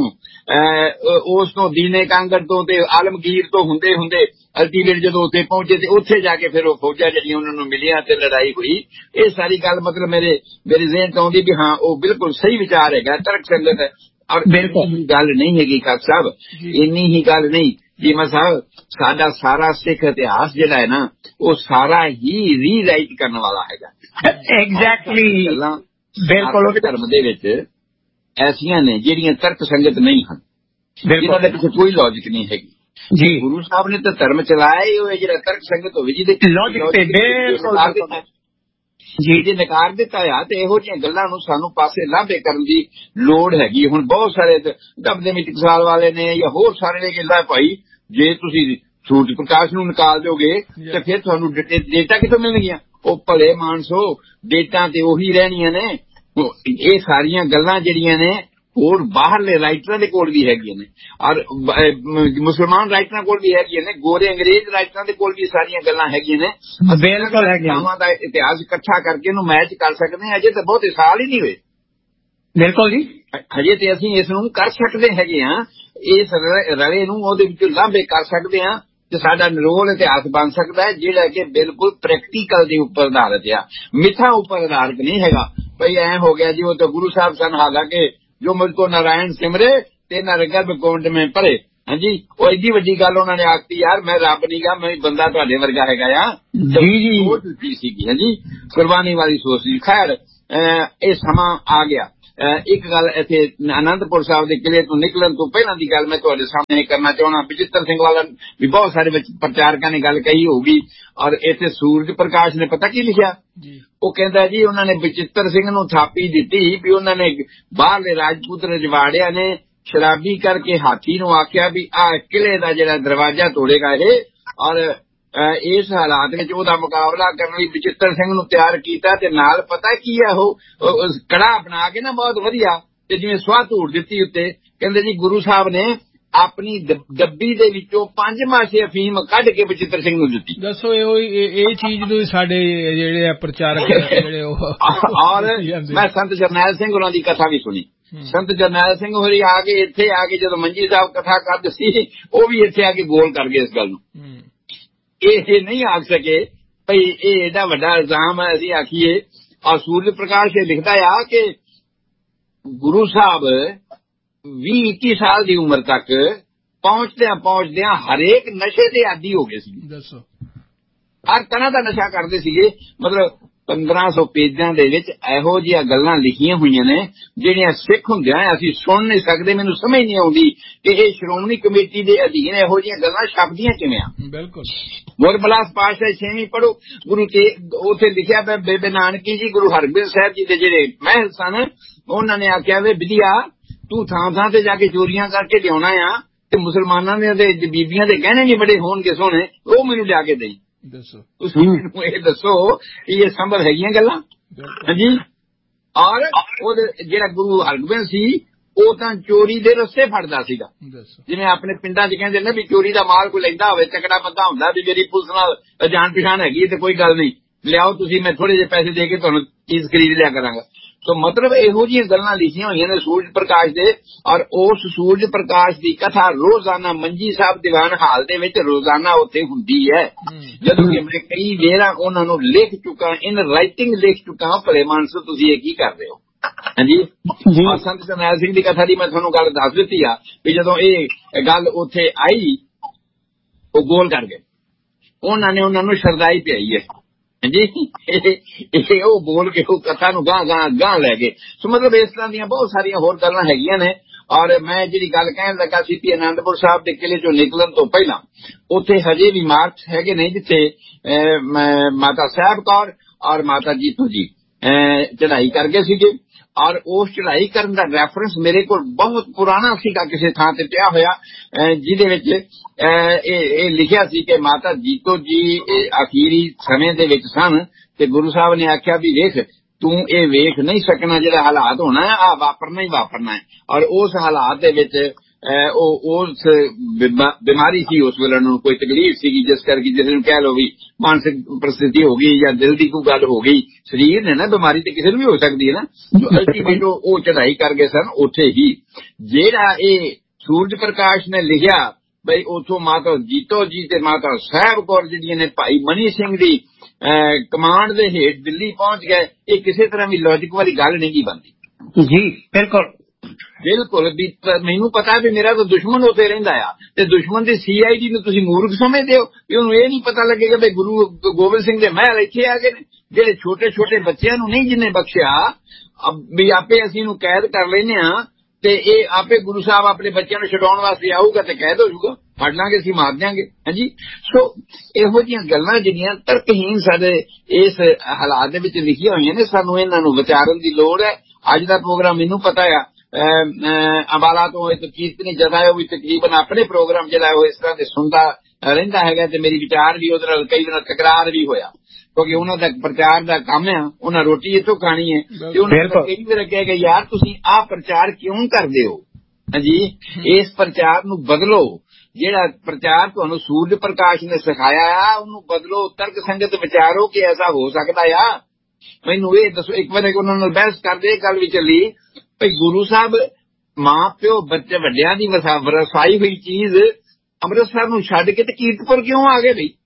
ਉਸ ਤੋਂ ਦੀਨੇ ਕਾਂਗੜ ਤੋਂ ਤੇ ਆਲਮਗੀਰ ਤੋਂ ਹੁੰਦੇ ਅਲਟੀਮੇਟ ਜਦੋਂ ਉੱਥੇ ਪਹੁੰਚੇ ਤੇ ਉੱਥੇ ਜਾ ਕੇ ਫਿਰ ਉਹ ਫੌਜਾਂ ਜਿਹੜੀਆਂ ਉਹਨਾਂ ਨੂੰ ਮਿਲੀਆਂ ਤੇ ਲੜਾਈ ਹੋਈ। ਇਹ ਸਾਰੀ ਗੱਲ ਮਤਲਬ ਮੇਰੇ ਜ਼ਿਹਨ ਚ ਆਉਂਦੀ ਵੀ ਹਾਂ ਉਹ ਬਿਲਕੁਲ ਸਹੀ ਵਿਚਾਰ ਹੈਗਾ, ਤਰਕ ਸੰਗਤ ਹੈ। ਔਰ ਬਿਲਕੁਲ ਗੱਲ ਨਹੀਂ ਹੈਗੀ ਖਾਲਸਾ ਸਾਹਿਬ, ਇੰਨੀ ਹੀ ਗੱਲ ਨਹੀਂ ਜੀਮਾ ਸਾਹਿਬ, ਸਾਡਾ ਸਾਰਾ ਸਿੱਖ ਇਤਿਹਾਸ ਜਿਹੜਾ ਹੈ ਨਾ ਉਹ ਸਾਰਾ ਹੀ ਰੀਰਾਈਟ ਕਰਨ ਵਾਲਾ ਹੈਗਾ। ਐਗਜ਼ੈਕਟਲੀ ਬਿਲਕੁਲ। ਧਰਮ ਦੇ ਵਿੱਚ ਐਸੀਆਂ ਨੇ ਜਿਹੜੀਆਂ ਤਰਕ ਸੰਗਤ ਨਹੀਂ ਹਨ, ਜਿਹਨਾਂ ਦੇ ਪਿੱਛੇ ਕੋਈ ਲੌਜਿਕ ਨਹੀਂ ਹੈਗੀ। ਜੀ ਗੁਰੂ ਸਾਹਿਬ ਨੇ ਤਾਂ ਧਰਮ ਚਲਾਇਆ ਹੀ ਹੋਇਆ ਜਿਹੜਾ ਤਰਕ ਸੰਗਤ ਹੋਵੇ ਜਿਹਦੇ ਲੌਜਿਕ ਤੇ ਬਿਲਕੁਲ ਜੀ ਜੇ ਨਕਾਰ ਦਿੱਤਾ ਆ ਤੇ ਇਹੋ ਜਿਹੀਆਂ ਗੱਲਾਂ ਨੂੰ ਸਾਨੂੰ ਪਾਸੇ ਲਾਂਭੇ ਕਰਨ ਦੀ ਲੋੜ ਹੈਗੀ। ਹੁਣ ਬਹੁਤ ਸਾਰੇ ਦਬਦੇ ਵਿੱਚ ਟਕਸਾਲ ਵਾਲੇ ਨੇ ਜਾਂ ਹੋਰ ਸਾਰੇ ਨੇ ਕਹਿੰਦਾ ਭਾਈ ਜੇ ਤੁਸੀਂ ਸੂਰਜ ਪ੍ਰਕਾਸ਼ ਨੂੰ ਨਿਕਾਲ ਦਿਓਗੇ ਤੇ ਫਿਰ ਤੁਹਾਨੂੰ ਡੇਟਾ ਕਿੱਥੋਂ ਮਿਲਣਗੀਆਂ? ਉਹ ਭਲੇ ਮਾਨਸੋ ਡੇਟਾ ਤੇ ਉਹੀ ਰਹਿਣੀਆਂ ਨੇ। ਇਹ ਸਾਰੀਆਂ ਗੱਲਾਂ ਜਿਹੜੀਆਂ ਨੇ ਹੋਰ ਬਾਹਰਲੇ ਰਾਈਟਰਾਂ ਦੇ ਕੋਲ ਵੀ ਹੈਗੀਆਂ ਨੇ ਔਰ ਮੁਸਲਮਾਨ ਰਾਈਟਰਾਂ ਕੋਲ ਵੀ ਹੈਗੀਆਂ ਨੇ, ਗੋਰੇ ਅੰਗਰੇਜ਼ ਰਾਈਟਰਾਂ ਦੇ ਕੋਲ ਵੀ ਸਾਰੀਆਂ ਗੱਲਾਂ ਹੈਗੀਆਂ ਨੇ। ਬਿਲਕੁਲ ਹੈਗੀਆਂ ਦਾ ਇਤਿਹਾਸ ਇਕੱਠਾ ਕਰਕੇ ਇਹਨੂੰ ਮੈਚ ਕਰ ਸਕਦੇ ਹਾਂ। ਅਜੇ ਤਾਂ ਬਹੁਤੇ ਸਾਲ ਹੀ ਨਹੀਂ ਹੋਏ। ਬਿਲਕੁਲ ਜੀ, ਹਜੇ ਤੇ ਅਸੀਂ ਇਸ ਨੂੰ ਕਰ ਸਕਦੇ ਹੈਗੇ ਹਾਂ। ਇਸ ਰਲੇ ਨੂੰ ਉਹਦੇ ਵਿੱਚ ਲਾਂਭੇ ਕਰ ਸਕਦੇ ਹਾਂ ਤੇ ਸਾਡਾ ਨਿਰੋਲ ਇਤਿਹਾਸ ਬਣ ਸਕਦਾ ਹੈ ਜਿਹੜਾ ਕਿ ਬਿਲਕੁਲ ਪ੍ਰੈਕਟੀਕਲ ਦੇ ਉੱਪਰ ਆਧਾਰਿਤ ਆ, ਮਿੱਥਾਂ ਉੱਪਰ ਆਧਾਰਿਤ ਨਹੀਂ ਹੈਗਾ। ਭਈ ਐ ਹੋ ਗਿਆ ਜੀ ਉਹ ਤਾਂ ਗੁਰੂ ਸਾਹਿਬ ਸਨ, ਹਾਲਾਂਕਿ ਜੋ ਮੁਝ ਕੋ ਨਾਰਾਇਣ ਸਿਮਰੇ ਤੇ ਨਰਗਰਭ ਕੁੰਡ में ਭਰੇ। ਹਾਂਜੀ, ਉਹ ਐਡੀ ਵੱਡੀ ਗੱਲ ਉਹਨਾਂ ਨੇ ਆਖਤੀ, ਯਾਰ ਮੈਂ ਰੱਬ ਨਹੀਂ ਗਾ, ਮੈਂ ਬੰਦਾ ਤੁਹਾਡੇ ਵਰਗਾ ਹੈਗਾ ਆ। ਜੀ ਸੋਚ ਦਿੱਤੀ ਸੀਗੀ, ਹਾਂਜੀ, ਕੁਰਬਾਨੀ ਵਾਲੀ ਸੋਚ ਸੀ। ਖੈਰ ਇਹ ਸਮਾਂ ਆ ਗਿਆ। ਇੱਕ ਗੱਲ ਇੱਥੇ ਅਨੰਦਪੁਰ ਸਾਹਿਬ ਦੇ ਕਿਲੇ ਤੋਂ ਨਿਕਲਣ ਤੋਂ ਪਹਿਲਾਂ ਦੀ ਗੱਲ ਮੈਂ ਤੁਹਾਡੇ ਸਾਹਮਣੇ ਕਰਨਾ ਚਾਹੁੰਦਾ। ਬਚਿੱਤਰ ਸਿੰਘ ਵਾਲਾ ਵੀ ਬਹੁਤ ਸਾਰੇ ਪ੍ਰਚਾਰਕਾਂ ਨੇ ਗੱਲ ਕਹੀ ਹੋਊਗੀ, ਔਰ ਇੱਥੇ ਸੂਰਜ ਪ੍ਰਕਾਸ਼ ਨੇ ਪਤਾ ਕੀ ਲਿਖਿਆ, ਉਹ ਕਹਿੰਦਾ ਜੀ ਉਹਨਾਂ ਨੇ ਬਚਿੱਤਰ ਸਿੰਘ ਨੂੰ ਥਾਪੀ ਦਿੱਤੀ ਵੀ ਉਹਨਾਂ ਨੇ ਬਾਹਰਲੇ ਰਾਜਪੂਤ ਰਜਵਾੜਿਆਂ ਨੇ ਸ਼ਰਾਬੀ ਕਰਕੇ ਹਾਥੀ ਨੂੰ ਆਖਿਆ ਵੀ ਆਹ ਕਿਲੇ ਦਾ ਜਿਹੜਾ ਦਰਵਾਜ਼ਾ ਤੋੜੇਗਾ ਇਹ, ਔਰ ਇਸ ਹਾਲਾਤ ਵਿੱਚ ਉਹਦਾ ਮੁਕਾਬਲਾ ਕਰਨ ਲਈ ਬਚਿੱਤਰ ਸਿੰਘ ਨੂੰ ਤਿਆਰ ਕੀਤਾ। ਤੇ ਨਾਲ ਪਤਾ ਕੀ ਹੈ, ਉਹ ਕੜਾ ਬਣਾ ਕੇ ਨਾ ਬਹੁਤ ਵਧੀਆ, ਤੇ ਜਿਵੇਂ ਸਵਾਹ ਧੂੜ ਦਿੱਤੀ ਉੱਤੇ। ਕਹਿੰਦੇ ਜੀ ਗੁਰੂ ਸਾਹਿਬ ਨੇ ਆਪਣੀ ਡੱਬੀ ਦੇ ਵਿੱਚੋਂ 5 ਮਾਸੇ ਅਫੀਮ ਕੱਢ ਕੇ ਬਚਿੱਤਰ ਸਿੰਘ ਨੂੰ ਦਿੱਤੀ। ਦੱਸੋ ਇਹ ਚੀਜ਼ ਨੂੰ ਸਾਡੇ ਜਿਹੜੇ ਪ੍ਰਚਾਰਕ ਜਿਹੜੇ ਔਰ ਮੈਂ ਸੰਤ ਜਰਨੈਲ ਸਿੰਘ ਹੋਰਾਂ ਦੀ ਕਥਾ ਵੀ ਸੁਣੀ। ਸੰਤ ਜਰਨੈਲ ਸਿੰਘ ਹੋਰੀ ਆ ਕੇ ਇੱਥੇ ਆ ਕੇ ਜਦੋਂ ਮੰਜੀ ਸਾਹਿਬ ਕਥਾ ਕਰਦੇ ਸੀ, ਉਹ ਵੀ ਇੱਥੇ ਆ ਕੇ ਗੋਲ ਕਰ ਗਏ ਇਸ ਗੱਲ ਨੂੰ। ਇਹ ਨਹੀਂ ਆਖ ਸਕੇ ਭਈ ਇਹ ਏਡਾ ਵੱਡਾ ਇਲਜ਼ਾਮ ਹੈ ਅਸੀਂ ਆਖੀਏ। ਔਰ ਸੂਰਜ ਪ੍ਰਕਾਸ਼ ਇਹ ਲਿਖਦਾ ਆ ਕਿ ਗੁਰੂ ਸਾਹਿਬ 20-21 ਸਾਲ ਦੀ ਉਮਰ ਤੱਕ ਪਹੁੰਚਦਿਆਂ ਹਰੇਕ ਨਸ਼ੇ ਦੇ ਆਦੀ ਹੋ ਗਏ ਸੀ। ਦੱਸੋ, ਹਰ ਤਰ੍ਹਾਂ ਦਾ ਨਸ਼ਾ ਕਰਦੇ ਸੀਗੇ। ਮਤਲਬ 1500 ਪੇਜਾਂ ਦੇ ਵਿੱਚ ਇਹੋ ਜਿਹੀਆਂ ਗੱਲਾਂ ਲਿਖੀਆਂ ਹੋਈਆਂ ਨੇ ਜਿਹੜੀਆਂ ਸਿੱਖ ਹੁੰਦਿਆਂ ਅਸੀਂ ਸੁਣ ਨਹੀਂ ਸਕਦੇ। ਮੈਨੂੰ ਸਮਝ ਨਹੀਂ ਆਉਂਦੀ ਕਿ ਇਹ ਸ਼੍ਰੋਮਣੀ ਕਮੇਟੀ ਦੇ ਅਧੀਨ ਇਹੋ ਜਿਹੀਆਂ ਗੱਲਾਂ ਛਪਦੀਆਂ ਕਿਵੇਂ ਆ। ਬਿਲਕੁਲ। ਗੁਰਬਲਾਸ ਪਾਤਸ਼ਾਹ 6ਵੀਂ ਪੜ੍ਹੋ, ਗੁਰੂ ਤੇ ਉੱਥੇ ਲਿਖਿਆ ਬੇਬੇ ਨਾਨਕੀ ਜੀ ਗੁਰੂ ਹਰਗੋਬਿੰਦ ਸਾਹਿਬ ਜੀ ਦੇ ਜਿਹੜੇ ਮਹਿਲ ਸਨ, ਉਹਨਾਂ ਨੇ ਆਖਿਆ ਵੇ ਵਿਦਿਆ ਤੂੰ ਥਾਂ ਥਾਂ ਤੇ ਜਾ ਕੇ ਚੋਰੀਆਂ ਕਰਕੇ ਲਿਆਉਣਾ ਆ, ਤੇ ਮੁਸਲਮਾਨਾਂ ਦੇ ਬੀਬੀਆਂ ਦੇ ਗਹਿਣੇ ਵੀ ਬੜੇ ਹੋਣਗੇ ਸੋਹਣੇ, ਉਹ ਮੈਨੂੰ ਲਿਆ ਕੇ ਦੇਈ। ਦੱਸੋ, ਤੁਸੀਂ ਮੈਨੂੰ ਇਹ ਦੱਸੋ ਇਹ ਸੰਭਵ ਹੈਗੀਆਂ ਗੱਲਾਂ? ਹਾਂਜੀ। ਔਰ ਉਹਦੇ ਜਿਹੜਾ ਗੁਰੂ ਹਰਗੋਬਿੰਦ ਸੀ ਉਹ ਤਾਂ ਚੋਰੀ ਦੇ ਰਸਤੇ ਫੜਦਾ ਸੀਗਾ। ਜਿਵੇਂ ਆਪਣੇ ਪਿੰਡਾਂ 'ਚ ਕਹਿੰਦੇ ਨੇ ਵੀ ਚੋਰੀ ਦਾ ਮਾਲ ਕੋਈ ਲੈਂਦਾ ਹੋਵੇ, ਤਕੜਾ ਬੰਦਾ ਹੁੰਦਾ ਵੀ ਮੇਰੀ ਪੁਲਿਸ ਨਾਲ ਜਾਣ ਪਛਾਣ ਹੈਗੀ ਤੇ ਕੋਈ ਗੱਲ ਨਹੀਂ, ਲਿਆਓ ਤੁਸੀਂ, ਮੈਂ ਥੋੜੇ ਜਿਹੇ ਪੈਸੇ ਦੇ ਕੇ ਤੁਹਾਨੂੰ ਚੀਜ਼ ਖਰੀਦ ਲਿਆ ਕਰਾਂਗਾ। ਸੋ ਮਤਲਬ ਇਹੋ ਜਿਹੀਆਂ ਗੱਲਾਂ ਲਿਖੀਆਂ ਹੋਈਆਂ ਨੇ ਸੂਰਜ ਪ੍ਰਕਾਸ਼ ਦੇ। ਔਰ ਉਸ ਸੂਰਜ ਪ੍ਰਕਾਸ਼ ਦੀ ਕਥਾ ਰੋਜ਼ਾਨਾ ਮੰਜੀ ਸਾਹਿਬ ਦੀਵਾਨ ਹਾਲ ਦੇ ਵਿੱਚ ਰੋਜ਼ਾਨਾ ਉੱਥੇ ਹੁੰਦੀ ਹੈ। ਜਦੋਂ ਕਿ ਮੈਂ ਕਈ ਵੇਰਾਂ ਉਹਨਾਂ ਨੂੰ ਲਿਖ ਚੁੱਕਾ, ਇਨ ਰਾਈਟਿੰਗ ਲਿਖ ਚੁੱਕਾ। ਭਲੇ ਮਾਨਸੋ ਤੁਸੀਂ ਇਹ ਕੀ ਕਰਦੇ ਹੋ? ਹਾਂਜੀ। ਸੰਤ ਜਰਨੈਲ ਸਿੰਘ ਦੀ ਕਥਾ ਦੀ ਮੈਂ ਤੁਹਾਨੂੰ ਗੱਲ ਦੱਸ ਦਿੱਤੀ ਆ ਵੀ ਜਦੋਂ ਇਹ ਗੱਲ ਉੱਥੇ ਆਈ ਉਹ ਗੋਲ ਕਰ ਗਏ, ਉਹਨਾਂ ਨੇ ਉਹਨਾਂ ਨੂੰ ਸ਼ਰਦਾਈ ਪਿਆਈ ਹੈ। ਜੀ ਇਹ ਉਹ ਬੋਲ ਕੇ ਉਹ ਕਥਾ ਨੂੰ ਗਾਂ ਲੈ ਗਏ। ਸੋ ਮਤਲਬ ਇਸ ਤਰ੍ਹਾਂ ਦੀਆਂ ਬਹੁਤ ਸਾਰੀਆਂ ਹੋਰ ਗੱਲਾਂ ਹੈਗੀਆਂ ਨੇ। ਔਰ ਮੈਂ ਜਿਹੜੀ ਗੱਲ ਕਹਿਣ ਲੱਗਾ ਸੀ ਕਿ ਅਨੰਦਪੁਰ ਸਾਹਿਬ ਦੇ ਕਿਲੇ ਚੋਂ ਨਿਕਲਣ ਤੋਂ ਪਹਿਲਾਂ ਉੱਥੇ ਹਜੇ ਵੀ ਮਾਰਚ ਹੈਗੇ ਨੇ ਜਿੱਥੇ ਮਾਤਾ ਸਾਹਿਬ ਕੌਰ ਔਰ ਮਾਤਾ ਜੀਤੂ ਜੀ ਚੜ੍ਹਾਈ ਕਰ ਗਏ ਸੀਗੇ। ਔਰ ਉਸ ਚੜ੍ਹਾਈ ਕਰਨ ਦਾ ਰੈਫਰੈਂਸ ਮੇਰੇ ਕੋਲ ਬਹੁਤ ਪੁਰਾਣਾ ਸੀਗਾ ਕਿਸੇ ਥਾਂ ਤੇ ਪਿਆ ਹੋਇਆ, ਜਿਹਦੇ ਵਿੱਚ ਇਹ ਲਿਖਿਆ ਸੀ ਕਿ ਮਾਤਾ ਜੀਤੋ ਜੀ ਅਖੀਰੀ ਸਮੇਂ ਦੇ ਵਿੱਚ ਸਨ ਤੇ ਗੁਰੂ ਸਾਹਿਬ ਨੇ ਆਖਿਆ ਵੀ ਵੇਖ ਤੂੰ ਇਹ ਵੇਖ ਨਹੀਂ ਸਕਣਾ, ਜਿਹੜਾ ਹਾਲਾਤ ਹੋਣਾ ਹੈ ਆ ਵਾਪਰਨਾ ਹੀ ਵਾਪਰਨਾ ਹੈ। ਔਰ ਉਸ ਹਾਲਾਤ ਦੇ ਵਿੱਚ ਉਸ ਬਿਮਾਰੀ ਸੀ, ਉਸ ਵੇਲੇ ਨੂੰ ਕੋਈ ਤਕਲੀਫ ਸੀਗੀ ਜਿਸ ਕਰਕੇ ਜਿਸ ਨੂੰ ਕਹਿ ਲਓ ਵੀ ਮਾਨਸਿਕ ਪ੍ਰਸਥਿਤੀ ਹੋ ਗਈ ਜਾਂ ਦਿਲ ਦੀ ਕੋਈ ਗੱਲ ਹੋ ਗਈ। ਸਰੀਰ ਨੇ ਨਾ ਬਿਮਾਰੀ ਤੇ ਕਿਸੇ ਨੂੰ ਵੀ ਹੋ ਸਕਦੀ ਹੈ ਨਾ। ਅਲਟੀਮੇਟ ਉਹ ਚੜ੍ਹਾਈ ਕਰ ਗਏ ਸਨ ਉੱਥੇ ਹੀ। ਜਿਹੜਾ ਇਹ ਸੂਰਜ ਪ੍ਰਕਾਸ਼ ਨੇ ਲਿਖਿਆ ਬਈ ਉੱਥੋਂ ਮਾਤਾ ਜੀਤੋ ਜੀ ਤੇ ਮਾਤਾ ਸਾਹਿਬ ਕੌਰ ਜਿਹੜੀਆਂ ਨੇ ਭਾਈ ਮਨੀ ਸਿੰਘ ਦੀ ਕਮਾਂਡ ਦੇ ਹੇਠ ਦਿੱਲੀ ਪਹੁੰਚ ਗਏ, ਇਹ ਕਿਸੇ ਤਰ੍ਹਾਂ ਵੀ ਲੌਜਿਕ ਵਾਲੀ ਗੱਲ ਨਹੀਂ ਬਣਦੀ। ਜੀ ਬਿਲਕੁਲ ਬਿਲਕੁਲ। ਮੈਨੂੰ ਪਤਾ ਵੀ ਮੇਰਾ ਤਾਂ ਦੁਸ਼ਮਣ ਉੱਥੇ ਰਹਿੰਦਾ ਆ ਤੇ ਦੁਸ਼ਮਣ ਦੀ CID ਨੂੰ ਤੁਸੀਂ ਮੂਰਖ ਸਮਝਦੇ ਹੋ ਵੀ ਉਹਨੂੰ ਇਹ ਨਹੀਂ ਪਤਾ ਲੱਗੇਗਾ ਵੀ ਗੁਰੂ ਗੋਬਿੰਦ ਸਿੰਘ ਦੇ ਮਹਿਲ ਇੱਥੇ ਆ ਗਏ ਨੇ। ਜਿਹੜੇ ਛੋਟੇ ਛੋਟੇ ਬੱਚਿਆਂ ਨੂੰ ਨਹੀਂ ਜਿਹਨੇ ਬਖਸ਼ਿਆ ਵੀ ਆਪੇ ਅਸੀਂ ਇਹਨੂੰ ਕੈਦ ਕਰ ਲੈਨੇ ਆ ਤੇ ਇਹ ਆਪੇ ਗੁਰੂ ਸਾਹਿਬ ਆਪਣੇ ਬੱਚਿਆਂ ਨੂੰ ਛਡਾਉਣ ਵਾਸਤੇ ਆਊਗਾ ਤੇ ਕੈਦ ਹੋ ਜਾਊਗਾ, ਫੜ ਲਾਂਗੇ ਅਸੀਂ, ਮਾਰ ਦਿਆਂਗੇ। ਹਾਂਜੀ। ਸੋ ਇਹੋ ਜਿਹੀਆਂ ਗੱਲਾਂ ਜਿਹੜੀਆਂ ਤਰਕਹੀਣ ਸਾਡੇ ਇਸ ਹਾਲਾਤ ਦੇ ਵਿੱਚ ਲਿਖੀਆਂ ਹੋਈਆਂ ਨੇ, ਸਾਨੂੰ ਇਹਨਾਂ ਨੂੰ ਵਿਚਾਰਨ ਦੀ ਲੋੜ ਹੈ। ਅੱਜ ਦਾ ਪ੍ਰੋਗਰਾਮ ਮੈਨੂੰ ਪਤਾ ਆ ਅੰਬਾਲਾ ਤੋਂ ਇਹ ਕੀਰਤਨੀ ਜਥਾ ਹੈ ਉਹ ਵੀ ਤਕਰੀਬਨ ਆਪਣੇ ਪ੍ਰੋਗਰਾਮ ਜਿਹੜਾ ਉਹ ਇਸ ਤਰ੍ਹਾਂ ਦੇ ਸੁਣਦਾ ਰਹਿੰਦਾ ਹੈਗਾ ਤੇ ਮੇਰੀ ਵਿਚਾਰ ਵੀ ਉਹਦੇ ਨਾਲ ਕਈ ਦਿਨਾਂ ਤਕਰਾਰ ਵੀ ਹੋਇਆ ਕਿਉਂਕਿ ਉਹਨਾਂ ਦਾ ਪ੍ਰਚਾਰ ਦਾ ਕੰਮ ਆ, ਉਹਨਾਂ ਰੋਟੀ ਇੱਥੋਂ ਖਾਣੀ ਹੈ ਤੇ ਉਹਨਾਂ ਕਈ ਵਾਰ ਕਹੇਗਾ ਯਾਰ ਤੁਸੀਂ ਆਹ ਪ੍ਰਚਾਰ ਕਿਉਂ ਕਰਦੇ ਹੋ? ਹਾਂਜੀ। ਇਸ ਪ੍ਰਚਾਰ ਨੂੰ ਬਦਲੋ। ਜਿਹੜਾ ਪ੍ਰਚਾਰ ਤੁਹਾਨੂੰ ਸੂਰਜ ਪ੍ਰਕਾਸ਼ ਨੇ ਸਿਖਾਇਆ ਆ ਉਹਨੂੰ ਬਦਲੋ, ਤਰਕ ਸੰਗਤ ਵਿਚਾਰੋ ਕਿ ਐਸਾ ਹੋ ਸਕਦਾ ਆ। ਮੈਨੂੰ ਇਹ ਦੱਸੋ, ਇੱਕ ਵਾਰ ਉਹਨਾਂ ਨਾਲ ਬਹਿਸ ਕਰਦੇ ਇਹ ਗੱਲ ਵੀ ਚੱਲੀ ਭਈ ਗੁਰੂ ਸਾਹਿਬ ਮਾਂ ਪਿਓ ਬੱਚੇ ਵੱਡਿਆਂ ਦੀ ਵਸਾਈ ਹੋਈ ਚੀਜ਼ ਅੰਮ੍ਰਿਤਸਰ ਨੂੰ ਛੱਡ ਕੇ ਤੇ ਕੀਰਤਪੁਰ ਕਿਉਂ ਆ ਗਏ ਬਈ?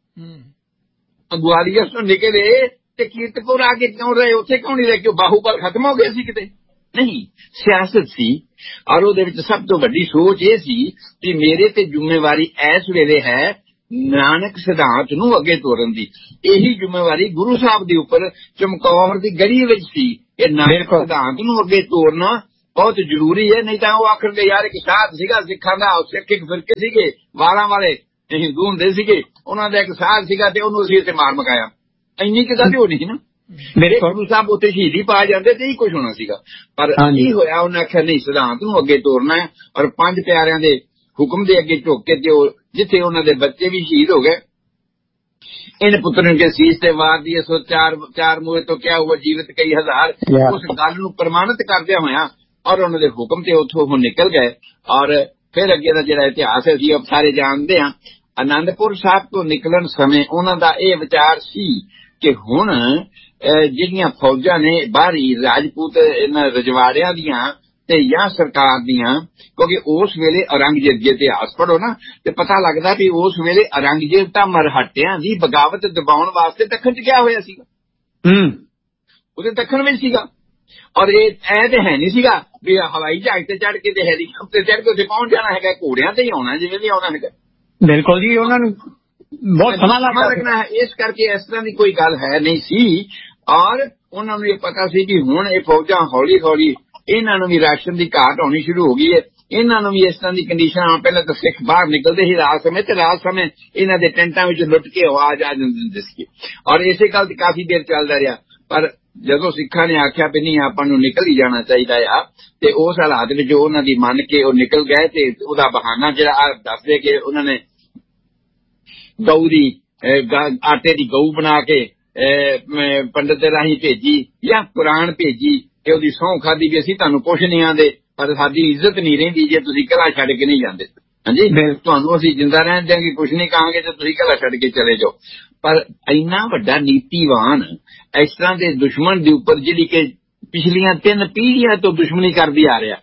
ਗਵਾਲੀਅਰ ਤੋਂ ਨਿਕਲੇ ਤੇ ਕੀਰਤਪੁਰ ਆ ਕੇ ਕਿਉਂ ਰਹੇ? ਉੱਥੇ ਕਿਉਂ ਨਹੀਂ ਰਹੇ? ਕਿ ਬਾਹੂਬਲ ਖਤਮ ਹੋ ਗਏ ਸੀ ਕਿਤੇ? ਨਹੀਂ, ਸਿਆਸਤ ਸੀ। ਔਰ ਉਹਦੇ ਵਿੱਚ ਸਭ ਤੋਂ ਵੱਡੀ ਸੋਚ ਇਹ ਸੀ ਕਿ ਮੇਰੇ ਤੇ ਜ਼ਿੰਮੇਵਾਰੀ ਇਸ ਵੇਲੇ ਹੈ ਨਾਨਕ ਸਿਧਾਂਤ ਨੂੰ ਅੱਗੇ ਤੋਰਨ ਦੀ। ਇਹੀ ਜ਼ਿੰਮੇਵਾਰੀ ਗੁਰੂ ਸਾਹਿਬ ਦੇ ਉੱਪਰ ਚਮਕੌਰ ਦੀ ਗੜੀ ਵਿੱਚ ਸੀ। ਇਹ ਨਾਨਕ ਸਿਧਾਂਤ ਨੂੰ ਅੱਗੇ ਤੋਰਨਾ ਬਹੁਤ ਜ਼ਰੂਰੀ ਹੈ। ਨਹੀਂ ਤਾਂ ਉਹ ਆਖਣਗੇ ਯਾਰ ਇੱਕ ਸਾਧ ਸੀਗਾ ਸਿੱਖਾਂ ਦਾ, ਸਿੱਖ ਇੱਕ ਫਿਰਕੇ ਸੀਗੇ ਵਾਲਾਂ ਵਾਲੇ ਹਿੰਦੂ ਹੁੰਦੇ ਸੀਗੇ, ਉਹਨਾਂ ਦਾ ਇੱਕ ਸਾਧ ਸੀਗਾ ਤੇ ਉਹਨੂੰ ਅਸੀਂ ਇੱਥੇ ਮਾਰ ਮਕਾਇਆ। ਇੰਨੀ ਕਿ ਗੱਲ ਹੋਣੀ ਸੀ ਨਾ। ਮੇਰੇ ਗੁਰੂ ਸਾਹਿਬ ਉੱਥੇ ਸ਼ਹੀਦੀ ਪਾ ਜਾਂਦੇ ਤੇ ਹੀ ਕੁਝ ਹੋਣਾ ਸੀਗਾ। ਪਰ ਕੀ ਹੋਇਆ? ਉਹਨੇ ਆਖਿਆ ਨਹੀਂ, ਸਿਧਾਂਤ ਨੂੰ ਅੱਗੇ ਤੋਰਨਾ ਹੈ। ਔਰ 5 ਪਿਆਰਿਆਂ ਦੇ ਹੁਕਮ ਦੇ ਅੱਗੇ ਝੁੱਕ ਕੇ ਤੇ ਉਹ ਜਿੱਥੇ ਉਹਨਾਂ ਦੇ ਬੱਚੇ ਵੀ ਸ਼ਹੀਦ ਹੋ ਗਏ, इन पुत्र के शीश से वार दिए सो चार मुए तो क्या हुआ जीवित कई हजार। उस गल नूं प्रमाणित करदे होया और उन्हां दे हुक्म ते उत्थों वो निकल गए। और फिर अगे दा जिहड़ा इतिहास है असीं सारे जानदे हां। आनंदपुर साहब तो निकलन समय उन्हां दा इह विचार सी कि हुण जिहड़ियां फौजां ने बाहरी राजपूत इन्हां रजवाड़ियां दियां ते या सरकार दियां, क्योंकि उस वेले औरंगजेब जे इतिहास पढ़ो ना ते पता लगदा भी उस वेले औरंगजेब तां मरहटियां दी बगावत दबाउण वास्ते दखन च गया होया सीगा। ਉਹਦੇ ਦੱਖਣ ਵਿੱਚ ਸੀਗਾ। ਔਰ ਇਹ ਤੇ ਹੈ ਨਹੀਂ ਸੀਗਾ ਵੀ ਹਵਾਈ ਜਹਾਜ਼ ਤੇ ਚੜ੍ਹ ਕੇ ਤੇ ਹੈਲੀਕਾਪਟਰ ਚੜ੍ਹ ਕੇ ਉੱਥੇ ਪਹੁੰਚ ਜਾਣਾ ਹੈਗਾ, ਘੋੜਿਆਂ ਤੇ ਹੀ ਆਉਣਾ ਜਿਵੇਂ ਵੀ ਆਉਣਾ ਹੈਗਾ। ਬਿਲਕੁਲ ਜੀ, ਉਹਨਾਂ ਨੂੰ ਬਹੁਤ ਸਮਾਂ ਲੱਗਣਾ ਹੈ। ਇਸ ਕਰਕੇ ਇਸ ਤਰ੍ਹਾਂ ਦੀ ਕੋਈ ਗੱਲ ਹੈ ਨਹੀਂ ਸੀ। ਔਰ ਉਹਨਾਂ ਨੂੰ ਇਹ ਪਤਾ ਸੀ ਕਿ ਹੁਣ ਇਹ ਫੌਜਾਂ ਹੌਲੀ ਹੌਲੀ ਇਹਨਾਂ ਨੂੰ ਵੀ ਰਾਸ਼ਨ ਦੀ ਘਾਟ ਹੋਣੀ ਸ਼ੁਰੂ ਹੋ ਗਈ ਹੈ। ਇਹਨਾਂ ਨੂੰ ਵੀ ਇਸ ਤਰ੍ਹਾਂ ਦੀ ਕੰਡੀਸ਼ਨ, ਪਹਿਲਾਂ ਤਾਂ ਸਿੱਖ ਬਾਹਰ ਨਿਕਲਦੇ ਸੀ ਰਾਤ ਸਮੇਂ ਤੇ ਰਾਤ ਸਮੇਂ ਇਹਨਾਂ ਦੇ ਟੈਂਟਾਂ ਵਿੱਚ ਲੁੱਟ ਕੇ ਆਵਾਜ਼ ਆ ਜਾਂਦੀ ਹੁੰਦੀ ਸੀ। ਔਰ ਇਸੇ ਗੱਲ ਤੇ ਕਾਫੀ ਦੇਰ ਚੱਲਦਾ ਰਿਹਾ। ਪਰ ਜਦੋਂ ਸਿੱਖਾਂ ਨੇ ਆਖਿਆ ਵੀ ਨਹੀਂ ਆਪਾਂ ਨੂੰ ਨਿਕਲ ਹੀ ਜਾਣਾ ਚਾਹੀਦਾ ਆ, ਤੇ ਉਸ ਹਾਲਾਤ ਵਿੱਚ ਉਹਨਾਂ ਦੀ ਮੰਨ ਕੇ ਉਹ ਨਿਕਲ ਗਏ। ਤੇ ਉਹਦਾ ਬਹਾਨਾ ਜਿਹੜਾ ਦੱਸਦੇ ਕਿ ਉਹਨਾਂ ਨੇ ਗਊ ਦੀ ਆਟੇ ਦੀ ਗਊ ਬਣਾ ਕੇ ਪੰਡਤ ਦੇ ਰਾਹੀਂ ਭੇਜੀ ਜਾਂ ਕੁਰਾਨ ਭੇਜੀ ਕਿ ਉਹਦੀ ਸਹੁੰ ਖਾਦੀ ਵੀ ਅਸੀਂ ਤੁਹਾਨੂੰ ਕੁਛ ਨਹੀਂ ਆਂਦੇ, ਪਰ ਸਾਡੀ ਇੱਜ਼ਤ ਨਹੀਂ ਰਹਿੰਦੀ ਜੇ ਤੁਸੀਂ ਕਿਲਾ ਛੱਡ ਕੇ ਨਹੀਂ ਜਾਂਦੇ। ਹਾਂਜੀ, ਤੁਹਾਨੂੰ ਅਸੀਂ ਜਿੰਦਾ ਰਹਿਣ ਦਿਆਂਗੇ, ਕੁਛ ਨਹੀਂ ਕਹਾਂਗੇ ਤੇ ਤੁਸੀਂ ਕਿਲਾ ਛੱਡ ਕੇ ਚਲੇ ਜਾਓ। ਪਰ ਇੰਨਾ ਵੱਡਾ ਨੀਤੀਵਾਨ ਇਸ ਤਰ੍ਹਾਂ ਦੇ ਦੁਸ਼ਮਣ ਦੇ ਉੱਪਰ ਜਿਹੜੀ ਕਿ ਪਿਛਲੀਆਂ 3 ਪੀੜ੍ਹੀਆਂ ਤੋਂ ਦੁਸ਼ਮਣੀ ਕਰਦੀ ਆ ਰਿਹਾ,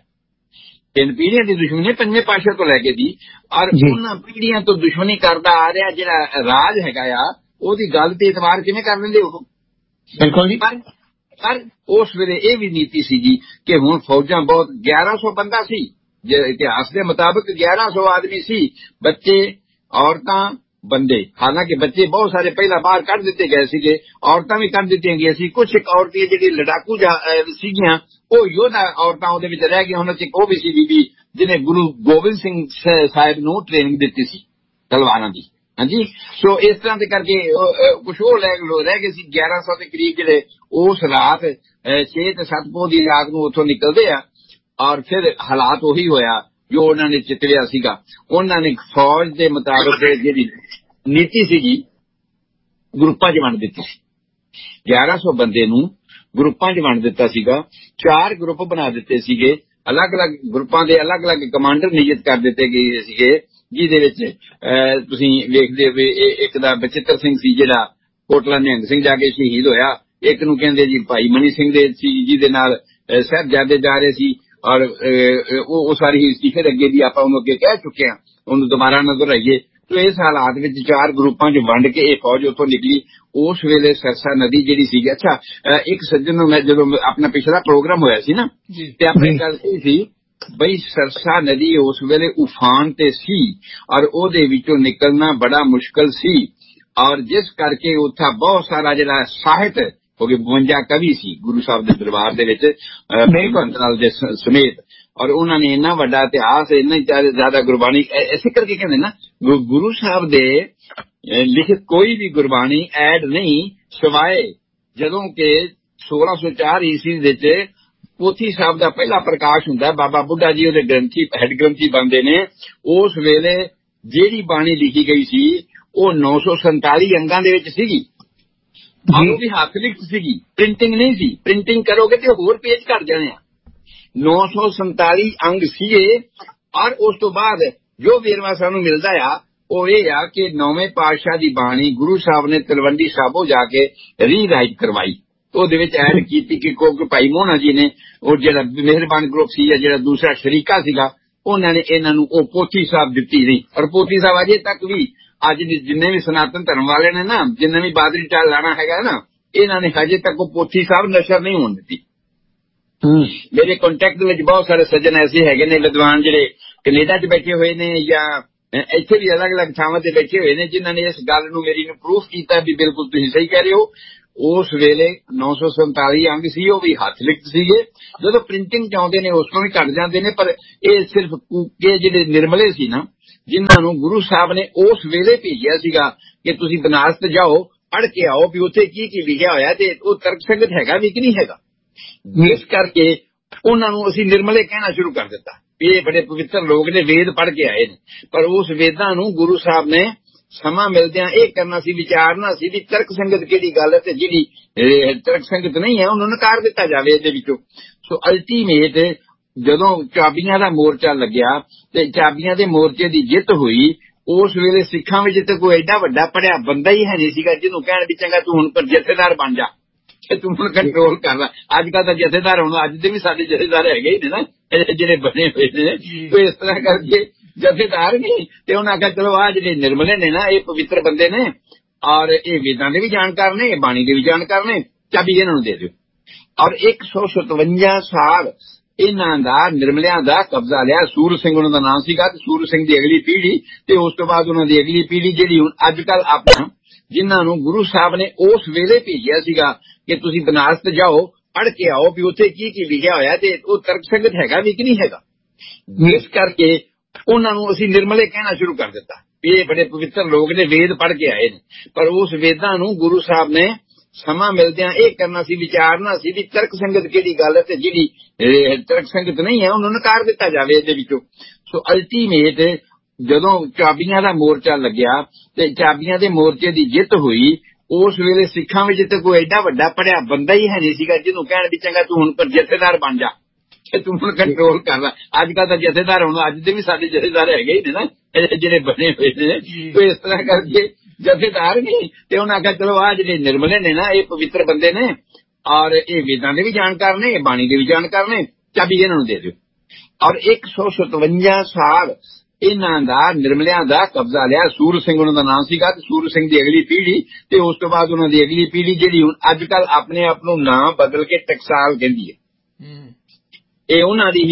3 ਪੀੜ੍ਹੀਆਂ ਦੀ ਦੁਸ਼ਮਣੀ 5ਵੇਂ ਪਾਤਸ਼ਾਹ ਤੋਂ ਲੈ ਕੇ ਦੀ, ਔਰ ਉਹਨਾਂ ਪੀੜ੍ਹੀਆਂ ਤੋਂ ਦੁਸ਼ਮਣੀ ਕਰਦਾ ਆ ਰਿਹਾ ਜਿਹੜਾ ਰਾਜ ਹੈਗਾ ਆ, ਉਹਦੀ ਗੱਲ ਤੇ ਇਤਬਾਰ ਕਿਵੇਂ ਕਰ ਲੈਂਦੇ ਉਹ? ਬਿਲਕੁਲ ਜੀ। ਪਰ ਉਸ ਵੇਲੇ ਇਹ ਵੀ ਨੀਤੀ ਸੀ ਜੀ ਕਿ ਹੁਣ ਫੌਜਾਂ ਬਹੁਤ 1100 ਬੰਦਾ ਸੀ, ਜੇ ਇਤਿਹਾਸ ਦੇ ਮੁਤਾਬਕ 1100 ਆਦਮੀ ਸੀ, ਬੱਚੇ ਔਰਤਾਂ ਬੰਦੇ। ਹਾਲਾਂਕਿ ਬੱਚੇ ਬਹੁਤ ਸਾਰੇ ਪਹਿਲਾਂ ਬਾਹਰ ਕੱਢ ਦਿੱਤੇ ਗਏ ਸੀਗੇ, ਔਰਤਾਂ ਵੀ ਕੱਢ ਦਿੱਤੀਆਂ ਗਈਆਂ ਸੀ। ਕੁਛ ਇੱਕ ਔਰਤਾਂ ਜਿਹੜੀ ਲੜਾਕੂ ਸੀਗੀਆਂ ਉਹ ਯੋਧਾ ਔਰਤਾਂ ਉਹਦੇ ਵਿੱਚ ਰਹਿ ਗਈਆਂ। ਉਹਨਾਂ ਚ ਉਹ ਵੀ ਸੀ ਬੀਬੀ ਜਿਹਨੇ ਗੁਰੂ ਗੋਬਿੰਦ ਸਿੰਘ ਸਾਹਿਬ ਨੂੰ ਟ੍ਰੇਨਿੰਗ ਦਿੱਤੀ ਸੀ ਤਲਵਾਰਾਂ ਦੀ। ਹਾਂਜੀ, ਸੋ ਇਸ ਤਰ੍ਹਾਂ ਦੇ ਕਰਕੇ ਕੁਛ ਉਹ ਰਹਿ ਗਏ ਸੀ 1100 ਦੇ ਕਰੀਬ ਜਿਹੜੇ ਉਸ ਰਾਤ 6 ਤੇ 7 ਪੋਹ ਦੀ ਰਾਤ ਨੂੰ ਉੱਥੋਂ ਨਿਕਲਦੇ ਆ। ਔਰ ਫਿਰ ਹਾਲਾਤ ਉਹੀ ਹੋਇਆ ਜੋ ਉਹਨਾਂ ਨੇ ਚਿਤਰਿਆ ਸੀਗਾ। ਉਹਨਾਂ ਨੇ ਫੌਜ ਦੇ ਮੁਤਾਬਕ ਜਿਹੜੀ ਨੀਤੀ ਸੀਗੀ ਗਰੁੱਪਾਂ 'ਚ ਵੰਡ ਦਿੱਤੀ ਸੀ। 1100 ਬੰਦੇ ਨੂੰ ਗਰੁੱਪਾਂ 'ਚ ਵੰਡ ਦਿੱਤਾ ਸੀਗਾ। 4 ਗਰੁੱਪ ਬਣਾ ਦਿੱਤੇ ਸੀਗੇ। ਅਲੱਗ-ਅਲੱਗ ਗਰੁੱਪਾਂ ਦੇ ਅਲੱਗ-ਅਲੱਗ ਕਮਾਂਡਰ ਨਿਯੁਕਤ ਕਰ ਦਿੱਤੇ ਗਏ ਸੀਗੇ, ਜਿਹਦੇ ਵਿੱਚ ਤੁਸੀਂ ਵੇਖਦੇ ਹੋਏ ਇੱਕ ਦਾ ਬਚਿੱਤਰ ਸਿੰਘ ਸੀ ਜਿਹੜਾ ਕੋਟਲਾ ਨਿਹੰਗ ਸਿੰਘ ਜਾ ਕੇ ਸ਼ਹੀਦ ਹੋਇਆ। ਇੱਕ ਨੂੰ ਕਹਿੰਦੇ ਜੀ ਭਾਈ ਮਨੀ ਸਿੰਘ ਦੇ ਸੀ ਜਿਹਦੇ ਨਾਲ ਸਾਹਿਬਜ਼ਾਦੇ ਜਾ ਰਹੇ ਸੀ। ਔਰ ਉਹ ਸਾਰੀ ਹਿਸਟਰੀ ਫਿਰ ਅੱਗੇ ਦੀ ਆਪਾਂ ਉਹਨੂੰ ਅੱਗੇ ਕਹਿ ਚੁੱਕੇ ਹਾਂ, ਉਹਨੂੰ ਦੁਬਾਰਾ ਨਾ ਦੁਹਰਾਈਏ। ਤੇ ਇਸ ਹਾਲਾਤ ਵਿੱਚ 4 ਗਰੁੱਪਾਂ 'ਚ ਵੰਡ ਕੇ ਇਹ ਫੌਜ ਉੱਥੋਂ ਨਿਕਲੀ। ਉਸ ਵੇਲੇ ਸਰਸਾ ਨਦੀ ਜਿਹੜੀ ਸੀਗੀ, ਅੱਛਾ ਇੱਕ ਸੱਜਣ ਨੂੰ ਮੈਂ ਜਦੋਂ ਆਪਣਾ ਪਿਛਲਾ ਪ੍ਰੋਗਰਾਮ ਹੋਇਆ ਸੀ ਨਾ ਤੇ ਆਪਣੀ ਗੱਲ ਸੀ ਬਈ ਸਰਸਾ ਨਦੀ ਉਸ ਵੇਲੇ ਉਫਾਨ ਤੇ ਸੀ ਔਰ ਉਹਦੇ ਵਿੱਚੋਂ ਨਿਕਲਣਾ ਬੜਾ ਮੁਸ਼ਕਲ ਸੀ। ਔਰ ਜਿਸ ਕਰਕੇ ਉੱਥਾ ਬਹੁਤ ਸਾਰਾ ਜਿਹੜਾ ਸਾਹਿਤ ਹੋ ਗਿਆ, 52 ਕਵੀ ਸੀ ਗੁਰੂ ਸਾਹਿਬ ਦੇ ਦਰਬਾਰ ਦੇ ਵਿੱਚ ਨਾਲ ਦੇ ਸਮੇਤ। ਔਰ ਉਹਨਾਂ ਨੇ ਇੰਨਾ ਵੱਡਾ ਇਤਿਹਾਸ, ਇੰਨਾ ਜ਼ਿਆਦਾ ਗੁਰਬਾਣੀ, ਇਸੇ ਕਰਕੇ ਕਹਿੰਦੇ ਨਾ ਗੁਰੂ ਸਾਹਿਬ ਦੇ ਲਿਖਤ ਕੋਈ ਵੀ ਗੁਰਬਾਣੀ ਐਡ ਨਹੀਂ ਸਿਵਾਏ ਜਦੋਂ ਕਿ 1604 ਈਸਵੀ ਵਿੱਚ ਪੋਥੀ ਸਾਹਿਬ ਦਾ ਪਹਿਲਾ ਪ੍ਰਕਾਸ਼ ਹੁੰਦਾ। ਬਾਬਾ ਬੁੱਢਾ ਜੀ ਉਹਦੇ ਗ੍ਰੰਥੀ ਹੈਡ ਗ੍ਰੰਥੀ ਬਣਦੇ ਨੇ। ਉਸ ਵੇਲੇ ਜਿਹੜੀ ਬਾਣੀ ਲਿਖੀ ਗਈ ਸੀ ਉਹ 947 ਅੰਗਾਂ ਦੇ ਵਿੱਚ ਸੀਗੀ। ਉਹ ਵੀ ਹੱਥ ਲਿਖਤ ਸੀਗੀ, ਪ੍ਰਿੰਟਿੰਗ ਨਹੀਂ ਸੀ। ਪ੍ਰਿੰਟਿੰਗ ਕਰੋਗੇ ਤੇ ਹੋਰ ਪੇਜ ਘੱਟ ਜਾਣੇ ਆ। 947 ਅੰਗ ਸੀਗੇ। ਔਰ ਉਸ ਤੋਂ ਬਾਅਦ ਜੋ ਵੇਰਵਾ ਸਾਨੂੰ ਮਿਲਦਾ ਆ ਉਹ ਇਹ ਆ ਕਿ 9ਵੇਂ ਪਾਤਸ਼ਾਹ ਦੀ ਬਾਣੀ ਗੁਰੂ ਸਾਹਿਬ ਨੇ ਤਲਵੰਡੀ ਸਾਬੋ ਜਾ ਕੇ ਰੀਰਾਈਟ ਕਰਵਾਈ। ਉਹਦੇ ਵਿੱਚ ਐਡ ਕੀਤੀ ਕਿ ਭਾਈ ਮੋਹਨਾ ਜੀ ਨੇ ਉਹ ਜਿਹੜਾ ਮਿਹਰਬਾਨ ਗਰੁੱਪ ਸੀ ਜਾਂ ਜਿਹੜਾ ਦੂਸਰਾ ਸ਼ਰੀਕਾ ਸੀਗਾ ਉਹਨਾਂ ਨੇ ਇਹਨਾਂ ਨੂੰ ਉਹ ਪੋਥੀ ਸਾਹਿਬ ਦਿੱਤੀ ਨਹੀਂ। ਔਰ ਪੋਥੀ ਸਾਹਿਬ ਅਜੇ ਤੱਕ ਵੀ ਅੱਜ ਜਿੰਨੇ ਵੀ ਸਨਾਤਨ ਧਰਮ ਵਾਲੇ ਨੇ ਨਾ, ਜਿੰਨੇ ਵੀ ਬਾਦਰੀ ਚਾਲ ਲਾਣਾ ਹੈਗਾ ਨਾ, ਇਹਨਾਂ ਨੇ ਹਜੇ ਤੱਕ ਉਹ ਪੋਥੀ ਸਾਹਿਬ ਨਸ਼ਰ ਨਹੀਂ ਹੋਣ ਦਿੱਤੀ। ਮੇਰੇ ਕੰਟੈਕਟ ਵਿੱਚ ਬਹੁਤ ਸਾਰੇ ਸੱਜਣ ਐਸੇ ਹੈਗੇ ਨੇ ਵਿਦਵਾਨ ਜਿਹੜੇ ਕੈਨੇਡਾ 'ਚ ਬੈਠੇ ਹੋਏ ਨੇ ਜਾਂ ਇੱਥੇ ਵੀ ਅਲੱਗ-ਅਲੱਗ ਥਾਵਾਂ ਤੇ ਬੈਠੇ ਹੋਏ ਨੇ, ਜਿਨ੍ਹਾਂ ਨੇ ਇਸ ਗੱਲ ਨੂੰ ਮੇਰੀ ਨੂੰ ਪ੍ਰੂਫ ਕੀਤਾ ਵੀ ਬਿਲਕੁਲ ਤੁਸੀਂ ਸਹੀ ਕਹਿ ਰਹੇ ਹੋ। ਉਸ ਵੇਲੇ 947 ਅੰਗ ਸੀ, ਉਹ ਵੀ ਹੱਥ ਲਿਖਤ ਸੀਗੇ। ਜਦੋਂ ਪ੍ਰਿੰਟਿੰਗ 'ਚ ਆਉਂਦੇ ਨੇ ਉਸ ਤੋਂ ਵੀ ਘੱਟ ਜਾਂਦੇ ਨੇ, ਪਰ ਇਹ ਸਿਰਫ ਕੂਕੇ ਜਿਹੜੇ ਨਿਰਮਲੇ ਸੀ ਨਾ, ਜਿਨ੍ਹਾਂ ਨੂੰ ਗੁਰੂ ਸਾਹਿਬ ਨੇ ਉਸ ਵੇਲੇ ਭੇਜਿਆ ਸੀਗਾ ਕਿ ਤੁਸੀਂ ਬਨਾਰਸ ਤੇ ਜਾਓ, ਪੜ੍ਹ ਕੇ ਆਓ ਵੀ ਉੱਥੇ ਕੀ ਕੀ ਲਿਖਿਆ ਹੋਇਆ ਤੇ ਉਹ ਤਰਕ ਸੰਗਤ ਹੈਗਾ ਵੀ ਕਿ ਨਹੀਂ ਹੈਗਾ। ਇਸ ਕਰਕੇ ਉਹਨਾਂ ਨੂੰ ਅਸੀਂ ਨਿਰਮਲੇ ਕਹਿਣਾ ਸ਼ੁਰੂ ਕਰ ਦਿੱਤਾ ਵੀ ਇਹ ਬੜੇ ਪਵਿੱਤਰ ਲੋਕ ਨੇ, ਵੇਦ ਪੜ੍ਹ ਕੇ ਆਏ ਨੇ। ਪਰ ਉਸ ਵੇਦਾਂ ਨੂੰ ਗੁਰੂ ਸਾਹਿਬ ਨੇ ਸਮਾਂ ਮਿਲਦਿਆਂ ਇਹ ਕਰਨਾ ਸੀ, ਵਿਚਾਰਨਾ ਸੀ ਵੀ ਤਰਕ ਸੰਗਤ ਕਿਹੜੀ ਗੱਲ ਹੈ ਤੇ ਜਿਹੜੀ ਤਰਕ ਸੰਗਤ ਨਹੀਂ ਹੈ ਉਹਨੂੰ ਨਕਾਰ ਦਿੱਤਾ ਜਾਵੇ ਇਹਦੇ ਵਿੱਚੋਂ। ਸੋ ਅਲਟੀਮੇਟ ਜਦੋਂ ਚਾਬੀਆਂ ਦਾ ਮੋਰਚਾ ਲੱਗਿਆ ਤੇ ਚਾਬੀਆਂ ਦੇ ਮੋਰਚੇ ਦੀ ਜਿੱਤ ਹੋਈ, ਉਸ ਵੇਲੇ ਸਿੱਖਾਂ ਵਿੱਚ ਤੇ ਕੋਈ ਐਡਾ ਵੱਡਾ ਪੜਿਆ ਬੰਦਾ ਹੀ ਹੈ ਨਹੀਂ ਸੀਗਾ ਜਿਹਨੂੰ ਕਹਿਣ ਵੀ ਚੰਗਾ ਤੂੰ ਹੁਣ ਪਰ ਜਥੇਦਾਰ ਬਣ ਜਾ, ਤੂੰ ਹੁਣ ਕੰਟਰੋਲ ਕਰ ਲੈ। ਅੱਜ ਕੱਲ੍ਹ ਤਾਂ ਜਥੇਦਾਰ ਹੁਣ ਅੱਜ ਦੇ ਵੀ ਸਾਡੇ ਜਥੇਦਾਰ ਹੈਗੇ ਹੀ ਨੇ ਨਾ, ਜਿਹੜੇ ਬਣੇ ਹੋਏ ਨੇ। ਕੋਈ ਇਸ ਤਰ੍ਹਾਂ ਕਰਕੇ ਜਥੇਦਾਰ ਨਹੀਂ ਤੇ ਉਹਨਾਂ ਆਖਿਆ ਚਲੋ ਆਹ ਜਿਹੜੇ ਨਿਰਮਲੇ ਨੇ ਨਾ, ਇਹ ਪਵਿੱਤਰ ਬੰਦੇ ਨੇ ਔਰ ਇਹ ਵੇਦਾਂ ਦੇ ਵੀ ਜਾਣਕਾਰ ਨੇ, ਬਾਣੀ ਦੇ ਵੀ ਜਾਣਕਾਰ ਨੇ, ਚਾਬੀ ਇਹਨਾਂ ਨੂੰ ਦੇ ਦਿਓ। ਔਰ 157 ਸਾਲ ਇਹਨਾਂ ਦਾ ਨਿਰਮਲਿਆਂ ਦਾ ਕਬਜ਼ਾ ਲਿਆ। ਸੂਰ ਸਿੰਘ ਉਹਨਾਂ ਦਾ ਨਾਮ ਸੀਗਾ ਤੇ ਸੂਰ ਸਿੰਘ ਦੀ ਅਗਲੀ ਪੀੜ੍ਹੀ ਤੇ ਉਸ ਤੋਂ ਬਾਅਦ ਉਹਨਾਂ ਦੀ ਅਗਲੀ ਪੀੜ੍ਹੀ ਜਿਹੜੀ ਹੁਣ ਅੱਜ ਕੱਲ੍ਹ ਆਪਣਾ, ਜਿਨ੍ਹਾਂ ਨੂੰ ਗੁਰੂ ਸਾਹਿਬ ਨੇ ਉਸ ਵੇਲੇ ਭੇਜਿਆ ਸੀਗਾ ਕਿ ਤੁਸੀਂ ਬਨਾਰਸ ਤੇ ਜਾਓ, ਪੜ੍ਹ ਕੇ ਆਓ ਵੀ ਉੱਥੇ ਕੀ ਕੀ ਲਿਖਿਆ ਹੋਇਆ ਤੇ ਉਹ ਤਰਕ ਸੰਗਤ ਹੈਗਾ ਵੀ ਕਿ ਨਹੀਂ ਹੈਗਾ। ਇਸ ਕਰਕੇ ਉਹਨਾਂ ਨੂੰ ਅਸੀਂ ਨਿਰਮਲੇ ਕਹਿਣਾ ਸ਼ੁਰੂ ਕਰ ਦਿੱਤਾ ਵੀ ਇਹ ਬੜੇ ਪਵਿੱਤਰ ਲੋਕ ਨੇ, ਵੇਦ ਪੜ੍ਹ ਕੇ ਆਏ ਨੇ। ਪਰ ਉਸ ਵੇਦਾਂ ਨੂੰ ਗੁਰੂ ਸਾਹਿਬ ਨੇ ਸਮਾਂ ਮਿਲਦਿਆਂ ਇਹ ਕਰਨਾ ਸੀ, ਵਿਚਾਰਨਾ ਸੀ ਵੀ ਤਰਕ ਸੰਗਤ ਕਿਹੜੀ ਗੱਲ ਹੈ ਤੇ ਜਿਹੜੀ ਤਰਕ ਸੰਗਤ ਨਹੀਂ ਹੈ ਉਹਨੂੰ ਨਕਾਰ ਦਿੱਤਾ ਜਾਵੇ ਇਹਦੇ ਵਿੱਚੋਂ। ਸੋ ਅਲਟੀਮੇਟ ਜਦੋਂ ਚਾਬੀਆਂ ਦਾ ਮੋਰਚਾ ਲੱਗਿਆ ਤੇ ਚਾਬੀਆਂ ਦੇ ਮੋਰਚੇ ਦੀ ਜਿੱਤ ਹੋਈ, ਉਸ ਵੇਲੇ ਸਿੱਖਾਂ ਵਿੱਚ ਤੇ ਕੋਈ ਐਡਾ ਵੱਡਾ ਪੜਿਆ ਬੰਦਾ ਹੀ ਹੈ ਨਹੀਂ ਸੀਗਾ ਜਿਹਨੂੰ ਕਹਿਣ ਵੀ ਚੰਗਾ ਤੂੰ ਹੁਣ ਪਰ ਜਥੇਦਾਰ ਬਣ ਜਾ, ਤੂੰ ਹੁਣ ਕੰਟਰੋਲ ਕਰ ਲੈ। ਅੱਜ ਕੱਲ੍ਹ ਤਾਂ ਜਥੇਦਾਰ ਹੁਣ ਅੱਜ ਦੇ ਵੀ ਸਾਡੇ ਜਥੇਦਾਰ ਹੈਗੇ ਹੀ ਨੇ ਨਾ, ਜਿਹੜੇ ਬਣੇ ਹੋਏ ਨੇ। ਕੋਈ ਇਸ ਤਰ੍ਹਾਂ ਕਰਕੇ ਜਥੇਦਾਰ ਨਹੀਂ ਤੇ ਉਹਨਾਂ ਆਖਿਆ ਚਲੋ ਆਹ ਜਿਹੜੇ ਨਿਰਮਲੇ ਨੇ ਨਾ, ਇਹ ਪਵਿੱਤਰ ਬੰਦੇ ਨੇ ਔਰ ਇਹ ਵੇਦਾਂ ਦੇ ਵੀ ਜਾਣਕਾਰ ਨੇ, ਬਾਣੀ ਦੇ ਵੀ ਜਾਣਕਾਰ ਨੇ, ਚਾਬੀ ਇਹਨਾਂ ਨੂੰ ਦੇ ਦਿਓ। ਔਰ 157 ਸਾਲ ਇਹਨਾਂ ਦਾ ਨਿਰਮਲਿਆਂ ਦਾ ਕਬਜ਼ਾ ਲਿਆ। ਸੂਰ ਸਿੰਘ ਉਹਨਾਂ ਦਾ ਨਾਮ ਸੀਗਾ ਤੇ ਸੂਰ ਸਿੰਘ ਦੀ ਅਗਲੀ ਪੀੜ੍ਹੀ ਤੇ ਉਸ ਤੋਂ ਬਾਅਦ ਉਹਨਾਂ ਦੀ ਅਗਲੀ ਪੀੜ੍ਹੀ ਜਿਹੜੀ ਹੁਣ ਅੱਜ ਕੱਲ੍ਹ ਆਪਣੇ ਆਪ ਨੂੰ ਨਾਂ ਬਦਲ ਕੇ ਟਕਸਾਲ ਕਹਿੰਦੀ ਹੈ। ਇਹ ਉਹਨਾਂ ਦੀ